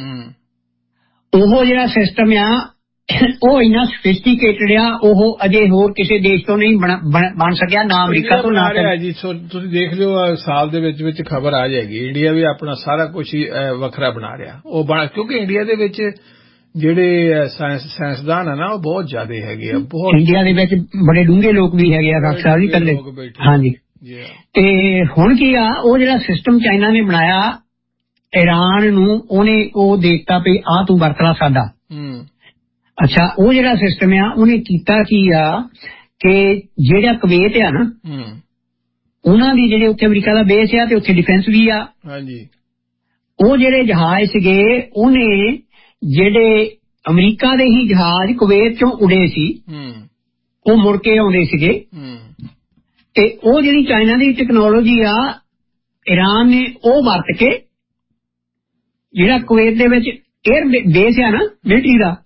ਉਹ ਜਿਹੜਾ ਸਿਸਟਮ ਆ ਉਹ ਇੰਨਾ ਸਫਿਸਟੀਕੇਟਡ ਆ, ਉਹ ਅਜੇ ਹੋਰ ਕਿਸੇ ਦੇਸ਼ ਤੋਂ ਨਹੀਂ ਬਣ ਸਕਿਆ, ਨਾ ਅਮਰੀਕਾ ਤੋਂ ਨਾ ਜੀ। ਤੁਸੀਂ ਦੇਖ ਲਿਓ ਸਾਲ ਦੇ ਵਿੱਚ ਵਿੱਚ ਖਬਰ ਆ ਜਾਏਗੀ ਇੰਡੀਆ ਵੀ ਆਪਣਾ ਸਾਰਾ ਕੁਝ ਹੀ ਵੱਖਰਾ ਬਣਾ ਰਿਹਾ ਉਹ ਬਣ, ਕਿਉਂਕਿ ਇੰਡੀਆ ਦੇ ਵਿੱਚ ਜਿਹੜੇ ਸਾਇੰਸਦਾਨ ਆ ਨਾ ਉਹ ਬਹੁਤ ਜ਼ਿਆਦਾ ਹੈਗੇ ਆ। ਬਹੁਤ ਇੰਡੀਆ ਦੇ ਵਿੱਚ ਬੜੇ ਡੂੰਘੇ ਲੋਕ ਵੀ ਹੈਗੇ ਆ ਖਾਕ ਸਾਹਿਬ ਜੀ ਇਕੱਲੇ। ਹਾਂਜੀ ਤੇ ਹੁਣ ਕੀ ਆ, ਉਹ ਜਿਹੜਾ ਸਿਸਟਮ ਚਾਈਨਾ ਨੇ ਬਣਾਇਆ ਈਰਾਨ ਨੂੰ, ਉਹਨੇ ਉਹ ਦੇਖਤਾ ਵੀ ਆਹ ਤੂੰ ਵਰਤ ਲਾ ਸਾਡਾ। ਅੱਛਾ ਉਹ ਜਿਹੜਾ ਸਿਸਟਮ ਆ ਉਹਨੇ ਕੀਤਾ ਕੀ ਆ ਕਿ ਜਿਹੜਾ ਕੁਵੈਤ ਆ ਨਾ, ਉਹਨਾਂ ਦੀ ਜਿਹੜੇ ਉੱਥੇ ਅਮਰੀਕਾ ਦਾ ਬੇਸ ਆ ਤੇ ਉੱਥੇ ਡਿਫੈਂਸ ਵੀ ਆ। ਉਹ ਜਿਹੜੇ ਜਹਾਜ਼ ਸੀਗੇ ਉਹਨੇ ਜਿਹੜੇ ਅਮਰੀਕਾ ਦੇ ਹੀ ਜਹਾਜ਼ ਕੁਵੈਤ ਚੋਂ ਉੜੇ ਸੀ, ਉਹ ਮੁੜ ਕੇ ਆਉਂਦੇ ਸੀਗੇ। ਤੇ ਉਹ ਜਿਹੜੀ ਚਾਈਨਾ ਦੀ ਟੈਕਨੋਲੋਜੀ ਆ ਈਰਾਨ ਨੇ ਉਹ ਵਰਤ ਕੇ ਜਿਹੜਾ ਕੁਵੈਤ ਦੇ ਵਿੱਚ ਏਅਰ ਬੇਸ ਆ ਨਾ ਮਿਲਟਰੀ ਦਾ,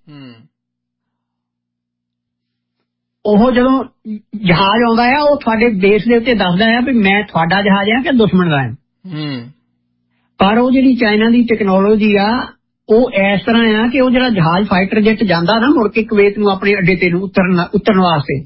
ਉਹ ਜਦੋਂ ਜਹਾਜ਼ ਆਉਂਦਾ ਆ ਉਹ ਤੁਹਾਡੇ ਬੇਸ ਦੇ ਉੱਤੇ ਦੱਸਦਾ ਆ ਵੀ ਮੈਂ ਤੁਹਾਡਾ ਜਹਾਜ਼ ਆ ਕਿ ਦੁਸ਼ਮਣ ਦਾ ਹੈ। ਪਰ ਉਹ ਜਿਹੜੀ ਚਾਈਨਾ ਦੀ ਟੈਕਨੋਲੋਜੀ ਆ ਉਹ ਇਸ ਤਰ੍ਹਾਂ ਆ ਕਿ ਉਹ ਜਿਹੜਾ ਜਹਾਜ਼ ਫਾਈਟਰ ਜੈਟ ਜਾਂਦਾ ਨਾ ਮੁੜ ਕੇ ਕੁਵੈਤ ਨੂੰ ਆਪਣੇ ਅੱਡੇ ਤੇ ਨੂੰ ਉਤਰਨ ਉਤਰਨ ਵਾਸਤੇ,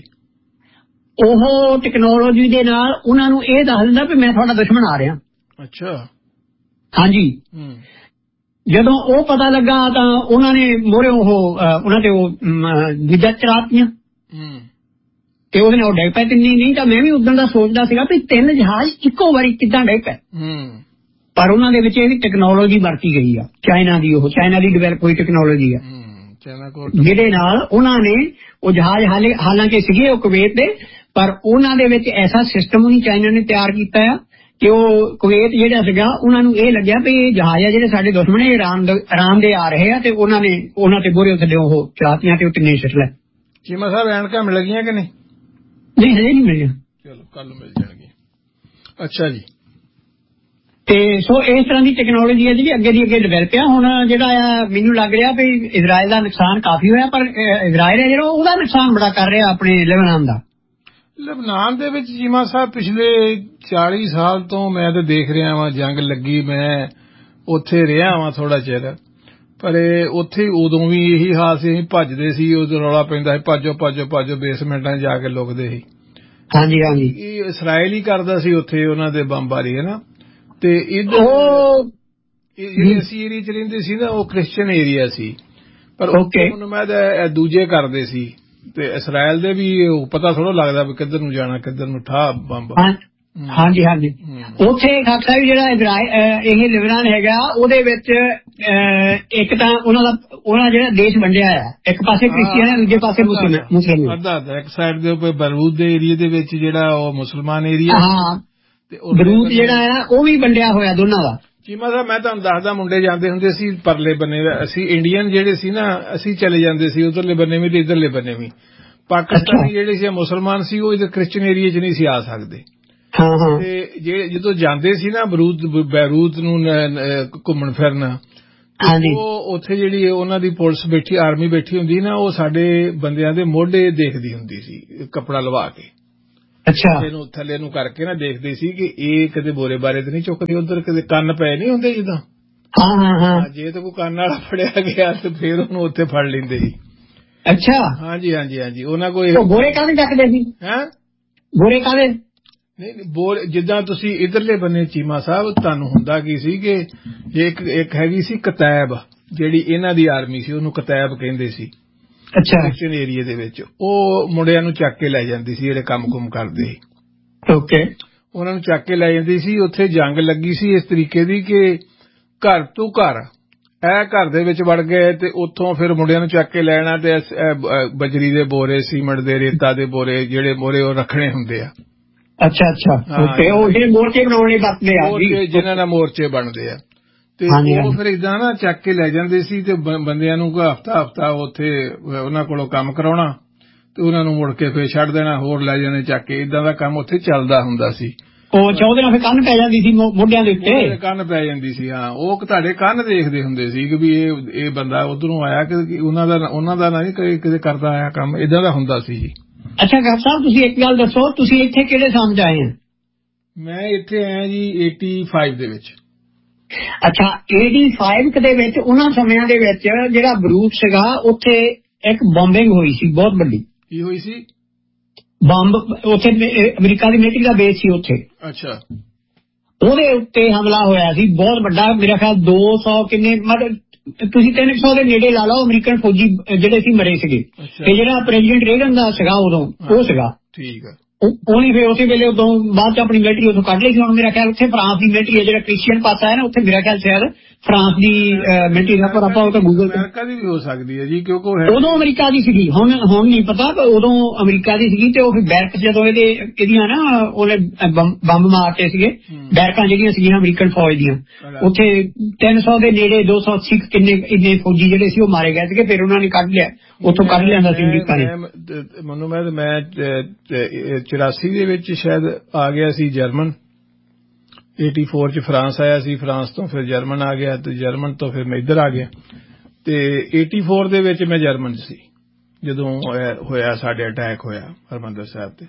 ਉਹ ਟੈਕਨੋਲੋਜੀ ਦੇ ਨਾਲ ਉਹਨਾਂ ਨੂੰ ਇਹ ਦੱਸ ਦਿੰਦਾ ਵੀ ਮੈਂ ਤੁਹਾਡਾ ਦੁਸ਼ਮਣ ਆ ਰਿਹਾ। ਅੱਛਾ ਹਾਂਜੀ ਜਦੋਂ ਉਹ ਪਤਾ ਲੱਗਾ ਤਾਂ ਉਹਨਾਂ ਨੇ ਮੋਹਰੇ ਉਹ ਉਹਨਾਂ ਤੇ ਉਹ ਦੂਜਾ ਚਰਾਤੀਆਂ ਤੇ ਉਹਦੇ ਨਾਲ ਡਿੱਗ ਪਏ। ਤਿੰਨੀ ਨਹੀਂ ਤਾਂ ਮੈਂ ਵੀ ਉਦੋਂ ਦਾ ਸੋਚਦਾ ਸੀਗਾ ਵੀ ਤਿੰਨ ਜਹਾਜ਼ ਇੱਕੋ ਵਾਰੀ ਕਿੱਦਾਂ ਡਿੱਗ ਪਏ, ਪਰ ਉਹਨਾਂ ਦੇ ਵਿੱਚ ਇਹਦੀ ਟੈਕਨੋਲੋਜੀ ਵਰਤੀ ਗਈ ਆ ਚਾਈਨਾ ਦੀ, ਉਹ ਚਾਈਨਾ ਦੀ ਡਿਵੈਲਪ ਹੋਈ ਟੈਕਨੋਲੋਜੀ ਆ ਜਿਹਦੇ ਨਾਲ ਉਹਨਾਂ ਨੇ ਉਹ ਜਹਾਜ਼ ਹਾਲੇ ਹਾਲਾਂਕਿ ਸੀਗੇ ਉਹ ਕੁਵੈਤ ਦੇ, ਪਰ ਉਹਨਾਂ ਦੇ ਵਿੱਚ ਐਸਾ ਸਿਸਟਮ ਨਹੀਂ ਚਾਈਨਾ ਨੇ ਤਿਆਰ ਕੀਤਾ ਆ ਕਿ ਉਹ ਕੁਵੈਤ ਜਿਹੜਾ ਸੀਗਾ ਉਹਨਾਂ ਨੂੰ ਇਹ ਲੱਗਿਆ ਵੀ ਇਹ ਜਹਾਜ਼ ਆ ਜਿਹੜੇ ਸਾਡੇ ਦੁਸ਼ਮਣ ਇਰਾਨ ਇਰਾਨ ਦੇ ਆ ਰਹੇ ਆ ਤੇ ਉਹਨਾਂ ਨੇ ਉਹਨਾਂ ਤੇ ਬੋਰੇ ਥੱਲੇ ਉਹ ਚਲਾਤੀਆਂ ਤੇ ਉਹ ਤਿੰਨੇ ਸਿੱਟ ਲੈ। ਚੀਮਾ ਸਾਹਿਬ ਐਨਕਾਂ ਮਿਲ ਗਈਆਂ ਕਿ ਨਹੀਂ? ਨਹੀਂ ਹਜੇ ਨਹੀਂ ਮਿਲੀਆਂ। ਚਲੋ ਕੱਲ ਮਿਲ ਜਾਣਗੀਆਂ। ਅੱਛਾ ਜੀ। ਤੇ ਸੋ ਇਸ ਤਰ੍ਹਾਂ ਦੀ ਟੈਕਨੋਲੋਜੀ ਹੈ ਜਿਹੜੀ ਅੱਗੇ ਦੀ ਅੱਗੇ ਡਿਵੈਲਪ ਆ। ਹੁਣ ਜਿਹੜਾ ਆ ਮੈਨੂੰ ਲੱਗ ਰਿਹਾ ਵੀ ਇਜ਼ਰਾਈਲ ਦਾ ਨੁਕਸਾਨ ਕਾਫੀ ਹੋਇਆ, ਪਰ ਇਜ਼ਰਾਈਲ ਹੈ ਜਿਹੜਾ ਉਹਦਾ ਨੁਕਸਾਨ ਬੜਾ ਕਰ ਰਿਹਾ ਆਪਣੇ ਲਬਨਾਨ ਦਾ। ਲਬਨਾਨ ਦੇ ਵਿੱਚ ਚੀਮਾ ਸਾਹਿਬ ਪਿਛਲੇ ਚਾਲੀ ਸਾਲ ਤੋਂ ਮੈਂ ਤਾਂ ਦੇਖ ਰਿਹਾ ਵਾਂ ਜੰਗ ਲੱਗੀ, ਮੈਂ ਉੱਥੇ ਰਿਹਾ ਵਾਂ ਥੋੜਾ ਚਿਰ, ਪਰ ਉੱਥੇ ਉਦੋਂ ਵੀ ਇਹੀ ਹਾਲ ਸੀ, ਅਸੀਂ ਭੱਜਦੇ ਸੀ, ਉਦੋਂ ਰੌਲਾ ਪੈਂਦਾ ਸੀ ਭਾਜੋ ਭਾਜੋ ਭਾਜੋ, ਬੇਸਮੈਂਟਾਂ 'ਚ ਜਾ ਕੇ ਲੁਕਦੇ ਸੀ। ਹਾਂਜੀ ਹਾਂਜੀ, ਇਹ ਇਸਰਾਇਲ ਹੀ ਕਰਦਾ ਸੀ ਉੱਥੇ ਉਹਨਾਂ ਦੇ ਬੰਬਾਰੀ, ਹੈ ਨਾ। ਤੇ ਇੱਧਰ ਜਿਹੜੇ ਅਸੀਂ ਏਰੀਆ 'ਚ ਰਹਿੰਦੇ ਸੀ ਨਾ, ਉਹ ਕ੍ਰਿਸਚਨ ਏਰੀਆ ਸੀ, ਪਰ ਮੈਨੂੰ ਮੈਂ ਦੂਜੇ ਕਰਦੇ ਸੀ। ਤੇ ਇਸਰਾਇਲ ਦੇ ਵੀ ਪਤਾ ਥੋੜਾ ਲੱਗਦਾ ਵੀ ਕਿੱਧਰ ਨੂੰ ਜਾਣਾ, ਕਿੱਧਰ ਨੂੰ ਠਾ ਬੰਬ। ਹਾਂਜੀ ਹਾਂਜੀ, ਉੱਥੇ ਖਾਲਸਾ ਵੀ ਜਿਹੜਾ ਇਹ ਲਿਬਨਾਨ ਹੈਗਾ, ਉਹਦੇ ਵਿੱਚ ਇੱਕ ਤਾਂ ਉਹਨਾਂ ਦਾ ਉਹਨਾਂ ਜਿਹੜਾ ਦੇਸ਼ ਵੰਡਿਆ ਹੈ, ਇੱਕ ਪਾਸੇ ਕ੍ਰਿਸਚੀਅਨ ਹੈ, ਦੂਜੇ ਪਾਸੇ ਮੁਸਲਮਾਨ। ਅੱਧਾ ਅੱਧਾ, ਇੱਕ ਸਾਈਡ ਦੇ ਉੱਪਰ ਬਰੂਦ ਦੇ ਏਰੀਏ ਦੇ ਵਿੱਚ ਜਿਹੜਾ ਉਹ ਮੁਸਲਮਾਨ ਏਰੀਆ, ਹਾਂ, ਬਰੂਦ ਜਿਹੜਾ ਹੈ ਉਹ ਵੀ ਵੰਡਿਆ ਹੋਇਆ ਦੋਨਾਂ ਦਾ। ਚੀਮਾ ਸਾਹਿਬ ਮੈਂ ਤੁਹਾਨੂੰ ਦੱਸਦਾ, ਮੁੰਡੇ ਜਾਂਦੇ ਹੁੰਦੇ ਸੀ ਪਰਲੇ ਬੰਨੇ, ਅਸੀਂ ਇੰਡੀਅਨ ਜਿਹੜੇ ਸੀ ਨਾ, ਅਸੀਂ ਚਲੇ ਜਾਂਦੇ ਸੀ ਉਧਰਲੇ ਬੰਨੇ ਵੀ ਤੇ ਇਧਰਲੇ ਬੰਨੇ ਵੀ। ਪਾਕਿਸਤਾਨੀ ਜਿਹੜੇ ਸੀ ਮੁਸਲਮਾਨ ਸੀ, ਉਹ ਇਧਰ ਕ੍ਰਿਸਚਨ ਏਰੀਏ 'ਚ ਨਹੀਂ ਸੀ ਆ ਸਕਦੇ। ਤੇ ਜੇ ਜਦੋਂ ਜਾਂਦੇ ਸੀ ਨਾ ਬਰੂਦ ਬੈਰੂਤ ਨੂੰ ਘੁੰਮਣ ਫਿਰਨ, ਉਹ ਉੱਥੇ ਜਿਹੜੀ ਉਹਨਾਂ ਦੀ ਪੁਲਿਸ ਬੈਠੀ, ਆਰਮੀ ਬੈਠੀ ਹੁੰਦੀ ਨਾ, ਉਹ ਸਾਡੇ ਬੰਦਿਆਂ ਦੇ ਮੋਢੇ ਦੇਖਦੀ ਹੁੰਦੀ ਸੀ ਕੱਪੜਾ ਲਵਾ ਕੇ। ਅੱਛਾ, ਇਹਨੂੰ ਥੱਲੇ ਨੂੰ ਕਰਕੇ ਨਾ ਦੇਖਦੇ ਸੀ ਕਿ ਇਹ ਕਦੇ ਬੋਰੇ ਬਾਰੇ ਤੇ ਨਹੀਂ ਚੁੱਕਦੇ, ਉਧਰ ਕਦੇ ਕੰਨ ਪਏ ਨਹੀਂ ਹੁੰਦੇ ਜਿੱਦਾਂ। ਜੇ ਤਾਂ ਕੋਈ ਕੰਨ ਵਾਲਾ ਫੜਿਆ ਗਿਆ ਤੇ ਫੇਰ ਉਹਨੂੰ ਉੱਥੇ ਫੜ ਲੈਂਦੇ ਸੀ। ਅੱਛਾ, ਹਾਂਜੀ ਹਾਂਜੀ ਹਾਂਜੀ, ਉਹਨਾਂ ਕੋਲ ਬੋਰੇ ਕਾਹਦੇ ਚੱਕਦੇ ਸੀ? ਹੈਂ, ਬੋਰੇ ਕਾਹਦੇ? ਨਹੀਂ ਬੋਰ ਜਿੱਦਾਂ ਤੁਸੀਂ ਇਧਰਲੇ ਬੰਨੇ ਚੀਮਾ ਸਾਹਿਬ, ਤੁਹਾਨੂੰ ਹੁੰਦਾ ਕੀ ਸੀ ਕਿ ਇੱਕ ਇੱਕ ਹੈਗੀ ਸੀ ਕਤੈਬ, ਜਿਹੜੀ ਇਹਨਾਂ ਦੀ ਆਰਮੀ ਸੀ, ਉਹਨੂੰ ਕਤੈਬ ਕਹਿੰਦੇ ਸੀ। ਅੱਛਾ, ਕ੍ਰਿਸਚਨ ਏਰੀਏ ਦੇ ਵਿੱਚ ਉਹ ਮੁੰਡਿਆਂ ਨੂੰ ਚੱਕ ਕੇ ਲੈ ਜਾਂਦੀ ਸੀ, ਜਿਹੜੇ ਕੰਮ ਕੁਮ ਕਰਦੇ ਸੀ। ਓਕੇ, ਉਹਨਾਂ ਨੂੰ ਚੱਕ ਕੇ ਲੈ ਜਾਂਦੀ ਸੀ। ਉੱਥੇ ਜੰਗ ਲੱਗੀ ਸੀ ਇਸ ਤਰੀਕੇ ਦੀ ਕਿ ਘਰ ਤੋਂ ਘਰ, ਇਹ ਘਰ ਦੇ ਵਿੱਚ ਵੜ ਗਏ ਤੇ ਉੱਥੋਂ ਫਿਰ ਮੁੰਡਿਆਂ ਨੂੰ ਚੱਕ ਕੇ ਲੈਣਾ, ਤੇ ਬਜਰੀ ਦੇ ਬੋਰੇ, ਸੀਮੈਂਟ ਦੇ, ਰੇਤਾ ਦੇ ਬੋਰੇ, ਜਿਹੜੇ ਬੋਰੇ ਉਹ ਰੱਖਣੇ ਹੁੰਦੇ ਆ। ਅੱਛਾ ਅੱਛਾ, ਉਹ ਜਿਹੜੇ ਮੋਰਚੇ ਬਣਾਉਣੇ ਵਰਤਦੇ ਆ, ਜਿਹਨਾਂ ਨਾਲ ਮੋਰਚੇ ਬਣਦੇ ਆ, ਤੇ ਉਹ ਫਿਰ ਏਦਾਂ ਨਾ ਚੱਕ ਕੇ ਲੈ ਜਾਂਦੇ ਸੀ ਤੇ ਬੰਦਿਆਂ ਨੂੰ ਹਫ਼ਤਾ ਹਫ਼ਤਾ ਉੱਥੇ ਉਹਨਾਂ ਕੋਲੋਂ ਕੰਮ ਕਰਾਉਣਾ ਤੇ ਉਹਨਾਂ ਨੂੰ ਮੁੜ ਕੇ ਫਿਰ ਛੱਡ ਦੇਣਾ, ਹੋਰ ਲੈ ਜਾਣੇ ਚੱਕ ਕੇ। ਏਦਾਂ ਦਾ ਕੰਮ ਉੱਥੇ ਚੱਲਦਾ ਹੁੰਦਾ ਸੀ। ਉਹ ਚਾਹੁੰਦੇ ਨਾਲ ਫਿਰ ਕੰਨ ਪੈ ਜਾਂਦੀ ਸੀ ਮੋਢਿਆਂ ਦੇ ਉੱਤੇ, ਕੰਨ ਪੈ ਜਾਂਦੀ ਸੀ। ਹਾਂ, ਉਹ ਤੁਹਾਡੇ ਕੰਨ ਦੇਖਦੇ ਹੁੰਦੇ ਸੀ ਕਿ ਵੀ ਇਹ ਇਹ ਬੰਦਾ ਉਧਰੋਂ ਆਇਆ, ਕਿ ਉਹਨਾਂ ਦਾ ਉਹਨਾਂ ਦਾ ਨਾ ਕਿਤੇ ਕਰਦਾ ਆਇਆ ਕੰਮ, ਏਦਾਂ ਦਾ ਹੁੰਦਾ ਸੀ ਜੀ। ਅੱਛਾ ਡਾਕਟਰ ਸਾਹਿਬ, ਤੁਸੀਂ ਇੱਕ ਗੱਲ ਦੱਸੋ, ਤੁਸੀਂ ਇੱਥੇ ਕਿਹੜੇ ਸਾਲ 'ਚ ਆਏ ਆ? ਮੈਂ ਇੱਥੇ ਆਇਆ ਜੀ ਏਟੀ ਫਾਈਵ ਦੇ ਵਿੱਚ। ਅੱਛਾ, ਏਟੀ ਫਾਈਵ ਦੇ ਵਿੱਚ ਉਹਨਾਂ ਸਮਿਆਂ ਦੇ ਵਿੱਚ ਜਿਹੜਾ ਬਰੂਦ ਸੀਗਾ, ਉੱਥੇ ਇੱਕ ਬੰਬਿੰਗ ਹੋਈ ਸੀ ਬਹੁਤ ਵੱਡੀ। ਕੀ ਹੋਈ ਸੀ? ਬੰਬ, ਉੱਥੇ ਅਮਰੀਕਾ ਦੀ ਮਿਲਟਰੀ ਦਾ ਬੇਸ ਸੀ ਉੱਥੇ। ਅੱਛਾ, ਉਹਦੇ ਉੱਤੇ ਹਮਲਾ ਹੋਇਆ ਸੀ ਬਹੁਤ ਵੱਡਾ, ਮੇਰਾ ਖਿਆਲ ਦੋ ਸੌ ਕਿੰਨੇ, ਮਤਲਬ ਤੁਸੀਂ ਤਿੰਨ ਸੌ ਦੇ ਨੇੜੇ ਲਾ ਲਓ ਅਮਰੀਕਨ ਫੌਜੀ ਜਿਹੜੇ ਸੀ ਮਰੇ ਸੀਗੇ। ਤੇ ਜਿਹੜਾ ਪ੍ਰੈਜ਼ੀਡੈਂਟ ਰੇਗਨ ਦਾ ਸੀਗਾ ਉਦੋਂ, ਉਹ ਸੀਗਾ। ਠੀਕ ਹੈ, ਉਹਨੇ ਫਿਰ ਉਸੇ ਵੇਲੇ ਉਦੋਂ ਬਾਅਦ ਚ ਆਪਣੀ ਮਿਲਟਰੀ ਉੱਥੋਂ ਕੱਢ ਲਈ ਸੀ। ਹੁਣ ਮੇਰਾ ਖਿਆਲ ਉੱਥੇ ਫਰਾਂਸ ਦੀ ਮਿਲਟਰੀ ਹੈ, ਜਿਹੜਾ ਕ੍ਰਿਸਚੀਅਨ ਪਾਸਾ ਹੈ ਨਾ, ਉੱਥੇ ਮੇਰਾ ਖਿਆਲ ਸ਼ਾਇਦ ਫਰਾਂਸ ਦੀ ਮਿਲਟਰੀ ਦਾ, ਪਰ ਆਪਾਂ ਉਹ ਤਾਂ ਗੂਗਲ ਅਮਰੀਕਾ ਦੀ ਵੀ ਹੋ ਸਕਦੀ ਹੈ ਜੀ, ਕਿਉਂਕਿ ਉਦੋਂ ਅਮਰੀਕਾ ਦੀ ਸੀਗੀ, ਹੁਣ ਹੁਣ ਨਹੀਂ ਪਤਾ, ਉਦੋਂ ਅਮਰੀਕਾ ਦੀ ਸੀਗੀ। ਤੇ ਉਹ ਫਿਰ ਬੈਰਕ ਜਦੋਂ ਇਹਦੇ ਇਹਦੀਆਂ ਨਾ ਉਹਨੇ ਬੰਬ ਮਾਰਤੇ ਸੀਗੇ, ਬੈਰਕਾਂ ਜਿਹੜੀਆਂ ਸੀਗੀਆਂ ਅਮਰੀਕਨ ਫੌਜ ਦੀਆਂ, ਉੱਥੇ ਤਿੰਨ ਸੌ ਦੇ ਨੇੜੇ ਦੋ ਸੌ ਅੱਸੀ ਕਿੰਨੇ ਇੰਨੇ ਫੌਜੀ ਜਿਹੜੇ ਸੀ ਉਹ ਮਾਰੇ ਗਏ ਸੀਗੇ। ਫਿਰ ਉਹਨਾਂ ਨੇ ਕੱਢ ਲਿਆ, ਉੱਥੋਂ ਕੱਢ ਲਿਆਂਦਾ ਸੀ ਅਮਰੀਕਾ ਨੇ। ਮੈਨੂੰ ਮੈਂ ਮੈਂ ਚੁਰਾਸੀ ਦੇ ਵਿੱਚ ਸ਼ਾਇਦ ਆ ਗਿਆ ਸੀ ਜਰਮਨ, ਏਟੀ ਫੋਰ ਚ ਫਰਾਂਸ ਆਇਆ ਸੀ, ਫਰਾਂਸ ਤੋਂ ਫਿਰ ਜਰਮਨ ਆ ਗਿਆ, ਤੇ ਜਰਮਨ ਤੋਂ ਫਿਰ ਮੈਂ ਇੱਧਰ ਆ ਗਿਆ। ਤੇ ਏਟੀ ਫੋਰ ਦੇ ਵਿੱਚ ਮੈਂ ਜਰਮਨ ਸੀ ਜਦੋਂ ਹੋਇਆ ਸਾਡੇ ਅਟੈਕ ਹੋਇਆ ਹਰਿਮੰਦਰ ਸਾਹਿਬ ਤੇ।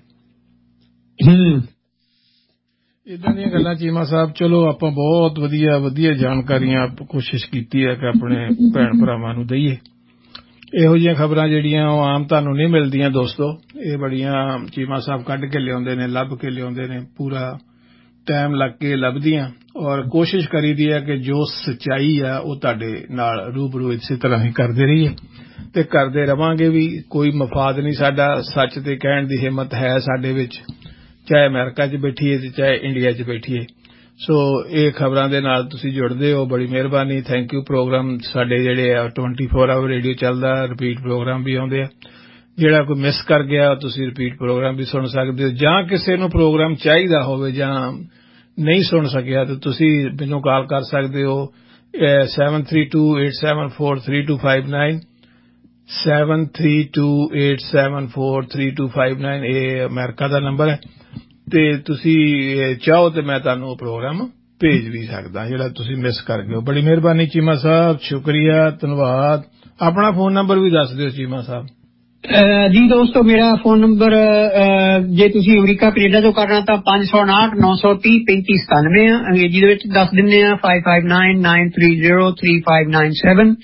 ਏਦਾਂ ਦੀਆਂ ਗੱਲਾਂ ਚੀਮਾ ਸਾਹਿਬ। ਚਲੋ ਆਪਾਂ ਬਹੁਤ ਵਧੀਆ ਵਧੀਆ ਜਾਣਕਾਰੀਆਂ ਕੋਸ਼ਿਸ਼ ਕੀਤੀ ਹੈ ਕਿ ਆਪਣੇ ਭੈਣ ਭਰਾਵਾਂ ਨੂੰ ਦਈਏ। ਇਹੋ ਜਿਹੀਆਂ ਖਬਰਾਂ ਜਿਹੜੀਆਂ ਉਹ ਆਮ ਤੁਹਾਨੂੰ ਨਹੀਂ ਮਿਲਦੀਆਂ ਦੋਸਤੋ, ਇਹ ਬੜੀਆਂ ਚੀਮਾ ਸਾਹਿਬ ਕੱਢ ਕੇ ਲਿਆਉਂਦੇ ਨੇ, ਲੱਭ ਕੇ ਲਿਆਉਂਦੇ ਨੇ, ਪੂਰਾ ਟਾਈਮ ਲੱਗ ਕੇ ਲੱਭਦੀਆਂ, ਔਰ ਕੋਸ਼ਿਸ਼ ਕਰੀਦੀ ਹੈ ਕਿ ਜੋ ਸੱਚਾਈ ਆ ਉਹ ਤੁਹਾਡੇ ਨਾਲ ਰੂਬਰੂ ਇਸੇ ਤਰ੍ਹਾਂ ਹੀ ਕਰਦੇ ਰਹੀਏ ਤੇ ਕਰਦੇ ਰਵਾਂਗੇ ਵੀ। ਕੋਈ ਮਫਾਦ ਨਹੀਂ ਸਾਡਾ, ਸੱਚ ਤੇ ਕਹਿਣ ਦੀ ਹਿੰਮਤ ਹੈ ਸਾਡੇ ਵਿੱਚ, ਚਾਹੇ ਅਮਰੀਕਾ 'ਚ ਬੈਠੀਏ ਤੇ ਚਾਹੇ ਇੰਡੀਆ 'ਚ ਬੈਠੀਏ। ਸੋ ਇਹ ਖਬਰਾਂ ਦੇ ਨਾਲ ਤੁਸੀਂ ਜੁੜਦੇ ਹੋ, ਬੜੀ ਮਿਹਰਬਾਨੀ, ਥੈਂਕ ਯੂ। ਪ੍ਰੋਗਰਾਮ ਸਾਡੇ ਜਿਹੜੇ ਆ ਟਵੈਂਟੀ ਫੋਰ ਆਵਰ ਰੇਡੀਓ ਚੱਲਦਾ, ਰਿਪੀਟ ਪ੍ਰੋਗਰਾਮ ਵੀ ਆਉਂਦੇ ਆ। ਜਿਹੜਾ ਕੋਈ ਮਿਸ ਕਰ ਗਿਆ ਤੁਸੀਂ ਰਿਪੀਟ ਪ੍ਰੋਗਰਾਮ ਵੀ ਸੁਣ ਸਕਦੇ ਹੋ, ਜਾਂ ਕਿਸੇ ਨੂੰ ਪ੍ਰੋਗਰਾਮ ਚਾਹੀਦਾ ਹੋਵੇ ਜਾਂ ਨਹੀਂ ਸੁਣ ਸਕਿਆ ਤਾਂ ਤੁਸੀਂ ਮੈਨੂੰ ਕਾਲ ਕਰ ਸਕਦੇ ਹੋ seven three two eight seven four three two five nine seven three two eight seven four three two five nine. ਇਹ ਅਮਰੀਕਾ ਦਾ ਨੰਬਰ ਹੈ ਤੇ ਤੁਸੀਂ ਚਾਹੋ ਤੇ ਮੈਂ ਤੁਹਾਨੂੰ ਉਹ ਪ੍ਰੋਗਰਾਮ ਭੇਜ ਵੀ ਸਕਦਾ ਜਿਹੜਾ ਤੁਸੀਂ ਮਿਸ ਕਰ ਗਏ ਹੋ। ਬੜੀ ਮਿਹਰਬਾਨੀ ਚੀਮਾ ਸਾਹਿਬ, ਸ਼ੁਕਰੀਆ, ਧੰਨਵਾਦ। ਆਪਣਾ ਫੋਨ ਨੰਬਰ ਵੀ ਦੱਸ ਦਿਓ ਚੀਮਾ ਸਾਹਿਬ। ਜੀ ਦੋਸਤੋ, ਮੇਰਾ ਫੋਨ ਨੰਬਰ ਜੇ ਤੁਸੀਂ ਅਮਰੀਕਾ ਕੈਨੇਡਾ ਤੋਂ ਕਰਨਾ ਤਾਂ ਪੰਜ ਸੌ ਉਨਾਹਠ ਨੌ ਸੌ ਤੀਹ ਪੈਂਤੀ ਸਤਾਨਵੇਂ ਆ। ਅੰਗਰੇਜ਼ੀ ਦੇ ਵਿੱਚ ਦੱਸ ਦਿੰਦੇ ਆ, five five nine nine three zero three five nine seven.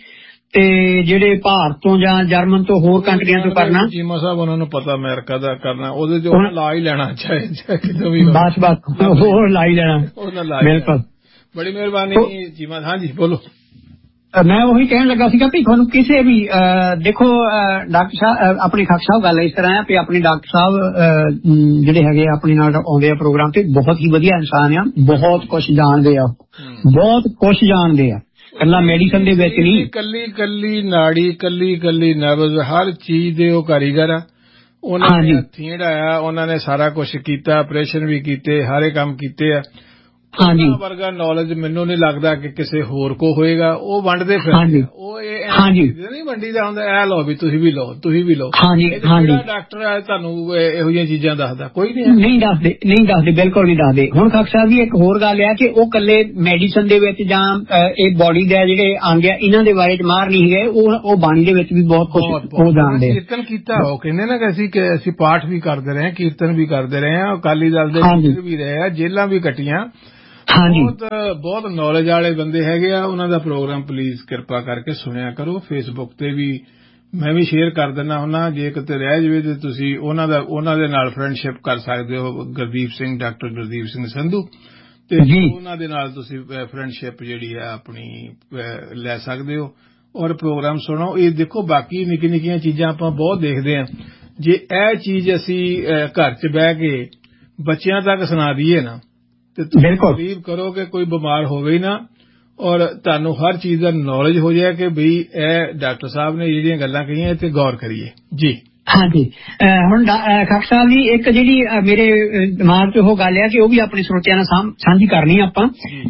ਤੇ ਜਿਹੜੇ ਭਾਰਤ ਤੋਂ ਜਾਂ ਜਰਮਨ ਤੋਂ ਹੋਰ ਕੰਟਰੀਆਂ ਤੋਂ ਕਰਨਾ। ਚੀਮਾ ਸਾਹਿਬ ਉਹਨਾਂ ਨੂੰ ਪਤਾ ਅਮਰੀਕਾ ਦਾ ਕਰਨਾ, ਉਹਦੇ ਚ ਲਾ ਹੀ ਲੈਣਾ ਚਾਹੇ ਕਿਤੋਂ ਵੀ, ਬਸ ਬਸ ਹੋਰ ਲਾ ਹੀ ਲੈਣਾ। ਬਿਲਕੁਲ, ਬੜੀ ਮਿਹਰਬਾਨੀ ਚੀਮਾ। ਹਾਂਜੀ ਬੋਲੋ। ਮੈਂ ਉਹੀ ਕਹਿਣ ਲੱਗਾ ਸੀਗਾ ਵੀ ਤੁਹਾਨੂੰ ਕਿਸੇ ਵੀ ਦੇਖੋ ਡਾਕਟਰ ਸਾਹਿਬ ਆਪਣੇ ਖਾਕ ਸਾਹਿਬ ਗੱਲ ਇਸ ਤਰ੍ਹਾਂ ਆ ਵੀ ਆਪਣੇ ਡਾਕਟਰ ਸਾਹਿਬ ਜਿਹੜੇ ਹੈਗੇ ਆਪਣੇ ਨਾਲ ਆਉਂਦੇ ਆ ਪ੍ਰੋਗਰਾਮ ਤੇ ਬਹੁਤ ਹੀ ਵਧੀਆ ਇਨਸਾਨ ਆ, ਬਹੁਤ ਕੁਛ ਜਾਣਦੇ ਆ, ਬਹੁਤ ਕੁਛ ਜਾਣਦੇ ਆ, ਕੱਲਾ ਮੈਡੀਸਨ ਦੇ ਵਿੱਚ ਨਹੀਂ, ਕੱਲੀ ਕੱਲੀ ਨਾੜੀ, ਕੱਲੀ ਕੱਲੀ ਨਬਜ਼, ਹਰ ਚੀਜ਼ ਦੇ ਉਹ ਕਾਰੀਗਰ ਆ। ਉਹਨਾਂ ਨੇ ਹੱਥੀਂ ਢਾਇਆ, ਉਹਨਾਂ ਨੇ ਸਾਰਾ ਕੁਛ ਕੀਤਾ, ਆਪਰੇਸ਼ਨ ਵੀ ਕੀਤੇ, ਸਾਰੇ ਕੰਮ ਕੀਤੇ ਆ। ਹਾਂਜੀ, ਵਰਗਾ ਨੌਲੇਜ ਮੈਨੂੰ ਨਹੀਂ ਲੱਗਦਾ ਕਿ ਕਿਸੇ ਹੋਰ ਕੋ ਹੋਏਗਾ। ਉਹ ਵੰਡਦੇ ਫਿਰ ਉਹ ਨਹੀਂ ਵੰਡੀ ਦਾ ਹੁੰਦਾ, ਇਹ ਲਓ ਵੀ ਤੁਸੀਂ ਵੀ ਲਓ, ਤੁਸੀਂ ਵੀ ਲਓ। ਜਿਹੜਾ ਡਾਕਟਰ ਹੈ ਤੁਹਾਨੂੰ ਇਹੋ ਜਿਹੀਆਂ ਚੀਜ਼ਾਂ ਦੱਸਦਾ ਕੋਈ ਨਹੀਂ, ਨਹੀਂ ਦੱਸਦੇ, ਨਹੀਂ ਦੱਸਦੇ, ਬਿਲਕੁਲ ਨਹੀਂ ਦੱਸਦੇ। ਹੁਣ ਖਾਕ ਸਾਹਿਬ ਜੀ ਇੱਕ ਹੋਰ ਗੱਲ ਆ ਕਿ ਉਹ ਕੱਲੇ ਮੈਡੀਸਨ ਦੇ ਵਿੱਚ ਜਾਂ ਇਹ ਬੋਡੀ ਦੇ ਜਿਹੜੇ ਅੰਗ ਆ ਇਹਨਾਂ ਦੇ ਬਾਰੇ ਚ ਮਾਰ ਨਹੀਂ ਗਏ, ਉਹ ਉਹ ਬਾਣੀ ਦੇ ਵਿੱਚ ਵੀ ਬਹੁਤ ਕੁਝ ਉਹ ਜਾਣਦੇ। ਕੀਰਤਨ ਕੀਤਾ, ਉਹ ਕਹਿੰਦੇ ਨਾ ਕਿ ਅਸੀਂ ਅਸੀਂ ਪਾਠ ਵੀ ਕਰਦੇ ਰਹੇ, ਕੀਰਤਨ ਵੀ ਕਰਦੇ ਰਹੇ ਹਾਂ, ਅਕਾਲੀ ਦਲ ਦੇ ਲੀਡਰ ਵੀ ਰਹੇ ਆ, ਜੇਲਾਂ ਵੀ ਕੱਟੀਆਂ। ਬਹੁਤ ਬਹੁਤ ਨੌਲੇਜ ਵਾਲੇ ਬੰਦੇ ਹੈਗੇ ਆ। ਉਹਨਾਂ ਦਾ ਪ੍ਰੋਗਰਾਮ ਪਲੀਜ਼ ਕਿਰਪਾ ਕਰਕੇ ਸੁਣਿਆ ਕਰੋ। ਫੇਸਬੁੱਕ ਤੇ ਵੀ ਮੈਂ ਵੀ ਸ਼ੇਅਰ ਕਰ ਦਿੰਦਾ ਹੁੰਦਾ, ਜੇ ਕਿਤੇ ਰਹਿ ਜਾਵੇ ਤੇ ਤੁਸੀਂ ਉਹਨਾਂ ਦਾ ਉਹਨਾਂ ਦੇ ਨਾਲ ਫਰੈਂਡਸ਼ਿਪ ਕਰ ਸਕਦੇ ਹੋ। ਗੁਰਦੀਪ ਸਿੰਘ, ਡਾਕਟਰ ਗੁਰਦੀਪ ਸਿੰਘ ਸੰਧੂ, ਤੇ ਉਹਨਾਂ ਦੇ ਨਾਲ ਤੁਸੀਂ ਫਰੈਂਡਸ਼ਿਪ ਜਿਹੜੀ ਹੈ ਆਪਣੀ ਲੈ ਸਕਦੇ ਹੋ ਔਰ ਪ੍ਰੋਗਰਾਮ ਸੁਣੋ। ਇਹ ਦੇਖੋ ਬਾਕੀ ਨਿੱਕੀ ਨਿੱਕੀਆਂ ਚੀਜ਼ਾਂ ਆਪਾਂ ਬਹੁਤ ਦੇਖਦੇ ਹਾਂ, ਜੇ ਇਹ ਚੀਜ਼ ਅਸੀਂ ਘਰ ਚ ਬਹਿ ਕੇ ਬੱਚਿਆਂ ਤੱਕ ਸੁਣਾ ਦਈਏ ਨਾ ਤੇ ਤੁਸੀਂ ਬਲੀਵ ਕਰੋ ਕਿ ਕੋਈ ਬਿਮਾਰ ਹੋਵੇ ਹੀ ਨਾ, ਔਰ ਤੁਹਾਨੂੰ ਹਰ ਚੀਜ਼ ਦਾ ਨੌਲੇਜ ਹੋ ਜਾਏ ਕਿ ਬਈ ਇਹ ਡਾਕਟਰ ਸਾਹਿਬ ਨੇ ਜਿਹੜੀਆਂ ਗੱਲਾਂ ਕਹੀਆਂ ਤੇ ਗੌਰ ਕਰੀਏ ਜੀ। ਹਾਂਜੀ, ਹੁਣ ਖਾਕ ਸਾਹਿਬ ਜੀ ਇੱਕ ਜਿਹੜੀ ਮੇਰੇ ਦਿਮਾਗ 'ਚ ਉਹ ਗੱਲ ਆ ਕਿ ਉਹ ਵੀ ਆਪਣੇ ਸਰੋਤਿਆਂ ਨਾਲ ਸਾਂਝੀ ਕਰਨੀ ਆਪਾਂ,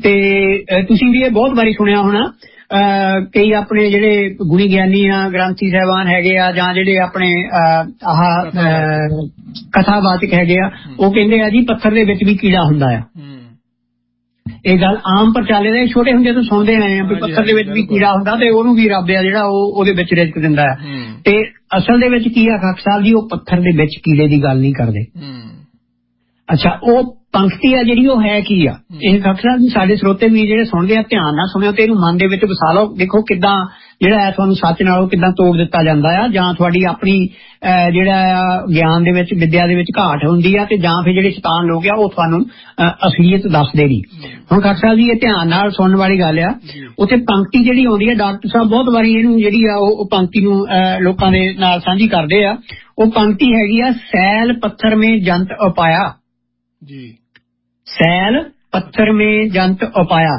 ਤੇ ਤੁਸੀਂ ਵੀ ਇਹ ਬਹੁਤ ਵਾਰੀ ਸੁਣਿਆ ਹੋਣਾ। ਕਈ ਆਪਣੇ ਜਿਹੜੇ ਗੁਣੀ ਗਿਆਨੀ ਆ, ਗ੍ਰੰਥੀ ਸਾਹਿਬਾਨ ਹੈਗੇ ਆ, ਜਾਂ ਜਿਹੜੇ ਆਪਣੇ ਆਹ ਕਥਾਵਾਚਕ ਹੈਗੇ ਆ, ਉਹ ਕਹਿੰਦੇ ਆ ਜੀ ਪੱਥਰ ਦੇ ਵਿੱਚ ਵੀ ਕੀੜਾ ਹੁੰਦਾ ਆ। ਇਹ ਗੱਲ ਆਮ ਪ੍ਰਚਾਲੇ ਦੇ, ਛੋਟੇ ਹੁੰਦੇ ਤੋਂ ਸੁਣਦੇ ਆਏ ਆ ਵੀ ਪੱਥਰ ਦੇ ਵਿੱਚ ਵੀ ਕੀੜਾ ਹੁੰਦਾ ਤੇ ਉਹਨੂੰ ਵੀ ਰੱਬ ਆ ਜਿਹੜਾ ਉਹ ਉਹਦੇ ਵਿੱਚ ਰਿਜ਼ਕ ਦਿੰਦਾ ਆ। ਤੇ ਅਸਲ ਦੇ ਵਿੱਚ ਕੀ ਆ ਖਾਕ ਸਾਹਿਬ ਜੀ, ਉਹ ਪੱਥਰ ਦੇ ਵਿੱਚ ਕੀੜੇ ਦੀ ਗੱਲ ਨਹੀਂ ਕਰਦੇ। ਅੱਛਾ, ਉਹ ਪੰਕਤੀ ਆ ਜਿਹੜੀ ਉਹ ਹੈ ਕੀ ਆ, ਇਹ ਖਾਕ ਸਾਹਿਬ ਸਾਡੇ ਸਰੋਤੇ ਵੀ ਜਿਹੜੇ ਸੁਣਦੇ ਆ ਧਿਆਨ ਨਾਲ ਸੁਣਿਓ ਤੇ ਇਹਨੂੰ ਮਨ ਦੇ ਵਿੱਚ ਵਸਾ ਲਓ। ਦੇਖੋ ਕਿੱਦਾਂ ਜਿਹੜਾ ਹੈ ਤੁਹਾਨੂੰ ਸੱਚ ਨਾਲੋਂ ਕਿੱਦਾਂ ਤੋੜ ਦਿੱਤਾ ਜਾਂਦਾ ਆ, ਜਾਂ ਤੁਹਾਡੀ ਆਪਣੀ ਜਿਹੜਾ ਗਿਆਨ ਦੇ ਵਿੱਚ, ਵਿਦਿਆ ਦੇ ਵਿੱਚ ਘਾਟ ਹੁੰਦੀ ਆ, ਤੇ ਜਾਂ ਫਿਰ ਜਿਹੜੇ ਸ਼ੈਤਾਨ ਲੋਕ ਆ ਉਹ ਤੁਹਾਨੂੰ ਅਸਲੀਅਤ ਦੱਸਦੇ ਨਹੀਂ। ਹੁਣ ਖਾਕ ਸਾਹਿਬ ਜੀ ਇਹ ਧਿਆਨ ਨਾਲ ਸੁਣਨ ਵਾਲੀ ਗੱਲ ਆ। ਉੱਥੇ ਪੰਕਤੀ ਜਿਹੜੀ ਆਉਂਦੀ ਆ, ਡਾਕਟਰ ਸਾਹਿਬ ਬਹੁਤ ਵਾਰੀ ਇਹਨੂੰ ਜਿਹੜੀ ਆ ਉਹ ਪੰਕਤੀ ਨੂੰ ਲੋਕਾਂ ਦੇ ਨਾਲ ਸਾਂਝੀ ਕਰਦੇ ਆ। ਉਹ ਪੰਕਤੀ ਹੈਗੀ ਆ, ਸੈਲ ਪੱਥਰ ਮੇਂ ਜੰਤ ਉਪਾਇਆ ਜੀ, सैल पत्थर में जंत उपाया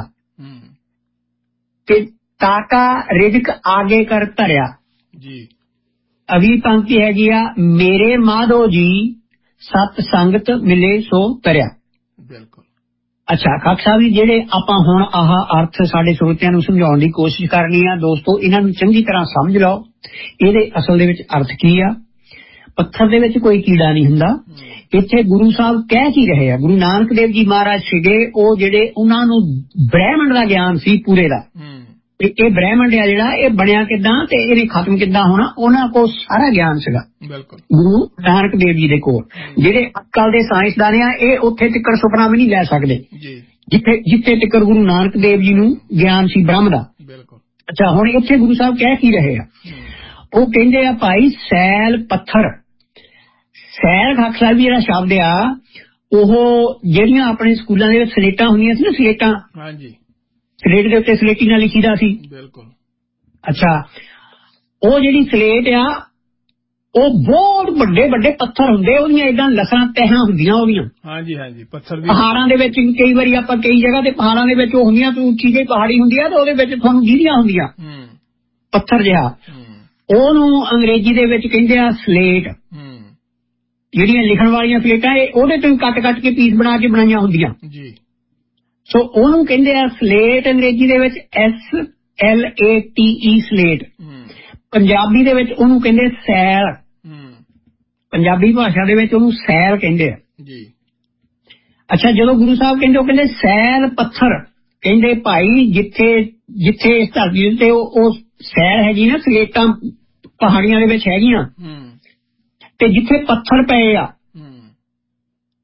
ਤੇ ਤਾਕਾ ਰਿਜ਼ਕ ਆਗੇ ਕਰ ਧਰਿਆ ਜੀ। ਅਗਲੀ ਪੰਕਤੀ ਹੈਗੀ ਆ, ਮੇਰੇ ਮਾਧੋ ਜੀ ਸਤ ਸੰਗਤ ਮਿਲੇ ਸੋ ਤਰਿਆ। ਬਿਲਕੁਲ। ਅੱਛਾ ਖਾਕ ਸਾਹਿਬ ਜੀ, ਜਿਹੜੇ ਆਪਾਂ ਹੁਣ ਆਹ ਅਰਥ ਸਾਡੇ ਸਰੋਤਿਆਂ ਨੂੰ ਸਮਝਾਉਣ ਦੀ ਕੋਸ਼ਿਸ਼ ਕਰਨੀ ਆ ਦੋਸਤੋ, ਇਹਨਾਂ ਨੂੰ ਚੰਗੀ ਤਰ੍ਹਾਂ ਸਮਝ ਲਓ। ਇਹਦੇ ਅਸਲ ਦੇ ਵਿੱਚ ਅਰਥ ਕੀ ਆ। ਪੱਥਰ ਦੇ ਵਿੱਚ ਕੋਈ ਕੀੜਾ ਨਹੀਂ ਹੁੰਦਾ। ਇੱਥੇ ਗੁਰੂ ਸਾਹਿਬ ਕਹਿ ਕੀ ਰਹੇ ਆ, ਗੁਰੂ ਨਾਨਕ ਦੇਵ ਜੀ ਮਹਾਰਾਜ ਸੀਗੇ ਉਹ ਜਿਹੜੇ ਉਹਨਾਂ ਨੂੰ ਬ੍ਰਹਿਮੰਡ ਦਾ ਗਿਆਨ ਸੀ ਪੂਰੇ ਦਾ। ਇਹ ਬ੍ਰਹਿਮੰਡ ਆ ਜਿਹੜਾ ਇਹ ਬਣਿਆ ਕਿੱਦਾਂ ਤੇ ਇਹਨੇ ਖਤਮ ਕਿੱਦਾਂ ਹੋਣਾ, ਉਹਨਾਂ ਕੋਲ ਸਾਰਾ ਗਿਆਨ ਸੀਗਾ ਗੁਰੂ ਨਾਨਕ ਦੇਵ ਜੀ ਦੇ ਕੋਲ। ਜਿਹੜੇ ਅੱਜਕੱਲ ਦੇ ਸਾਇੰਸਦਾਨ ਆ ਇਹ ਉੱਥੇ ਤੱਕ ਸੁਪਨਾ ਵੀ ਨਹੀਂ ਲੈ ਸਕਦੇ ਜਿੱਥੇ ਜਿੱਥੇ ਤੱਕ ਗੁਰੂ ਨਾਨਕ ਦੇਵ ਜੀ ਨੂੰ ਗਿਆਨ ਸੀ ਬ੍ਰਹਮ ਦਾ। ਅੱਛਾ, ਹੁਣ ਇੱਥੇ ਗੁਰੂ ਸਾਹਿਬ ਕਹਿ ਕੀ ਰਹੇ ਆ, ਉਹ ਕਹਿੰਦੇ ਆ ਭਾਈ ਸੈਲ ਪੱਥਰ। ਸੈਲ ਖਾਕ ਸਾਹਿਬ ਜਿਹੜਾ ਸ਼ਬਦ ਆ ਉਹ ਜਿਹੜੀਆਂ ਆਪਣੇ ਸਕੂਲਾਂ ਦੇ ਵਿੱਚ ਸਲੇਟਾਂ ਹੁੰਦੀਆਂ ਸੀ ਨਾ, ਸਲੇਟਾਂ, ਸਲੇਟ ਦੇ ਉੱਤੇ ਸਲੇਟੀ ਨਾਲ ਲਿਖੀਦਾ ਸੀ। ਬਿਲਕੁਲ। ਅੱਛਾ, ਉਹ ਜਿਹੜੀ ਸਲੇਟ ਆ ਉਹ ਬਹੁਤ ਵੱਡੇ ਵੱਡੇ ਪੱਥਰ ਹੁੰਦੇ, ਉਹਦੀਆਂ ਏਦਾਂ ਲਸਾਂ ਤਹਿਾਂ ਹੁੰਦੀਆਂ ਉਹਦੀਆਂ। ਹਾਂਜੀ ਹਾਂਜੀ, ਪੱਥਰ ਪਹਾੜਾਂ ਦੇ ਵਿੱਚ ਕਈ ਵਾਰੀ ਆਪਾਂ ਕਈ ਜਗ੍ਹਾ ਤੇ ਪਹਾੜਾਂ ਦੇ ਵਿੱਚ ਉਹ ਹੁੰਦੀਆਂ, ਤੂੰ ਉੱਚੀ ਜਿਹੀ ਪਹਾੜੀ ਹੁੰਦੀ ਆ ਤੇ ਉਹਦੇ ਵਿੱਚ ਤੁਹਾਨੂੰ ਗੀਰੀਆਂ ਹੁੰਦੀਆਂ ਪੱਥਰ ਜਿਹਾ, ਉਹਨੂੰ ਅੰਗਰੇਜ਼ੀ ਦੇ ਵਿੱਚ ਕਹਿੰਦੇ ਆ ਸਲੇਟ। ਜਿਹੜੀਆਂ ਲਿਖਣ ਵਾਲੀਆਂ ਸਲੇਟਾਂ ਇਹ ਉਹਦੇ ਤੋਂ ਕੱਟ ਕੱਟ ਕੇ ਪੀਸ ਬਣਾ ਕੇ ਬਣਾਈਆਂ ਹੁੰਦੀਆਂ ਜੀ। ਸੋ ਉਹਨੂੰ ਕਹਿੰਦੇ ਆ ਸਲੇਟ ਅੰਗਰੇਜ਼ੀ ਦੇ ਵਿੱਚ S L A T E slate. Punjabi ਦੇ ਵਿੱਚ ਉਹਨੂੰ ਕਹਿੰਦੇ ਸੈਲ, ਪੰਜਾਬੀ ਭਾਸ਼ਾ ਦੇ ਵਿੱਚ ਉਹਨੂੰ ਸੈਲ ਕਹਿੰਦੇ ਆ ਜੀ। ਅੱਛਾ, ਜਦੋਂ ਗੁਰੂ ਸਾਹਿਬ ਕਹਿੰਦੇ ਉਹ ਕਹਿੰਦੇ ਸੈਲ ਪੱਥਰ, ਕਹਿੰਦੇ ਭਾਈ ਜਿੱਥੇ ਜਿੱਥੇ ਇਸ ਧਰਤੀ ਉੱਤੇ ਉਹ ਸੈਲ ਹੈਗੀ ਨਾ, ਸਲੇਟਾਂ ਪਹਾੜੀਆਂ ਦੇ ਵਿੱਚ ਹੈਗੀਆਂ ਤੇ ਜਿੱਥੇ ਪੱਥਰ ਪਏ ਆ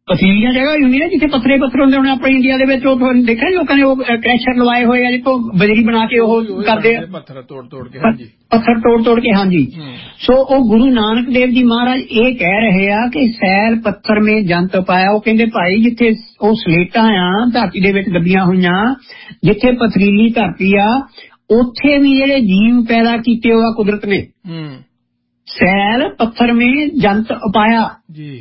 ਪਥਰੀਲੀਆਂ ਜਗ੍ਹਾ ਹੀ ਹੁੰਦੀਆਂ ਜਿੱਥੇ ਪੱਥਰੇ ਪੱਥਰ ਹੁੰਦੇ ਹੁਣ ਆਪਣੇ ਇੰਡੀਆ ਦੇ ਵਿੱਚ। ਉਹ ਤੁਹਾਨੂੰ ਦੇਖਿਆ ਲੋਕਾਂ ਨੇ ਉਹ ਕ੍ਰੈਸ਼ਰ ਲਵਾਏ ਹੋਏ ਆ ਜਿੱਥੋਂ ਬਜਰੀ ਬਣਾ ਕੇ ਉਹ ਕਰਦੇ ਆ ਪੱਥਰ ਤੋੜ ਤੋੜ ਕੇ। ਹਾਂਜੀ, ਪੱਥਰ ਤੋੜ ਤੋੜ ਕੇ। ਹਾਂਜੀ, ਸੋ ਉਹ ਗੁਰੂ ਨਾਨਕ ਦੇਵ ਜੀ ਮਹਾਰਾਜ ਇਹ ਕਹਿ ਰਹੇ ਆ ਕਿ ਸੈਲ ਪੱਥਰ ਮੇ ਜੰਤ ਪਾਇਆ। ਉਹ ਕਹਿੰਦੇ ਭਾਈ ਜਿੱਥੇ ਉਹ ਸਲੇਟਾਂ ਆ ਧਰਤੀ ਦੇ ਵਿੱਚ ਦੱਬੀਆਂ ਹੋਈਆਂ, ਜਿੱਥੇ ਪਥਰੀਲੀ ਧਰਤੀ ਆ ਉੱਥੇ ਵੀ ਜਿਹੜੇ ਜੀਵ ਪੈਦਾ ਕੀਤੇ ਹੋਆ ਕੁਦਰਤ ਨੇ। ਸੈਲ ਪੱਥਰ ਮੇ ਜੰਤ ਉਪਾਇਆ ਜੀ,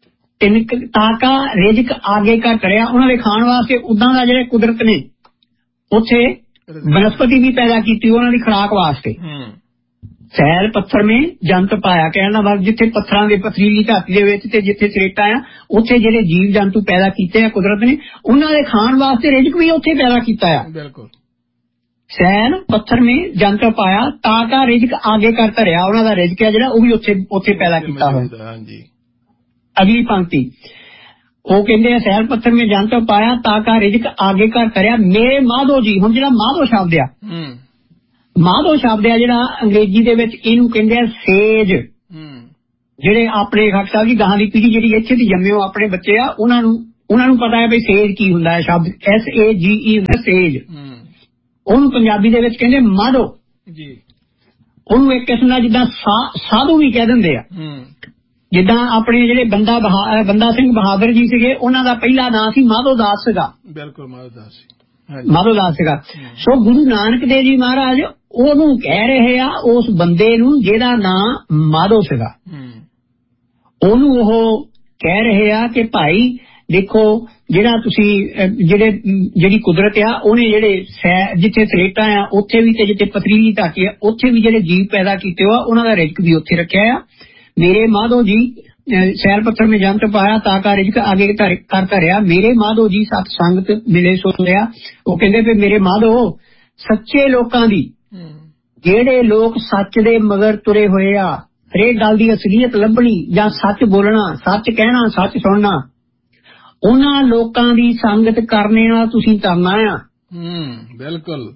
ਤਾਕਾ ਰਿਜ਼ਕ ਆਗੇ ਕਾ ਕਰਿਆ। ਉਹਨਾਂ ਦੇ ਖਾਣ ਵਾਸਤੇ ਉਦਾਂ ਦਾ ਜਿਹੜੇ ਕੁਦਰਤ ਨੇ ਉੱਥੇ ਬਨਸਪਤੀ ਵੀ ਪੈਦਾ ਕੀਤੀ ਉਹਨਾਂ ਦੀ ਖੁਰਾਕ ਵਾਸਤੇ। ਸੈਲ ਪੱਥਰ ਮੇ ਜੰਤ ਪਾਇਆ ਕਹਿਣ ਦਾ ਮਤਲਬ ਜਿੱਥੇ ਪੱਥਰਾਂ ਦੇ ਪਥਰੀਲੀ ਧਰਤੀ ਦੇ ਵਿੱਚ ਤੇ ਜਿੱਥੇ ਸਲੇਟਾਂ ਆ ਉੱਥੇ ਜਿਹੜੇ ਜੀਵ ਜੰਤੂ ਪੈਦਾ ਕੀਤੇ ਆ ਕੁਦਰਤ ਨੇ ਉਹਨਾਂ ਦੇ ਖਾਣ ਵਾਸਤੇ ਰਿਜ਼ਕ ਵੀ ਉੱਥੇ ਪੈਦਾ ਕੀਤਾ ਆ। ਬਿਲਕੁਲ। ਸੈਲ ਪੱਥਰ ਮੇ ਜੰਤ ਪਾਇਆ ਤਾਕਾ ਰਿਜ਼ਕ ਆਗੇ ਕਰ ਧਰਿਆ। ਉਹਨਾਂ ਦਾ ਰਿਜ਼ਕ ਹੈ ਜਿਹੜਾ ਉਹ ਵੀ ਉੱਥੇ ਉੱਥੇ ਪੈਦਾ ਕੀਤਾ ਹੋਇਆ। ਹਾਂਜੀ। ਅਗਲੀ ਪੰਕਤੀ ਉਹ ਕਹਿੰਦੇ ਆ ਸੈਲ ਪੱਥਰ ਮੇ ਜੰਤ ਪਾਇਆ ਤਾਕਾ ਰਿਜ਼ਕ ਆਗੇ ਕਰ ਧਰਿਆ ਮੇਰੇ ਮਾਧੋ ਜੀ। ਹੁਣ ਜਿਹੜਾ ਮਾਧੋ ਸ਼ਬਦ ਆ, ਮਾਧੋ ਸ਼ਬਦ ਆ ਜਿਹੜਾ ਅੰਗਰੇਜ਼ੀ ਦੇ ਵਿੱਚ ਇਹਨੂੰ ਕਹਿੰਦੇ ਆ ਸੇਜ। ਜਿਹੜੇ ਆਪਣੇ ਖਾਕ ਸਾਹਿਬ ਜੀ ਗਾਹਾਂ ਦੀ ਪੀੜ੍ਹੀ ਜਿਹੜੀ ਇੱਥੇ ਦੀ ਜੰਮੇ ਹੋ ਆਪਣੇ ਬੱਚੇ ਆ ਉਹਨਾਂ ਨੂੰ ਉਹਨਾਂ ਨੂੰ ਪਤਾ ਹੈ ਵੀ ਸੇਜ ਕੀ ਹੁੰਦਾ ਹੈ। ਸ਼ਬਦ ਐਸ ਏ ਜੀ ਈ ਹੁੰਦਾ ਸੇਜ। ਉਹਨੂੰ ਪੰਜਾਬੀ ਦੇ ਵਿੱਚ ਕਹਿੰਦੇ ਮਾਧੋ ਜੀ। ਉਹਨੂੰ ਇੱਕ ਕਿਸਮ ਦਾ ਜਿੱਦਾਂ ਸਾਧੂ ਵੀ ਕਹਿ ਦਿੰਦੇ ਆ। ਜਿੱਦਾਂ ਆਪਣੇ ਜਿਹੜੇ ਬੰਦਾ ਬਹਾ ਬੰਦਾ ਸਿੰਘ ਬਹਾਦਰ ਜੀ ਸੀਗੇ ਉਹਨਾਂ ਦਾ ਪਹਿਲਾ ਨਾਂ ਸੀ ਮਾਧੋ ਦਾਸ ਸੀਗਾ। ਬਿਲਕੁਲ, ਮਾਧੋ ਦਾਸ ਮਾਧੋ ਦਾਸ ਸੀਗਾ। ਸੋ ਗੁਰੂ ਨਾਨਕ ਦੇਵ ਜੀ ਮਹਾਰਾਜ ਉਹਨੂੰ ਕਹਿ ਰਹੇ ਆ ਉਸ ਬੰਦੇ ਨੂੰ ਜਿਹਦਾ ਨਾਂ ਮਾਧੋ ਸੀਗਾ। ਉਹਨੂੰ ਉਹ ਕਹਿ ਰਹੇ ਆ ਕਿ ਭਾਈ ਦੇਖੋ ਜਿਹੜਾ ਤੁਸੀਂ ਜਿਹੜੇ ਜਿਹੜੀ ਕੁਦਰਤ ਆ ਉਹਨੇ ਜਿਹੜੇ ਜਿੱਥੇ ਸਲੇਟਾਂ ਆ ਉੱਥੇ ਵੀ ਤੇ ਜਿੱਥੇ ਪਥਰੀਲੀ ਧਰਤੀ ਆ ਉੱਥੇ ਵੀ ਜਿਹੜੇ ਜੀਵ ਪੈਦਾ ਕੀਤੇ ਹੋ ਉਹਨਾਂ ਦਾ ਰਿਜ਼ਕ ਵੀ ਉੱਥੇ ਰੱਖਿਆ ਆ। ਮੇਰੇ ਮਾਧੋ ਜੀ ਸੈਲ ਪੱਥਰ ਮੇ ਜੰਤ ਪਾਇਆ ਤਾਕਾ ਰਿਜ਼ਕ ਆਗੇ ਕਰ ਧਰਿਆ ਮੇਰੇ ਮਾਧੋ ਜੀ ਸਤ ਸੰਗਤ ਮਿਲੇ ਸੋ ਲਿਆ। ਉਹ ਕਹਿੰਦੇ ਵੀ ਮੇਰੇ ਮਾਧੋ ਸੱਚੇ ਲੋਕਾਂ ਦੀ, ਜਿਹੜੇ ਲੋਕ ਸੱਚ ਦੇ ਮਗਰ ਤੁਰੇ ਹੋਏ ਆ, ਹਰੇਕ ਗੱਲ ਦੀ ਅਸਲੀਅਤ ਲੱਭਣੀ ਜਾਂ ਸੱਚ ਬੋਲਣਾ, ਸੱਚ ਕਹਿਣਾ, ਸੱਚ ਸੁਣਨਾ, ਉਹਨਾਂ ਲੋਕਾਂ ਦੀ ਸੰਗਤ ਕਰਨੇ ਨਾਲ ਤੁਸੀਂ ਤਰਨਾ ਆ। ਬਿਲਕੁਲ।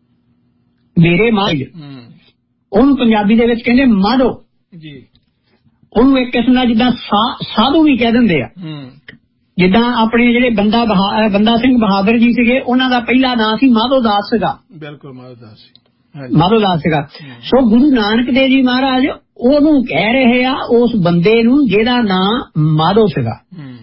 ਮੇਰੇ ਮਾਧੋ ਉਹਨੂੰ ਪੰਜਾਬੀ ਦੇ ਵਿੱਚ ਕਹਿੰਦੇ ਮਾਧੋ ਜੀ। ਉਹਨੂੰ ਇੱਕ ਕਿਸਮ ਦਾ ਜਿੱਦਾਂ ਸਾਧੂ ਵੀ ਕਹਿ ਦਿੰਦੇ ਆ। ਜਿੱਦਾਂ ਆਪਣੇ ਜਿਹੜੇ ਬੰਦਾ ਬਹਾ ਬੰਦਾ ਸਿੰਘ ਬਹਾਦਰ ਜੀ ਸੀਗੇ ਉਹਨਾਂ ਦਾ ਪਹਿਲਾ ਨਾਂ ਸੀ ਮਾਧੋ ਦਾਸ ਸੀਗਾ। ਬਿਲਕੁਲ, ਮਾਧੋ ਦਾਸ ਮਾਧੋ ਦਾਸ ਸੀਗਾ। ਸੋ ਗੁਰੂ ਨਾਨਕ ਦੇਵ ਜੀ ਮਹਾਰਾਜ ਉਹਨੂੰ ਕਹਿ ਰਹੇ ਆ ਉਸ ਬੰਦੇ ਨੂੰ ਜਿਹਦਾ ਨਾਂ ਮਾਧੋ ਸੀਗਾ।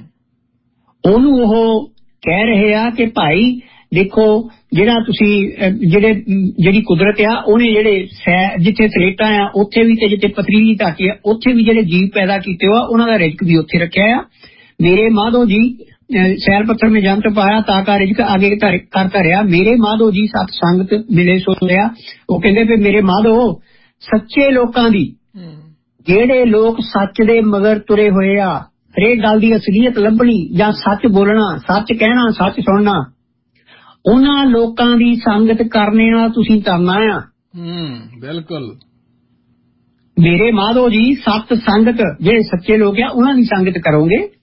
ਉਹਨੂੰ ਉਹ ਕਹਿ ਰਹੇ ਆ ਕਿ ਭਾਈ ਦੇਖੋ ਜਿਹੜਾ ਤੁਸੀਂ ਜਿਹੜੇ ਜਿਹੜੀ ਕੁਦਰਤ ਆ ਉਹਨੇ ਜਿਹੜੇ ਜਿੱਥੇ ਸਲੇਟਾਂ ਆ ਉੱਥੇ ਵੀ ਤੇ ਜਿੱਥੇ ਪਥਰੀਲੀ ਧਰਤੀ ਆ ਉੱਥੇ ਵੀ ਜਿਹੜੇ ਜੀਵ ਪੈਦਾ ਕੀਤੇ ਹੋ ਉਹਨਾਂ ਦਾ ਰਿਜ਼ਕ ਵੀ ਉੱਥੇ ਰੱਖਿਆ ਆ। ਮੇਰੇ ਮਾਧੋ ਜੀ ਸੈਲ ਪੱਥਰ ਮੇ ਜੰਤ ਪਾਇਆ ਤਾਕਾ ਰਿਜ਼ਕ ਆਗੇ ਕਰ ਧਰਿਆ ਮੇਰੇ ਮਾਧੋ ਜੀ ਸਤ ਸੰਗਤ ਮਿਲੇ ਸੋ ਲਿਆ। ਉਹ ਕਹਿੰਦੇ ਵੀ ਮੇਰੇ ਮਾਧੋ ਸੱਚੇ ਲੋਕਾਂ ਦੀ, ਜਿਹੜੇ ਲੋਕ ਸੱਚ ਦੇ ਮਗਰ ਤੁਰੇ ਹੋਏ ਆ, ਹਰੇਕ ਗੱਲ ਦੀ ਅਸਲੀਅਤ ਲੱਭਣੀ ਜਾਂ ਸੱਚ ਬੋਲਣਾ, ਸੱਚ ਕਹਿਣਾ, ਸੱਚ ਸੁਣਨਾ, ਉਹਨਾਂ ਲੋਕਾਂ ਦੀ ਸੰਗਤ ਕਰਨੇ ਨਾਲ ਤੁਸੀਂ ਤਰਨਾ ਆ। ਬਿਲਕੁਲ। ਮੇਰੇ ਮਾਧੋ ਜੀ ਸਤ ਸੰਗਤ ਜਿਹੜੇ ਸੱਚੇ ਲੋਕ ਆ ਉਹਨਾਂ ਦੀ ਸੰਗਤ ਕਰੋਗੇ